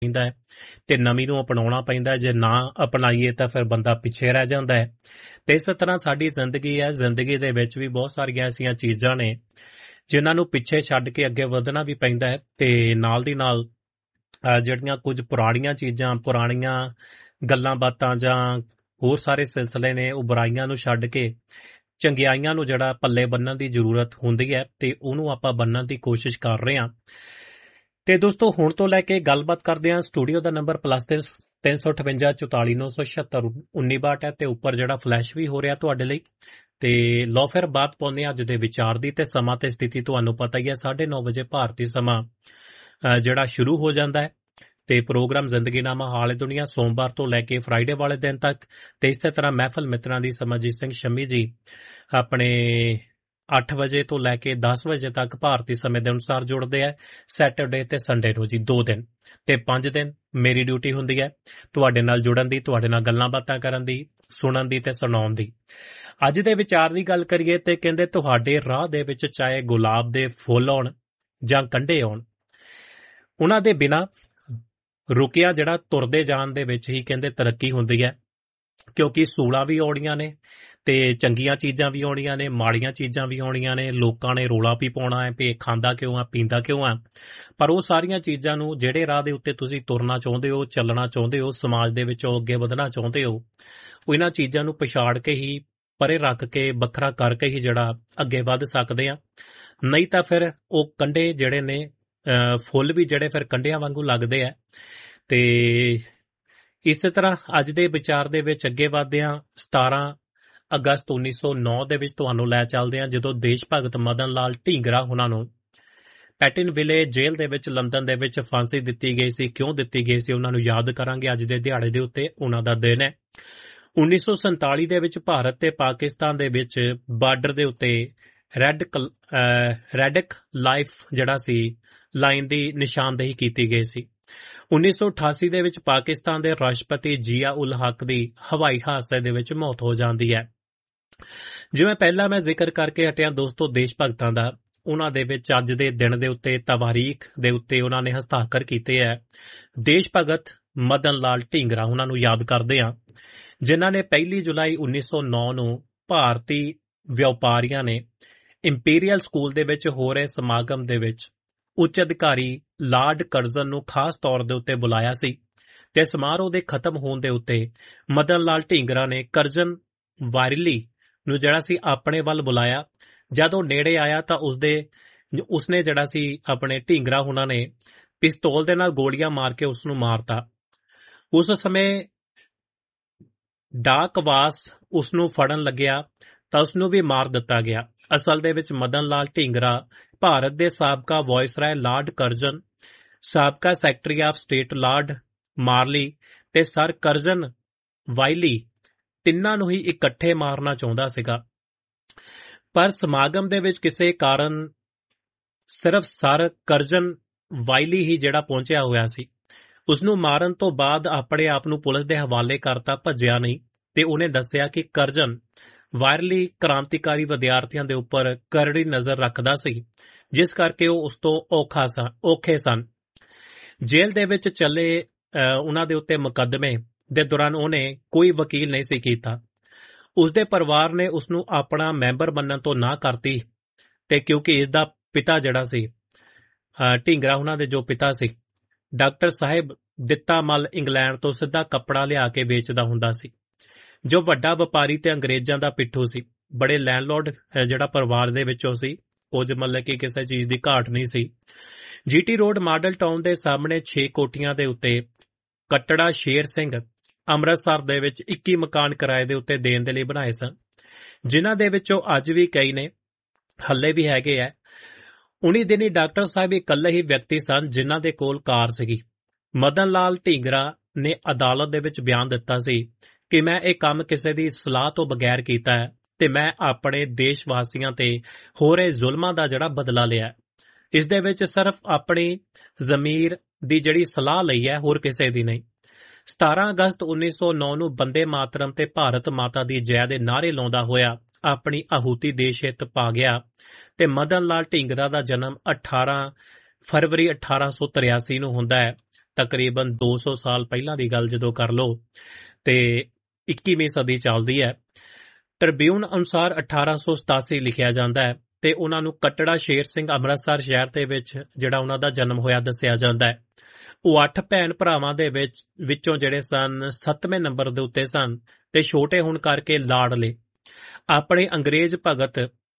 ਪੈਂਦਾ ਹੈ ਤੇ ਨਵੀਂ ਨੂੰ ਅਪਣਾਉਣਾ ਪੈਂਦਾ ਹੈ। ਜੇ ਨਾ ਅਪਣਾਈਏ ਤਾਂ ਫਿਰ ਬੰਦਾ ਪਿੱਛੇ ਰਹਿ ਜਾਂਦਾ ਹੈ। ਤੇ ਇਸੇ ਤਰ੍ਹਾਂ ਸਾਡੀ ਜ਼ਿੰਦਗੀ ਹੈ, ਜ਼ਿੰਦਗੀ ਦੇ ਵਿੱਚ ਵੀ ਬਹੁਤ ਸਾਰੀਆਂ ਐਸੀਆਂ ਚੀਜ਼ਾਂ ਨੇ ਜਿਨ੍ਹਾਂ ਨੂੰ ਪਿੱਛੇ ਛੱਡ ਕੇ ਅੱਗੇ ਵਧਣਾ ਵੀ ਪੈਂਦਾ ਹੈ। ਤੇ ਨਾਲ ਦੀ ਨਾਲ ਜਿਹੜੀਆਂ ਕੁਝ ਪੁਰਾਣੀਆਂ ਚੀਜ਼ਾਂ, ਪੁਰਾਣੀਆਂ ਗੱਲਾਂ ਬਾਤਾਂ ਜਾਂ ਹੋਰ ਸਾਰੇ ਸਿਲਸਿਲੇ ਨੇ, ਉਹ ਬੁਰਾਈਆਂ ਨੂੰ ਛੱਡ ਕੇ ਚੰਗਿਆਈਆਂ ਨੂੰ ਜਿਹੜਾ ਪੱਲੇ ਬੰਨਣ ਦੀ ਜ਼ਰੂਰਤ ਹੁੰਦੀ ਹੈ ਤੇ ਉਹਨੂੰ ਆਪਾਂ ਬੰਨਣ ਦੀ ਕੋਸ਼ਿਸ਼ ਕਰ ਰਹੇ ਹਾਂ। ਤੇ ਦੋਸਤੋ, ਹੁਣ ਤੋਂ ਲੈ ਕੇ ਗੱਲਬਾਤ ਕਰਦੇ ਹਾਂ। ਸਟੂਡੀਓ ਦਾ ਨੰਬਰ +358 44 976 1962 ਹੈ ਤੇ ਉੱਪਰ ਜਿਹੜਾ ਫਲੈਸ਼ ਵੀ ਹੋ ਰਿਹਾ ਤੁਹਾਡੇ ਲਈ। ਤੇ ਲਓ ਫਿਰ ਬਾਤ ਪਾਉਂਦੇ ਹਾਂ ਅੱਜ ਦੇ ਵਿਚਾਰ ਦੀ। ਤੇ ਸਮਾਂ ਤੇ ਸਥਿਤੀ ਤੁਹਾਨੂੰ ਪਤਾ ਹੀ ਹੈ, 9:30 ਵਜੇ ਭਾਰਤੀ ਸਮਾਂ ਜਿਹੜਾ ਸ਼ੁਰੂ ਹੋ ਜਾਂਦਾ ਹੈ। ਤੇ ਪ੍ਰੋਗਰਾਮ ਜ਼ਿੰਦਗੀਨਾਮਾ ਹਾਲ ਦੁਨੀਆ ਸੋਮਵਾਰ ਤੋਂ ਲੈ ਕੇ ਫਰਾਈਡੇ ਵਾਲੇ ਦਿਨ ਤੱਕ। ਤੇ ਇਸੇ ਤਰ੍ਹਾਂ ਮਹਿਫਲ ਮਿੱਤਰਾਂ ਦੀ ਸਮਰਜੀਤ ਸਿੰਘ ਸ਼ੰਮੀ ਜੀ ਆਪਣੇ 8 ਵਜੇ ਤੋਂ ਲੈ ਕੇ 10 ਵਜੇ ਤੱਕ ਭਾਰਤੀ ਸਮੇਂ ਦੇ ਅਨੁਸਾਰ ਜੁੜਦੇ ਆ, ਸੈਟਰਡੇ ਤੇ ਸੰਡੇ ਨੂੰ ਜੀ 2 ਦਿਨ। ਤੇ 5 ਦਿਨ ਮੇਰੀ ਡਿਊਟੀ ਹੁੰਦੀ ਹੈ ਤੁਹਾਡੇ ਨਾਲ ਜੁੜਨ ਦੀ, ਤੁਹਾਡੇ ਨਾਲ ਗੱਲਾਂ ਬਾਤਾਂ ਕਰਨ ਦੀ, ਸੁਣਨ ਦੀ ਤੇ ਸੁਣਾਉਣ ਦੀ। ਅੱਜ ਦੇ ਵਿਚਾਰ ਦੀ ਗੱਲ ਕਰੀਏ ਤੇ ਕਹਿੰਦੇ ਤੁਹਾਡੇ ਰਾਹ ਦੇ ਵਿੱਚ ਚਾਹੇ ਗੁਲਾਬ ਦੇ ਫੁੱਲ ਆਉਣ ਜਾਂ ਕੰਢੇ ਆਉਣ, ਉਹਨਾਂ ਦੇ ਬਿਨਾਂ ਰੁਕਿਆ ਜਿਹੜਾ ਤੁਰਦੇ ਜਾਣ ਦੇ ਵਿੱਚ ਹੀ ਕਹਿੰਦੇ ਤਰੱਕੀ ਹੁੰਦੀ ਹੈ। ਕਿਉਂਕਿ ਸੂਲਾਂ ਵੀ ਆਉਣੀਆਂ ਨੇ ਤੇ ਚੰਗੀਆਂ ਚੀਜ਼ਾਂ ਵੀ ਆਉਣੀਆਂ ਨੇ, ਮਾੜੀਆਂ ਚੀਜ਼ਾਂ ਵੀ ਆਉਣੀਆਂ ਨੇ। ਲੋਕਾਂ ਨੇ ਰੋਲਾ ਵੀ ਪਾਉਣਾ ਹੈ ਵੀ ਖਾਂਦਾ ਕਿਉਂ ਆ, ਪੀਂਦਾ ਕਿਉਂ ਆ। ਪਰ ਉਹ ਸਾਰੀਆਂ ਚੀਜ਼ਾਂ ਨੂੰ, ਜਿਹੜੇ ਰਾਹ ਦੇ ਉੱਤੇ ਤੁਸੀਂ ਤੁਰਨਾ ਚਾਹੁੰਦੇ ਹੋ, ਚੱਲਣਾ ਚਾਹੁੰਦੇ ਹੋ, ਸਮਾਜ ਦੇ ਵਿੱਚੋਂ ਅੱਗੇ ਵਧਣਾ ਚਾਹੁੰਦੇ ਹੋ, ਉਹ ਇਹਨਾਂ ਚੀਜ਼ਾਂ ਨੂੰ ਪਛਾੜ ਕੇ ਹੀ, ਪਰੇ ਰੱਖ ਕੇ, ਵੱਖਰਾ ਕਰਕੇ ਹੀ ਜਿਹੜਾ ਅੱਗੇ ਵੱਧ ਸਕਦੇ ਆ। ਨਹੀਂ ਤਾਂ ਫਿਰ ਉਹ ਕੰਢੇ ਜਿਹੜੇ ਨੇ, ਫੁੱਲ ਵੀ ਜਿਹੜੇ ਫਿਰ ਕੰਢਿਆਂ ਵਾਂਗੂ ਲੱਗਦੇ ਆ। ਤੇ ਇਸੇ ਤਰ੍ਹਾਂ ਅੱਜ ਦੇ ਵਿਚਾਰ ਦੇ ਵਿੱਚ ਅੱਗੇ ਵਧਦੇ ਹਾਂ। 17 ਅਗਸਤ 1909 ਦੇ ਵਿੱਚ ਤੁਹਾਨੂੰ ਲੈ ਚੱਲਦੇ ਹਾਂ, ਜਦੋਂ ਦੇਸ਼ ਭਗਤ ਮਦਨ ਲਾਲ ਢੀਂਗਰਾ ਉਹਨਾਂ ਨੂੰ ਪੈਟਿਨਵਿਲੇ ਜੇਲ੍ਹ ਦੇ ਵਿੱਚ ਲੰਡਨ ਦੇ ਵਿੱਚ ਫਾਂਸੀ ਦਿੱਤੀ ਗਈ ਸੀ। ਕਿਉਂ ਦਿੱਤੀ ਗਈ ਸੀ, ਉਹਨਾਂ ਨੂੰ ਯਾਦ ਕਰਾਂਗੇ ਅੱਜ ਦੇ ਦਿਹਾੜੇ ਦੇ ਉੱਤੇ। ਉਹਨਾਂ ਦਾ ਦਿਨ ਹੈ 1947 ਦੇ ਵਿੱਚ ਭਾਰਤ ਤੇ ਪਾਕਿਸਤਾਨ ਦੇ ਵਿੱਚ ਬਾਰਡਰ ਦੇ ਉੱਤੇ ਰੈਡਿਕ ਲਾਈਫ ਜਿਹੜਾ ਸੀ ਲਾਈਨ ਦੀ ਨਿਸ਼ਾਨਦੇਹੀ ਕੀਤੀ ਗਈ ਸੀ। 1988 ਦੇ ਵਿੱਚ ਪਾਕਿਸਤਾਨ ਦੇ ਰਾਸ਼ਟਰਪਤੀ ਜ਼ਿਆ ਉਲ ਹਕ ਦੀ ਹਵਾਈ ਹਾਦਸੇ ਦੇ ਵਿੱਚ ਮੌਤ ਹੋ ਜਾਂਦੀ ਹੈ। ਜਿਵੇਂ ਪਹਿਲਾਂ ਮੈਂ ਜ਼ਿਕਰ ਕਰਕੇ ਹਟਿਆ ਦੋਸਤੋ ਦੇਸ਼ ਭਗਤਾਂ ਦਾ, ਉਹਨਾਂ ਦੇ ਵਿੱਚ ਅੱਜ ਦੇ ਦਿਨ ਦੇ ਉੱਤੇ ਤਵਾਰੀਖ ਦੇ ਉੱਤੇ ਉਹਨਾਂ ਨੇ ਹਸਤਾਖਰ ਕੀਤੇ ਹੈ। ਦੇਸ਼ ਭਗਤ ਮਦਨ ਲਾਲ ਢੀਂਗਰਾ ਉਹਨਾਂ ਨੂੰ ਯਾਦ ਕਰਦੇ ਹਾਂ, ਜਿਨ੍ਹਾਂ ਨੇ 1 ਜੁਲਾਈ 1909 ਨੂੰ ਭਾਰਤੀ ਵਪਾਰੀਆਂ ਨੇ ਇੰਪੀਰੀਅਲ ਸਕੂਲ ਦੇ ਵਿੱਚ ਹੋ ਰਹੇ ਸਮਾਗਮ ਦੇ ਵਿੱਚ ਉੱਚ ਅਧਿਕਾਰੀ ਲਾਰਡ ਕਰਜ਼ਨ ਨੂੰ ਖਾਸ ਤੌਰ ਦੇ ਉੱਤੇ ਬੁਲਾਇਆ ਸੀ। ਤੇ ਸਮਾਰੋਹ ਦੇ ਖਤਮ ਹੋਣ ਦੇ ਉੱਤੇ ਮਦਨ ਲਾਲ ਢੀਂਗਰਾ ਨੇ ਕਰਜ਼ਨ ਵਾਇਰਲੀ ਨੂੰ ਜਿਹੜਾ ਸੀ ਆਪਣੇ ਵੱਲ ਬੁਲਾਇਆ। ਜਦ ਉਹ ਨੇੜੇ ਆਇਆ ਤਾਂ ਉਸਨੇ ਜਿਹੜਾ ਸੀ ਆਪਣੇ ਢੀਂਗਰਾ ਉਹਨਾਂ ਨੇ ਪਿਸਤੌਲ ਦੇ ਨਾਲ ਗੋਲੀਆਂ ਮਾਰ ਕੇ ਉਸ ਨੂੰ ਮਾਰਤਾ। ਉਸ ਸਮੇਂ ਡਾਕਵਾਸ ਉਸ ਨੂੰ ਫੜਨ ਲੱਗਿਆ ਤਾਂ ਉਸ ਨੂੰ ਵੀ ਮਾਰ ਦਿੱਤਾ ਗਿਆ। ਅਸਲ ਦੇ ਵਿੱਚ ਮਦਨ ਲਾਲ ਢੀਂਗਰਾ ਭਾਰਤ ਦੇ ਸਾਬਕਾ ਵਾਇਸਰਾਏ ਲਾਰਡ ਕਰਜ਼ਨ, ਸਾਬਕਾ ਸੈਕਟਰੀ ਆਫ ਸਟੇਟ ਲਾਰਡ ਮਾਰਲੀ ਤੇ ਸਰ ਕਰਜ਼ਨ ਵਾਈਲੀ ਤਿੰਨਾਂ ਨੂੰ ਹੀ ਇਕੱਠੇ ਮਾਰਨਾ ਚਾਹੁੰਦਾ ਸੀਗਾ। ਪਰ ਸਮਾਗਮ ਦੇ ਵਿੱਚ ਕਿਸੇ ਕਾਰਨ ਸਿਰਫ ਸਰ ਕਰਜ਼ਨ ਵਾਈਲੀ ਹੀ ਜਿਹੜਾ ਪਹੁੰਚਿਆ ਹੋਇਆ ਸੀ। ਉਸਨੂੰ ਮਾਰਨ ਤੋਂ ਬਾਅਦ ਆਪਣੇ ਆਪ ਨੂੰ ਪੁਲਿਸ ਦੇ ਹਵਾਲੇ ਕਰਤਾ, ਭੱਜਿਆ ਨਹੀਂ। ਤੇ ਉਹਨੇ ਦੱਸਿਆ ਕਿ ਕਰਜ਼ਨ ਵਾਇਰਲੀ ਕ੍ਰਾਂਤੀਕਾਰੀ ਵਿਦਿਆਰਥੀਆਂ ਦੇ ਉੱਪਰ ਕਰੜੀ ਨਜ਼ਰ ਰੱਖਦਾ ਸੀ, ਜਿਸ ਕਰਕੇ ਉਹ ਉਸ ਤੋਂ ਔਖੇ ਸਨ। ਜੇਲ੍ਹ ਦੇ ਵਿੱਚ ਚੱਲੇ ਉਹਨਾਂ ਦੇ ਉੱਤੇ ਮੁਕੱਦਮੇ ਦੇ ਦੌਰਾਨ ਉਹਨੇ ਕੋਈ ਵਕੀਲ ਨਹੀਂ ਸੀ ਕੀਤਾ। ਉਸਦੇ ਪਰਿਵਾਰ ਨੇ ਉਸਨੂੰ ਆਪਣਾ ਮੈਂਬਰ ਬਣਨ ਤੋਂ ਨਾ ਕਰਤੀ। ਤੇ ਕਿਉਂਕਿ ਇਸ ਦਾ ਪਿਤਾ ਜਿਹੜਾ ਸੀ, ਢੀਂਗਰਾ ਉਹਨਾਂ ਦੇ ਜੋ ਪਿਤਾ ਸੀ, ਡਾਕਟਰ ਸਾਹਿਬ ਦਿੱਤਾ ਮੱਲ ਇੰਗਲੈਂਡ ਤੋਂ ਸਿੱਧਾ ਕੱਪੜਾ ਲਿਆ ਕੇ ਵੇਚਦਾ ਹੁੰਦਾ ਸੀ, ਜੋ ਵੱਡਾ ਵਪਾਰੀ ਤੇ ਅੰਗਰੇਜ਼ਾਂ ਦਾ ਪਿੱਠੂ ਸੀ। ਬੜੇ ਲੈਂਡਲੋਰਡ ਜਿਹੜਾ ਪਰਿਵਾਰ ਦੇ ਵਿੱਚੋਂ ਸੀ, ਕੁਝ ਮਤਲਬ ਕਿ ਕਿਸੇ ਚੀਜ਼ ਦੀ ਘਾਟ ਨਹੀਂ ਸੀ। ਜੀਟੀ ਰੋਡ ਮਾਡਲ ਟਾਊਨ ਦੇ ਸਾਹਮਣੇ 6 ਕੋਠੀਆਂ ਦੇ ਉੱਤੇ ਕੱਟੜਾ ਸ਼ੇਰ ਸਿੰਘ ਅੰਮ੍ਰਿਤਸਰ ਦੇ ਵਿੱਚ 21 ਮਕਾਨ ਕਿਰਾਏ ਦੇ ਉੱਤੇ ਦੇਣ ਦੇ ਲਈ ਬਣਾਏ ਸਨ, ਜਿਨ੍ਹਾਂ ਦੇ ਵਿੱਚੋਂ ਅੱਜ ਵੀ ਕਈ ਨੇ, ਹੱਲੇ ਵੀ ਹੈਗੇ ਆ। ਉਨੀ ਦਿਨੀ ਡਾਕਟਰ ਸਾਹਿਬ ਇਕੱਲੇ ਹੀ ਵਿਅਕਤੀ ਸਨ ਜਿਨ੍ਹਾਂ ਦੇ ਕੋਲ ਕਾਰ ਸੀਗੀ। ਮਦਨ ਲਾਲ ਢੀਂਗਰਾ ਨੇ ਅਦਾਲਤ ਦੇ ਵਿੱਚ ਬਿਆਨ ਦਿੱਤਾ ਸੀ ਕਿ ਮੈਂ ਇਹ ਕੰਮ ਕਿਸੇ ਦੀ ਸਲਾਹ ਤੋਂ ਬਗੈਰ ਕੀਤਾ ਹੈ ਤੇ ਮੈਂ ਆਪਣੇ ਦੇਸ਼ ਵਾਸੀਆਂ ਤੇ ਹੋ ਰਹੇ ਜ਼ੁਲਮਾਂ ਦਾ ਜਿਹੜਾ ਬਦਲਾ ਲਿਆ। ਇਸ ਦੇ ਵਿੱਚ ਸਿਰਫ ਆਪਣੀ ਜ਼ਮੀਰ ਦੀ ਜਿਹੜੀ ਸਲਾਹ ਲਈ ਹੈ, ਹੋਰ ਕਿਸੇ ਦੀ ਨਹੀਂ। 17 ਅਗਸਤ 1909 ਨੂੰ ਬੰਦੇ ਮਾਤਰਮ ਤੇ ਭਾਰਤ ਮਾਤਾ ਦੀ ਜੈ ਦੇ ਨਾਅਰੇ ਲਾਉਂਦਾ ਹੋਇਆ ਆਪਣੀ ਆਹੂਤੀ ਦੇਸ਼ ਹਿੱਤ ਪਾ ਗਿਆ। ਤੇ ਮਦਨ ਲਾਲ ਢੀਂਗਰਾ ਦਾ ਜਨਮ 18 ਫਰਵਰੀ 1883 ਨੂੰ ਹੁੰਦਾ ਹੈ ਤਕਰੀਬਨ 200 ਸਾਲ ਪਹਿਲਾਂ ਦੀ ਗੱਲ ਜਦੋਂ ਕਰ ਲਓ ਤੇ 21ਵੀਂ ਸਦੀ ਚੱਲਦੀ ਹੈ। ਟ੍ਰਿਬਿਊਨ ਅਨੁਸਾਰ 1887 ਲਿਖਿਆ ਜਾਂਦਾ ਹੈ ਤੇ ਉਹਨਾਂ ਨੂੰ ਕੱਟੜਾ ਸ਼ੇਰ ਸਿੰਘ ਅੰਮ੍ਰਿਤਸਰ ਸ਼ਹਿਰ ਦੇ ਵਿੱਚ ਜਿਹੜਾ ਉਹਨਾਂ ਦਾ ਜਨਮ ਹੋਇਆ ਦੱਸਿਆ ਜਾਂਦਾ ਹੈ। ਉਹ 8 ਭੈਣ ਭਰਾਵਾਂ ਦੇ ਵਿੱਚੋਂ ਜਿਹੜੇ ਸਨ 7ਵੇਂ ਨੰਬਰ ਦੇ ਉੱਤੇ ਸਨ ਤੇ ਛੋਟੇ ਹੋਣ ਕਰਕੇ ਲਾਡਲੇ। ਆਪਣੇ ਅੰਗਰੇਜ਼ ਭਗਤ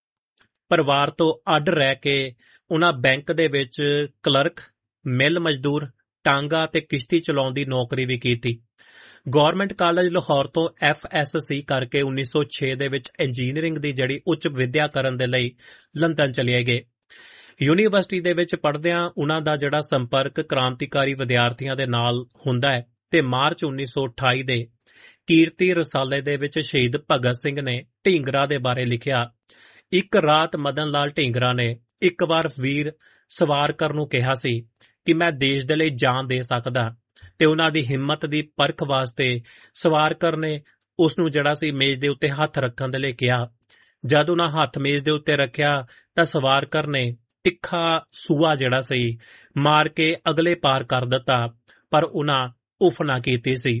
ਪਰਿਵਾਰ ਤੋਂ ਅੱਡ ਰਹਿ ਕੇ ਉਹਨਾਂ ਬੈਂਕ ਦੇ ਵਿੱਚ ਕਲਰਕ, ਮਿਲ ਮਜ਼ਦੂਰ, ਟਾਂਗਾ ਤੇ ਕਿਸ਼ਤੀ ਚਲਾਉਣ ਦੀ ਨੌਕਰੀ ਵੀ ਕੀਤੀ। ਗੌਰਮੈਂਟ ਕਾਲਜ ਲਾਹੌਰ ਤੋਂ FSC ਕਰਕੇ 1906 ਦੇ ਵਿੱਚ ਇੰਜੀਨੀਅਰਿੰਗ ਦੀ ਜਿਹੜੀ ਉੱਚ ਵਿੱਦਿਆ ਕਰਨ ਦੇ ਲਈ ਲੰਡਨ ਚਲੇ ਗਏ। ਯੂਨੀਵਰਸਿਟੀ ਦੇ ਵਿੱਚ ਪੜ੍ਹਦਿਆਂ ਉਹਨਾਂ ਦਾ ਜਿਹੜਾ ਸੰਪਰਕ ਕ੍ਰਾਂਤੀਕਾਰੀ ਵਿਦਿਆਰਥੀਆਂ ਦੇ ਨਾਲ ਹੁੰਦਾ ਹੈ ਤੇ ਮਾਰਚ 1928 ਦੇ ਕੀਰਤੀ ਰਸਾਲੇ ਦੇ ਵਿੱਚ ਸ਼ਹੀਦ ਭਗਤ ਸਿੰਘ ਨੇ ਢੀਂਗਰਾ ਦੇ ਬਾਰੇ ਲਿਖਿਆ। ਇੱਕ ਰਾਤ ਮਦਨ ਲਾਲ ਢੀਂਗਰਾ ਨੇ ਇੱਕ ਵਾਰ ਵੀਰ ਸਵਾਰਕਰ ਨੂੰ ਕਿਹਾ ਸੀ ਕਿ ਮੈਂ ਦੇਸ਼ ਦੇ ਲਈ ਜਾਨ ਦੇ ਸਕਦਾ ਤੇ ਉਹਨਾਂ ਦੀ ਹਿੰਮਤ ਦੀ ਪਰਖ ਵਾਸਤੇ ਸਵਾਰਕਰ ਨੇ ਉਸ ਨੂੰ ਜਿਹੜਾ ਸੀ ਮੇਜ਼ ਦੇ ਉੱਤੇ ਹੱਥ ਰੱਖਣ ਦੇ ਲਈ ਕਿਹਾ। ਜਦ ਉਹਨਾਂ ਹੱਥ ਮੇਜ਼ ਦੇ ਉੱਤੇ ਰੱਖਿਆ ਤਾਂ ਸਵਾਰਕਰ ਨੇ ਤਿੱਖਾ ਸੂਆ ਜਿਹੜਾ ਸੀ ਮਾਰ ਕੇ ਅਗਲੇ ਪਾਰ ਕਰ ਦਿੱਤਾ, ਪਰ ਉਹਨਾਂ ਉਫ ਨਾ ਕੀਤੀ ਸੀ।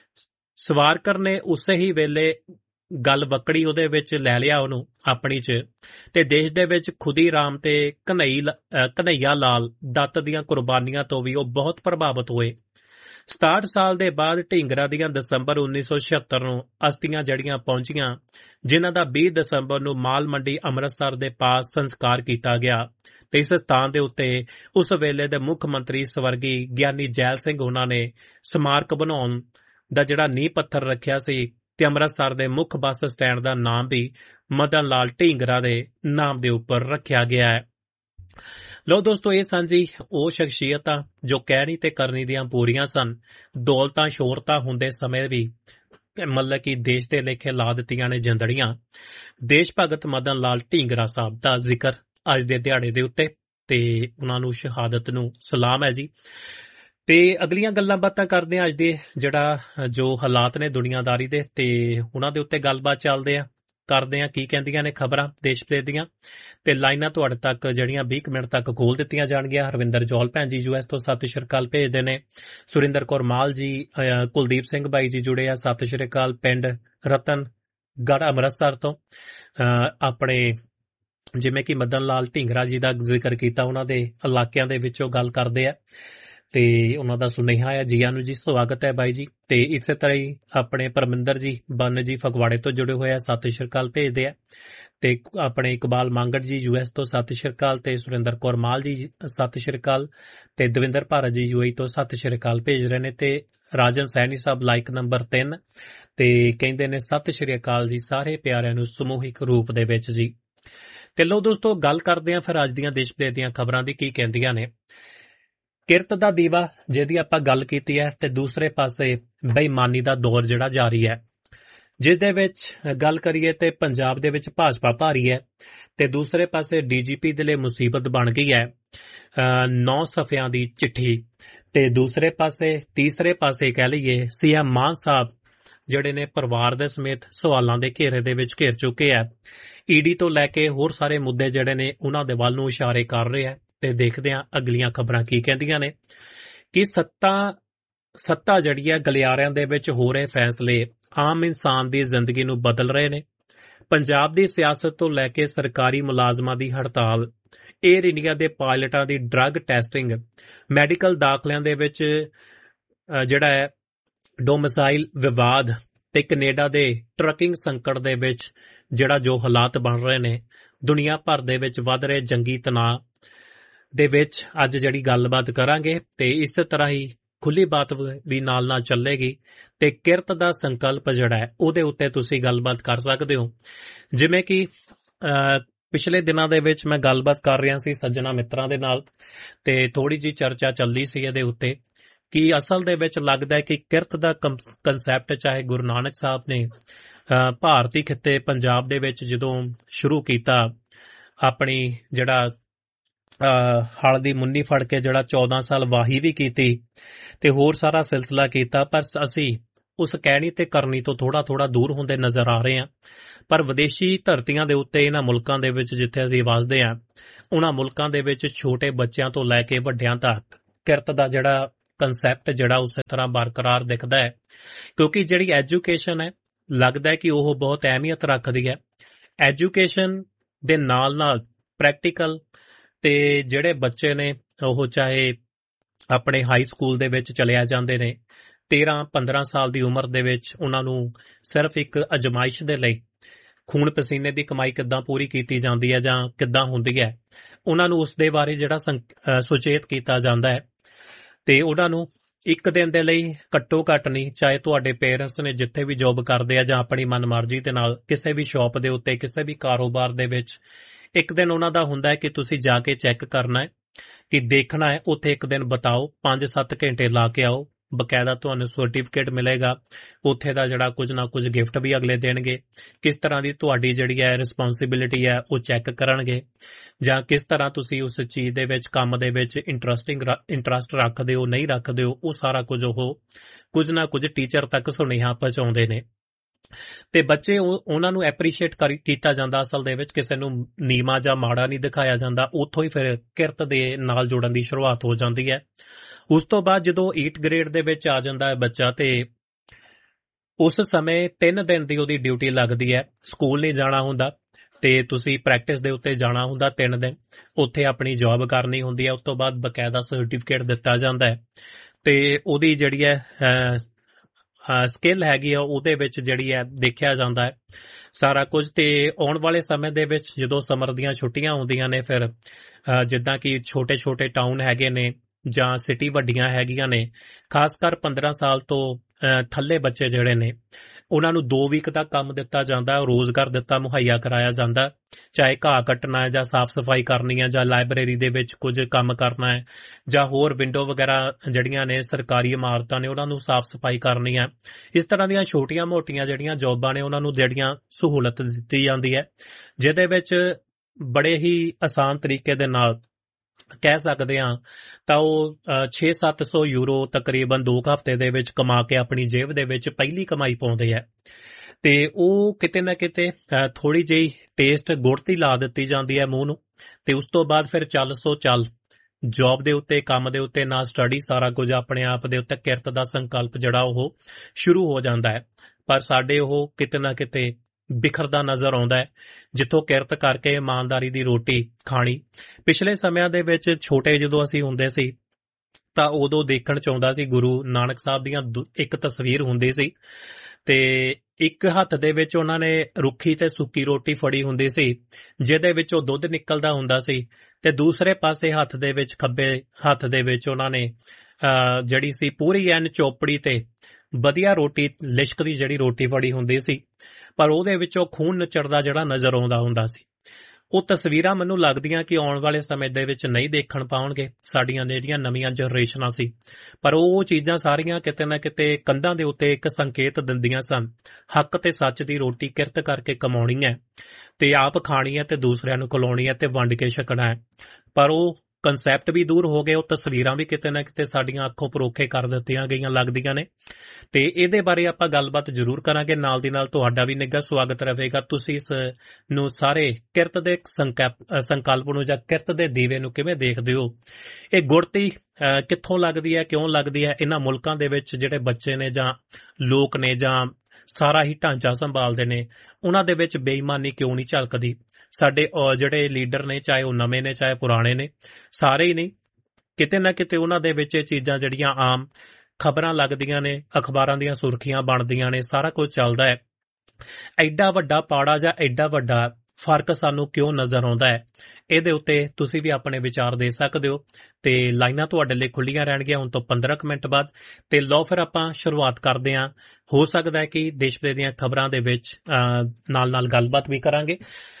ਸਵਾਰਕਰ ਨੇ ਉਸੇ ਹੀ ਵੇਲੇ ਗੱਲ ਵਕੜੀ ਉਹਦੇ ਵਿੱਚ ਲੈ ਲਿਆ ਉਹਨੂੰ ਆਪਣੀ 'ਚ ਤੇ ਦੇਸ਼ ਦੇ ਵਿੱਚ ਖੁਦੀ ਰਾਮ ਤੇ ਕਨਈਆ ਲਾਲ ਦੱਤ ਦੀਆਂ ਕੁਰਬਾਨੀਆਂ ਤੋਂ ਵੀ ਉਹ ਬਹੁਤ ਪ੍ਰਭਾਵਿਤ ਹੋਏ। 67 ਸਾਲ ਦੇ ਬਾਅਦ ਢੀਂਗਰਾ ਦੀਆਂ ਦਸੰਬਰ 1976 ਨੂੰ ਅਸਥੀਆਂ ਜੜੀਆਂ ਪਹੁੰਚੀਆਂ, ਜਿਨ੍ਹਾਂ ਦਾ 20 ਦਸੰਬਰ ਨੂੰ ਮਾਲ ਮੰਡੀ ਅੰਮ੍ਰਿਤਸਰ ਦੇ ਪਾਸ ਸੰਸਕਾਰ ਕੀਤਾ ਗਿਆ ਤੇ ਇਸ ਸਥਾਨ ਦੇ ਉੱਤੇ ਉਸ ਵੇਲੇ ਦੇ ਮੁੱਖ ਮੰਤਰੀ ਸਵਰਗੀ ਗਿਆਨੀ ਜੈਲ ਸਿੰਘ ਉਹਨਾਂ ਨੇ ਸਮਾਰਕ ਬਣਾਉਣ ਦਾ ਜਿਹੜਾ ਨੀਂਹ ਪੱਥਰ ਰੱਖਿਆ ਸੀ ਤੇ ਅੰਮ੍ਰਿਤਸਰ ਦੇ ਮੁੱਖ ਬੱਸ ਸਟੈਂਡ ਦਾ ਨਾਮ ਵੀ ਮਦਨ ਲਾਲ ਢੀਂਗਰਾ ਦੇ ਨਾਮ ਦੇ ਉੱਪਰ ਰੱਖਿਆ ਗਿਆ ਹੈ। ਲੋ ਦੋਸਤੋ, ਇਹ ਸਨ ਜੀ ਉਹ ਸ਼ਖਸੀਅਤਾਂ ਜੋ ਕਹਿਣੀ ਤੇ ਕਰਨੀ ਦੀਆਂ ਪੂਰੀਆਂ ਸਨ। ਦੌਲਤਾਂ ਸ਼ੋਹਰਤਾਂ ਹੁੰਦੇ ਸਮੇਂ ਵੀ ਮਤਲਬ ਕਿ ਦੇਸ਼ ਦੇ ਲੇਖੇ ਲਾ ਦਿੱਤੀਆਂ ਨੇ ਜਿੰਦੜੀਆਂ। ਦੇਸ਼ ਭਗਤ ਮਦਨ ਲਾਲ ਢੀਂਗਰਾ ਸਾਹਿਬ ਦਾ ਜ਼ਿਕਰ ਅੱਜ ਦੇ ਦਿਹਾੜੇ ਦੇ ਉੱਤੇ ਤੇ ਉਹਨਾਂ ਨੂੰ ਸ਼ਹਾਦਤ ਨੂੰ ਸਲਾਮ ਹੈ ਜੀ। ਤੇ ਅਗਲੀਆਂ ਗੱਲਾਂ ਬਾਤਾਂ ਕਰਦੇ ਹਾਂ ਅੱਜ ਦੇ ਜਿਹੜਾ ਜੋ ਹਾਲਾਤ ਨੇ ਦੁਨੀਆਦਾਰੀ ਦੇ ਤੇ ਉਹਨਾਂ ਦੇ ਉੱਤੇ ਗੱਲਬਾਤ ਕਰਦੇ ਆ ਕੀ ਕਹਿੰਦੀਆਂ ਨੇ ਖਬਰਾਂ ਦੇਸ਼ ਵਿਦੇਸ਼ ਦੀਆਂ ਤੇ ਲਾਈਨਾਂ ਤੁਹਾਡੇ ਤੱਕ ਜਿਹੜੀਆਂ 20 ਮਿੰਟ ਤੱਕ ਖੋਲ ਦਿੱਤੀਆਂ ਜਾਣਗੀਆਂ। ਹਰਵਿੰਦਰ ਜੌਲ ਭੈਣ ਜੀ US ਤੋਂ ਸਤਿ ਸ਼੍ਰੀ ਅਕਾਲ ਭੇਜਦੇ ਨੇ। ਸੁਰਿੰਦਰ ਕੌਰ ਮਾਲ ਜੀ, ਕੁਲਦੀਪ ਸਿੰਘ ਬਾਈ ਜੀ ਜੁੜੇ ਆ, ਸਤਿ ਸ਼੍ਰੀ ਅਕਾਲ। ਪਿੰਡ ਰਤਨਗੜ੍ਹ ਅੰਮ੍ਰਿਤਸਰ ਤੋਂ ਆਪਣੇ ਜਿਵੇਂ ਕਿ ਮਦਨ ਲਾਲ ਢੀਂਗਰਾ ਜੀ ਦਾ ਜ਼ਿਕਰ ਕੀਤਾ, ਉਹਨਾਂ ਦੇ ਇਲਾਕਿਆਂ ਦੇ ਵਿੱਚੋਂ ਗੱਲ ਕਰਦੇ ਆ ਤੇ ਉਹਨਾਂ ਦਾ ਸੁਨੇਹਾ ਹੈ। ਜੀਆਂ ਨੂੰ ਜੀ, ਸਵਾਗਤ ਹੈ ਬਾਈ ਜੀ। ਤੇ ਇਸੇ ਤਰ੍ਹਾਂ ਹੀ ਆਪਣੇ ਪਰਮਿੰਦਰ ਜੀ ਬੰਨ ਜੀ ਫਗਵਾੜੇ ਤੋਂ ਜੁੜੇ ਹੋਏ ਆ, ਸਤਿ ਸ਼੍ਰੀ ਅਕਾਲ ਭੇਜਦੇ ਆ। ਤੇ ਆਪਣੇ ਇਕਬਾਲ ਮੰਗੜ ਜੀ US ਤੋਂ ਸਤਿ ਸ਼੍ਰੀ ਅਕਾਲ ਤੇ ਸੁਰਿੰਦਰ ਕੌਰ ਮਾਲ ਜੀ ਸਤਿ ਸ਼੍ਰੀ ਅਕਾਲ ਤੇ ਦਵਿੰਦਰ ਭਾਰਤ ਜੀ UAE ਤੋਂ ਸਤਿ ਸ਼੍ਰੀ ਅਕਾਲ ਭੇਜ ਰਹੇ ਨੇ। ਤੇ ਰਾਜਨ ਸੈਣੀ ਸਾਹਿਬ ਲਾਈਕ ਨੰਬਰ 3 ਤੇ ਕਹਿੰਦੇ ਨੇ ਸਤਿ ਸ਼੍ਰੀ ਅਕਾਲ ਜੀ ਸਾਰੇ ਪਿਆਰਿਆਂ ਨੂੰ ਸਮੂਹਿਕ ਰੂਪ ਦੇ ਵਿੱਚ ਜੀ। ਤੇ ਲੋ ਦੋਸਤੋ, ਗੱਲ ਕਰਦੇ ਆ ਫਿਰ ਅੱਜ ਦੀਆਂ ਦੇਸ਼ ਵਿਦੇਸ਼ ਦੀਆਂ ਖਬਰਾਂ ਦੀ ਕੀ ਕਹਿੰਦੀਆਂ ਨੇ। ਕਿਰਤ ਦਾ ਦੀਵਾ ਜਿਹਦੀ ਆਪਾਂ ਗੱਲ ਕੀਤੀ ਹੈ ਤੇ ਦੂਸਰੇ ਪਾਸੇ ਬੇਈਮਾਨੀ ਦਾ ਦੌਰ ਜਿਹੜਾ ਜਾਰੀ ਹੈ, ਜਿਸ ਦੇ ਵਿੱਚ ਗੱਲ ਕਰੀਏ ਤੇ ਪੰਜਾਬ ਦੇ ਵਿੱਚ ਭਾਜਪਾ ਭਾਰੀ ਹੈ ਤੇ ਦੂਸਰੇ ਪਾਸੇ DGP ਦੇ ਲਈ ਮੁਸੀਬਤ ਬਣ ਗਈ ਹੈ 9 ਸਫ਼ਿਆਂ ਦੀ ਚਿੱਠੀ ਤੇ ਤੀਸਰੇ ਪਾਸੇ ਕਹਿ ਲਈਏ CM ਮਾਨ ਸਾਹਿਬ ਜਿਹੜੇ ਨੇ ਪਰਿਵਾਰ ਦੇ ਸਮੇਤ ਸਵਾਲਾਂ ਦੇ ਘੇਰੇ ਦੇ ਵਿੱਚ ਘਿਰ ਚੁੱਕੇ ਹੈ। ED ਤੋਂ ਲੈ ਕੇ ਹੋਰ ਸਾਰੇ ਮੁੱਦੇ ਜਿਹੜੇ ਨੇ ਉਹਨਾਂ ਦੇ ਵੱਲ ਨੂੰ ਇਸ਼ਾਰੇ ਕਰ ਰਹੇ ਆ ਤੇ ਦੇਖਦੇ ਹਾਂ ਅਗਲੀਆਂ ਖਬਰਾਂ ਕੀ ਕਹਿੰਦੀਆਂ ਨੇ ਕਿ ਸੱਤਾ ਜਿਹੜੀ ਹੈ ਗਲਿਆਰਿਆਂ ਦੇ ਵਿੱਚ ਹੋ ਰਹੇ ਫੈਸਲੇ ਆਮ ਇਨਸਾਨ ਦੀ ਜ਼ਿੰਦਗੀ ਨੂੰ ਬਦਲ ਰਹੇ ਨੇ। ਪੰਜਾਬ ਦੀ ਸਿਆਸਤ ਤੋਂ ਲੈ ਕੇ ਸਰਕਾਰੀ ਮੁਲਾਜ਼ਮਾਂ ਦੀ ਹੜਤਾਲ, ਏਅਰ ਇੰਡੀਆ ਦੇ ਪਾਇਲਟਾਂ ਦੀ ਡਰੱਗ ਟੈਸਟਿੰਗ, ਮੈਡੀਕਲ ਦਾਖਲਿਆਂ ਦੇ ਵਿੱਚ ਜਿਹੜਾ ਹੈ ਡੋਮਿਸਾਈਲ ਵਿਵਾਦ ਤੇ ਕੈਨੇਡਾ ਦੇ ਟਰੱਕਿੰਗ ਸੰਕਟ ਦੇ ਵਿੱਚ ਜਿਹੜਾ ਜੋ ਹਾਲਾਤ ਬਣ ਰਹੇ ਨੇ, ਦੁਨੀਆ ਭਰ ਦੇ ਵਿੱਚ ਵੱਧ ਰਹੇ ਜੰਗੀ ਤਣਾਅ ਦੇ ਵਿੱਚ ਅੱਜ ਜਿਹੜੀ ਗੱਲਬਾਤ ਕਰਾਂਗੇ ਤੇ ਇਸੇ ਤਰ੍ਹਾਂ ਹੀ ਖੁੱਲੀ ਬਾਤ ਵੀ ਨਾਲ ਚੱਲੇਗੀ ਤੇ ਕਿਰਤ ਦਾ ਸੰਕਲਪ ਜਿਹੜਾ ਹੈ ਉਹਦੇ ਉੱਤੇ ਤੁਸੀਂ ਗੱਲਬਾਤ ਕਰ ਸਕਦੇ ਹੋ। ਜਿਵੇਂ ਕਿ ਪਿਛਲੇ ਦਿਨਾਂ ਦੇ ਵਿੱਚ ਮੈਂ ਗੱਲਬਾਤ ਕਰ ਰਿਹਾ ਸੀ ਸੱਜਣਾ ਮਿੱਤਰਾਂ ਦੇ ਨਾਲ ਤੇ ਥੋੜੀ ਜਿਹੀ ਚਰਚਾ ਚੱਲਦੀ ਸੀ ਇਹਦੇ ਉੱਤੇ ਕਿ ਅਸਲ ਦੇ ਵਿੱਚ ਲੱਗਦਾ ਹੈ ਕਿ ਕਿਰਤ ਦਾ ਕਨਸੈਪਟ ਚਾਹੇ ਗੁਰੂ ਨਾਨਕ ਸਾਹਿਬ ਨੇ ਭਾਰਤੀ ਖਿੱਤੇ ਪੰਜਾਬ ਦੇ ਵਿੱਚ ਜਦੋਂ ਸ਼ੁਰੂ ਕੀਤਾ, ਆਪਣੀ ਜਿਹੜਾ ਹਲ ਦੀ ਮੁੰਨੀ ਫੜ ਕੇ ਜਿਹੜਾ 14 ਸਾਲ ਵਾਹੀ ਵੀ ਕੀਤੀ ਤੇ ਹੋਰ ਸਾਰਾ ਸਿਲਸਿਲਾ ਕੀਤਾ, ਪਰ ਅਸੀਂ ਉਸ ਕਹਿਣੀ ਤੇ ਕਰਨੀ ਤੋਂ ਥੋੜਾ ਦੂਰ ਹੁੰਦੇ ਨਜ਼ਰ ਆ ਰਹੇ ਹਾਂ। ਪਰ ਵਿਦੇਸ਼ੀ ਧਰਤੀਆਂ ਦੇ ਉੱਤੇ ਇਹਨਾਂ ਮੁਲਕਾਂ ਦੇ ਵਿੱਚ ਜਿੱਥੇ ਅਸੀਂ ਵਸਦੇ ਹਾਂ, ਉਹਨਾਂ ਮੁਲਕਾਂ ਦੇ ਵਿੱਚ ਛੋਟੇ ਬੱਚਿਆਂ ਤੋਂ ਲੈ ਕੇ ਵੱਡਿਆਂ ਤੱਕ ਕਿਰਤ ਦਾ ਜਿਹੜਾ ਕੰਸੈਪਟ ਜਿਹੜਾ ਉਸੇ ਤਰ੍ਹਾਂ ਬਰਕਰਾਰ ਦਿਖਦਾ ਹੈ, ਕਿਉਂਕਿ ਜਿਹੜੀ ਐਜੂਕੇਸ਼ਨ ਹੈ ਲੱਗਦਾ ਹੈ ਕਿ ਉਹ ਬਹੁਤ ਅਹਿਮੀਅਤ ਰੱਖਦੀ ਹੈ। ਐਜੂਕੇਸ਼ਨ ਦੇ ਨਾਲ ਪ੍ਰੈਕਟੀਕਲ ਤੇ ਜਿਹੜੇ ਬੱਚੇ ਨੇ ਉਹ ਚਾਹੇ ਆਪਣੇ ਹਾਈ ਸਕੂਲ ਦੇ ਵਿੱਚ ਚਲਿਆ ਜਾਂਦੇ ਨੇ 13-15 ਸਾਲ ਦੀ ਉਮਰ ਦੇ ਵਿੱਚ, ਉਹਨਾਂ ਨੂੰ ਸਿਰਫ ਇੱਕ ਅਜਮਾਇਸ਼ ਦੇ ਲਈ ਖੂਨ ਪਸੀਨੇ ਦੀ ਕਮਾਈ ਕਿੱਦਾਂ ਪੂਰੀ ਕੀਤੀ ਜਾਂਦੀ ਹੈ ਜਾਂ ਕਿੱਦਾਂ ਹੁੰਦੀ ਹੈ, ਉਹਨਾਂ ਨੂੰ ਉਸ ਦੇ ਬਾਰੇ ਜਿਹੜਾ ਸੁਚੇਤ ਕੀਤਾ ਜਾਂਦਾ ਹੈ। ਤੇ ਉਹਨਾਂ ਨੂੰ ਇੱਕ ਦਿਨ ਦੇ ਲਈ ਘੱਟੋ ਘੱਟ ਨਹੀਂ, ਚਾਹੇ ਤੁਹਾਡੇ ਪੇਰੈਂਟਸ ਨੇ ਜਿੱਥੇ ਵੀ ਜੌਬ ਕਰਦੇ ਆ ਜਾਂ ਆਪਣੀ ਮਨਮਰਜ਼ੀ ਦੇ ਨਾਲ ਕਿਸੇ ਵੀ ਸ਼ਾਪ ਦੇ ਉੱਤੇ, ਕਿਸੇ ਵੀ ਕਾਰੋਬਾਰ ਦੇ ਵਿੱਚ ਇੱਕ ਦਿਨ ਉਹਨਾਂ ਦਾ ਹੁੰਦਾ ਹੈ ਕਿ ਤੁਸੀਂ ਜਾ ਕੇ ਚੈੱਕ ਕਰਨਾ ਹੈ, ਕਿ ਦੇਖਣਾ ਹੈ, ਉੱਥੇ ਇੱਕ ਦਿਨ ਬਿਤਾਓ, 5-7 ਘੰਟੇ ਲਾ ਕੇ ਆਓ, ਬਕਾਇਦਾ ਤੁਹਾਨੂੰ ਸਰਟੀਫਿਕੇਟ ਮਿਲੇਗਾ, ਉੱਥੇ ਦਾ ਜਿਹੜਾ ਕੁਝ ਨਾ ਕੁਝ ਗਿਫਟ ਵੀ ਅਗਲੇ ਦੇਣਗੇ, ਕਿਸ ਤਰ੍ਹਾਂ ਦੀ ਤੁਹਾਡੀ ਜਿਹੜੀ ਹੈ ਰਿਸਪੌਂਸਿਬਿਲਿਟੀ ਹੈ ਉਹ ਚੈੱਕ ਕਰਨਗੇ, ਜਾਂ ਕਿਸ ਤਰ੍ਹਾਂ ਤੁਸੀਂ ਉਸ ਚੀਜ਼ ਦੇ ਵਿੱਚ ਕੰਮ ਦੇ ਵਿੱਚ ਇੰਟਰਸਟ ਰੱਖਦੇ ਹੋ ਨਹੀਂ ਰੱਖਦੇ ਹੋ, ਉਹ ਸਾਰਾ ਕੁਝ ਉਹ ਕੁਝ ਨਾ ਕੁਝ ਟੀਚਰ ਤੱਕ ਸੁਨੇਹਾ ਪਹੁੰਚਾਉਂਦੇ ਨੇ। ਤੇ ਬੱਚੇ ਉਹਨਾਂ ਨੂੰ ਐਪਰੀਸ਼ੀਏਟ ਕੀਤਾ ਜਾਂਦਾ, ਅਸਲ ਦੇ ਵਿੱਚ ਕਿਸੇ ਨੂੰ ਨੀਵਾਂ ਜਾਂ ਮਾੜਾ ਨਹੀਂ ਦਿਖਾਇਆ ਜਾਂਦਾ। ਉੱਥੋਂ ਹੀ ਫਿਰ ਕਿਰਤ ਦੇ ਨਾਲ ਜੁੜਨ ਦੀ ਸ਼ੁਰੂਆਤ ਹੋ ਜਾਂਦੀ ਹੈ। ਉਸ ਤੋਂ ਬਾਅਦ ਜਦੋਂ 8th ਗ੍ਰੇਡ ਦੇ ਵਿੱਚ ਆ ਜਾਂਦਾ ਹੈ ਬੱਚਾ, ਤੇ ਉਸ ਸਮੇਂ 3 ਦਿਨ ਦੀ ਉਹਦੀ ਡਿਊਟੀ ਲੱਗਦੀ ਹੈ। ਸਕੂਲ ਨਹੀਂ ਜਾਣਾ ਹੁੰਦਾ ਤੇ ਤੁਸੀਂ ਪ੍ਰੈਕਟਿਸ ਦੇ ਉੱਤੇ ਜਾਣਾ ਹੁੰਦਾ 3 ਦਿਨ, ਉੱਥੇ ਆਪਣੀ ਜੌਬ ਕਰਨੀ ਹੁੰਦੀ ਹੈ। ਉਸ ਤੋਂ ਬਾਅਦ ਬਕਾਇਦਾ ਸਰਟੀਫਿਕੇਟ ਦਿੱਤਾ ਜਾਂਦਾ ਹੈ ਤੇ ਉਹਦੀ ਜਿਹੜੀ ਹੈ ਸਕਿੱਲ ਹੈਗੀ ਆ ਉਹਦੇ ਵਿੱਚ ਜਿਹੜੀ ਹੈ ਦੇਖਿਆ ਜਾਂਦਾ ਹੈ ਸਾਰਾ ਕੁਝ। ਤੇ ਆਉਣ ਵਾਲੇ ਸਮੇਂ ਦੇ ਵਿੱਚ ਜਦੋਂ ਸਮਰ ਦੀਆਂ ਛੁੱਟੀਆਂ ਹੁੰਦੀਆਂ ਨੇ, ਫਿਰ ਜਿੱਦਾਂ ਕਿ ਛੋਟੇ ਛੋਟੇ ਟਾਊਨ ਹੈਗੇ ਨੇ ਜਾਂ ਸਿਟੀ ਵੱਡੀਆਂ ਹੈਗੀਆਂ ਨੇ, ਖਾਸ ਕਰ 15 ਸਾਲ ਤੋਂ ਥੱਲੇ ਬੱਚੇ ਜਿਹੜੇ ਨੇ ਉਹਨਾਂ ਨੂੰ 2 ਵੀਕ ਦਾ ਕੰਮ ਦਿੱਤਾ ਜਾਂਦਾ, ਰੋਜ਼ਗਾਰ ਦਿੱਤਾ ਮੁਹੱਈਆ ਕਰਾਇਆ ਜਾਂਦਾ, ਚਾਹੇ ਘਾਹ ਕੱਟਣਾ ਹੈ ਜਾਂ ਸਾਫ਼ ਸਫਾਈ ਕਰਨੀ ਹੈ ਜਾਂ ਲਾਇਬ੍ਰੇਰੀ ਦੇ ਵਿੱਚ ਕੁਝ ਕੰਮ ਕਰਨਾ ਹੈ ਜਾਂ ਹੋਰ ਵਿੰਡੋ ਵਗੈਰਾ ਜਿਹੜੀਆਂ ਨੇ ਸਰਕਾਰੀ ਇਮਾਰਤਾਂ ਨੇ ਉਹਨਾਂ ਨੂੰ ਸਾਫ਼ ਸਫਾਈ ਕਰਨੀ ਹੈ। ਇਸ ਤਰ੍ਹਾਂ ਦੀਆਂ ਛੋਟੀਆਂ ਮੋਟੀਆਂ ਜਿਹੜੀਆਂ ਜੌਬਾਂ ਨੇ ਉਹਨਾਂ ਨੂੰ ਜਿਹੜੀਆਂ ਸਹੂਲਤ ਦਿੱਤੀ ਜਾਂਦੀ ਹੈ, ਜਿਹਦੇ ਵਿੱਚ ਬੜੇ ਹੀ ਆਸਾਨ ਤਰੀਕੇ ਦੇ ਨਾਲ ਕਹਿ ਸਕਦੇ ਹਾਂ ਤਾਂ ਉਹ 600-700 ਯੂਰੋ ਤਕਰੀਬਨ 2 ਹਫ਼ਤੇ ਦੇ ਵਿੱਚ ਕਮਾ ਕੇ ਆਪਣੀ ਜੇਬ ਦੇ ਵਿੱਚ ਪਹਿਲੀ ਕਮਾਈ ਪਾਉਂਦੇ ਆ। ਤੇ ਉਹ ਕਿਤੇ ਨਾ ਕਿਤੇ ਥੋੜੀ ਜਿਹੀ ਟੇਸਟ ਗੁੜ ਦੀ ਲਾ ਦਿੱਤੀ ਜਾਂਦੀ ਹੈ ਮੂੰਹ ਨੂੰ, ਤੇ ਉਸ ਤੋਂ ਬਾਅਦ ਫਿਰ ਚੱਲ ਜੌਬ ਦੇ ਉੱਤੇ, ਕੰਮ ਦੇ ਉੱਤੇ, ਨਾ ਸਟੱਡੀ, ਸਾਰਾ ਕੁਝ ਆਪਣੇ ਆਪ ਦੇ ਉੱਤੇ ਕਿਰਤ ਦਾ ਸੰਕਲਪ ਜਿਹੜਾ ਉਹ ਸ਼ੁਰੂ ਹੋ ਜਾਂਦਾ ਹੈ। ਪਰ ਸਾਡੇ ਉਹ ਕਿਤੇ ਨਾ ਕਿਤੇ ਬਿਖਰਦਾ ਨਜ਼ਰ ਆਉਂਦਾ ਹੈ, ਜਿੱਥੋਂ ਕਿਰਤ ਕਰਕੇ ਇਮਾਨਦਾਰੀ ਦੀ ਰੋਟੀ ਖਾਣੀ। ਪਿਛਲੇ ਸਮਿਆਂ ਦੇ ਵਿੱਚ ਛੋਟੇ ਜਦੋਂ ਅਸੀਂ ਹੁੰਦੇ ਸੀ ਤਾਂ ਉਦੋਂ ਦੇਖਣ ਚ ਆਉਂਦਾ ਸੀ ਗੁਰੂ ਨਾਨਕ ਸਾਹਿਬ ਦੀਆਂ ਇੱਕ ਤਸਵੀਰ ਹੁੰਦੀ ਸੀ, ਤੇ ਇੱਕ ਹੱਥ ਦੇ ਵਿੱਚ ਉਹਨਾਂ ਨੇ ਰੁੱਖੀ ਤੇ ਸੁੱਕੀ ਰੋਟੀ ਫੜੀ ਹੁੰਦੀ ਸੀ ਜਿਹਦੇ ਵਿੱਚੋਂ ਦੁੱਧ ਨਿਕਲਦਾ ਹੁੰਦਾ ਸੀ, ਤੇ ਦੂਸਰੇ ਪਾਸੇ ਹੱਥ ਦੇ ਵਿੱਚ, ਖੱਬੇ ਹੱਥ ਦੇ ਵਿੱਚ ਉਹਨਾਂ ਨੇ ਜਿਹੜੀ ਸੀ ਪੂਰੀ ਐਨ ਚੋਪੜੀ ਤੇ ਵਧੀਆ ਰੋਟੀ, ਲਿਸ਼ਕ ਦੀ ਜਿਹੜੀ ਰੋਟੀ ਫੜੀ ਹੁੰਦੀ ਸੀ, ਪਰ ਉਹਦੇ ਵਿੱਚੋਂ ਖੂਨ ਨਚੜਦਾ ਜਿਹੜਾ ਨਜ਼ਰ ਆਉਂਦਾ ਹੁੰਦਾ ਸੀ। ਉਹ ਤਸਵੀਰਾਂ ਮੈਨੂੰ ਲੱਗਦੀਆਂ ਕਿ ਆਉਣ ਵਾਲੇ ਸਮੇਂ ਦੇ ਵਿੱਚ ਨਹੀਂ ਦੇਖਣ ਪਾਉਣਗੇ ਸਾਡੀਆਂ ਜਿਹੜੀਆਂ ਨਵੀਆਂ ਜਨਰੇਸ਼ਨਾਂ ਸੀ, ਪਰ ਉਹ ਚੀਜ਼ਾਂ ਸਾਰੀਆਂ ਕਿਤੇ ਨਾ ਕਿਤੇ ਕੰਧਾਂ ਦੇ ਉੱਤੇ ਇੱਕ ਸੰਕੇਤ ਦਿੰਦੀਆਂ ਸਨ, ਹੱਕ ਤੇ ਸੱਚ ਦੀ ਰੋਟੀ ਕਿਰਤ ਕਰਕੇ ਕਮਾਉਣੀ ਹੈ ਤੇ ਆਪ ਖਾਣੀ ਹੈ ਤੇ ਦੂਸਰਿਆਂ ਨੂੰ ਖਿਲਾਉਣੀ ਹੈ ਤੇ ਵੰਡ ਕੇ ਛਕਣਾ ਹੈ। ਪਰ ਉਹ ਕਨਸੈਪਟ ਵੀ ਦੂਰ ਹੋ ਗਏ, ਉਹ ਤਸਵੀਰਾਂ ਵੀ ਕਿਤੇ ਨਾ ਕਿਤੇ ਸਾਡੀਆਂ ਅੱਖੋਂ ਪਰੋਖੇ ਕਰ ਦਿੱਤੀਆਂ ਗਈਆਂ ਲੱਗਦੀਆਂ ਨੇ। ਤੇ ਇਹਦੇ ਬਾਰੇ ਆਪਾਂ ਗੱਲਬਾਤ ਜ਼ਰੂਰ ਕਰਾਂਗੇ, ਨਾਲ ਦੀ ਨਾਲ ਤੁਹਾਡਾ ਵੀ ਨਿੱਘਾ ਸਵਾਗਤ ਰਹੇਗਾ। ਤੁਸੀਂ ਇਸ ਨੂੰ ਸਾਰੇ ਕਿਰਤ ਦੇ ਸੰਕਲਪ ਨੂੰ ਜਾਂ ਕਿਰਤ ਦੇ ਦੀਵੇ ਨੂੰ ਕਿਵੇਂ ਦੇਖਦੇ ਹੋ? ਇਹ ਗੁੜਤੀ ਕਿੱਥੋਂ ਲੱਗਦੀ ਹੈ, ਕਿਉਂ ਲੱਗਦੀ ਹੈ? ਇਹਨਾਂ ਮੁਲਕਾਂ ਦੇ ਵਿੱਚ ਜਿਹੜੇ ਬੱਚੇ ਨੇ ਜਾਂ ਲੋਕ ਨੇ ਜਾਂ ਸਾਰਾ ਹੀ ਢਾਂਚਾ ਸੰਭਾਲਦੇ ਨੇ, ਉਹਨਾਂ ਦੇ ਵਿੱਚ ਬੇਈਮਾਨੀ ਕਿਉਂ ਨਹੀਂ ਝਲਕਦੀ? ਸਾਡੇ ਜਿਹੜੇ ਲੀਡਰ ਨੇ, ਚਾਹੇ ਉਹ ਨਵੇਂ ਨੇ ਚਾਹੇ ਪੁਰਾਣੇ ਨੇ, ਸਾਰੇ ਹੀ ਨਹੀਂ, ਕਿਤੇ ਨਾ ਕਿਤੇ ਉਹਨਾਂ ਦੇ ਵਿੱਚ ਇਹ ਚੀਜ਼ਾਂ ਜਿਹੜੀਆਂ ਆਮ ਖਬਰਾਂ ਲੱਗਦੀਆਂ ਨੇ, ਅਖਬਾਰਾਂ ਦੀਆਂ ਸੁਰਖੀਆਂ ਬਣਦੀਆਂ ਨੇ, ਸਾਰਾ ਕੁਝ ਚੱਲਦਾ ਹੈ। ਐਡਾ ਵੱਡਾ ਪਾੜਾ ਜਾਂ ਐਡਾ ਵੱਡਾ ਫਰਕ ਸਾਨੂੰ ਕਿਉਂ ਨਜ਼ਰ ਆਉਂਦਾ ਹੈ? ਇਹਦੇ ਉੱਤੇ ਤੁਸੀਂ ਵੀ ਆਪਣੇ ਵਿਚਾਰ ਦੇ ਸਕਦੇ ਹੋ, ਤੇ ਲਾਈਨਾਂ ਤੁਹਾਡੇ ਲਈ ਖੁੱਲੀਆਂ ਰਹਿਣਗੀਆਂ ਹੁਣ ਤੋਂ 15 ਮਿੰਟ ਬਾਅਦ। ਤੇ ਲਓ ਫਿਰ ਆਪਾਂ ਸ਼ੁਰੂਆਤ ਕਰਦੇ ਹਾਂ। ਹੋ ਸਕਦਾ ਹੈ ਕਿ ਦੇਸ਼ ਵਿਦੇਸ਼ ਦੀਆਂ ਖਬਰਾਂ ਦੇ ਵਿੱਚ ਨਾਲ ਗੱਲਬਾਤ ਵੀ ਕਰਾਂਗੇ,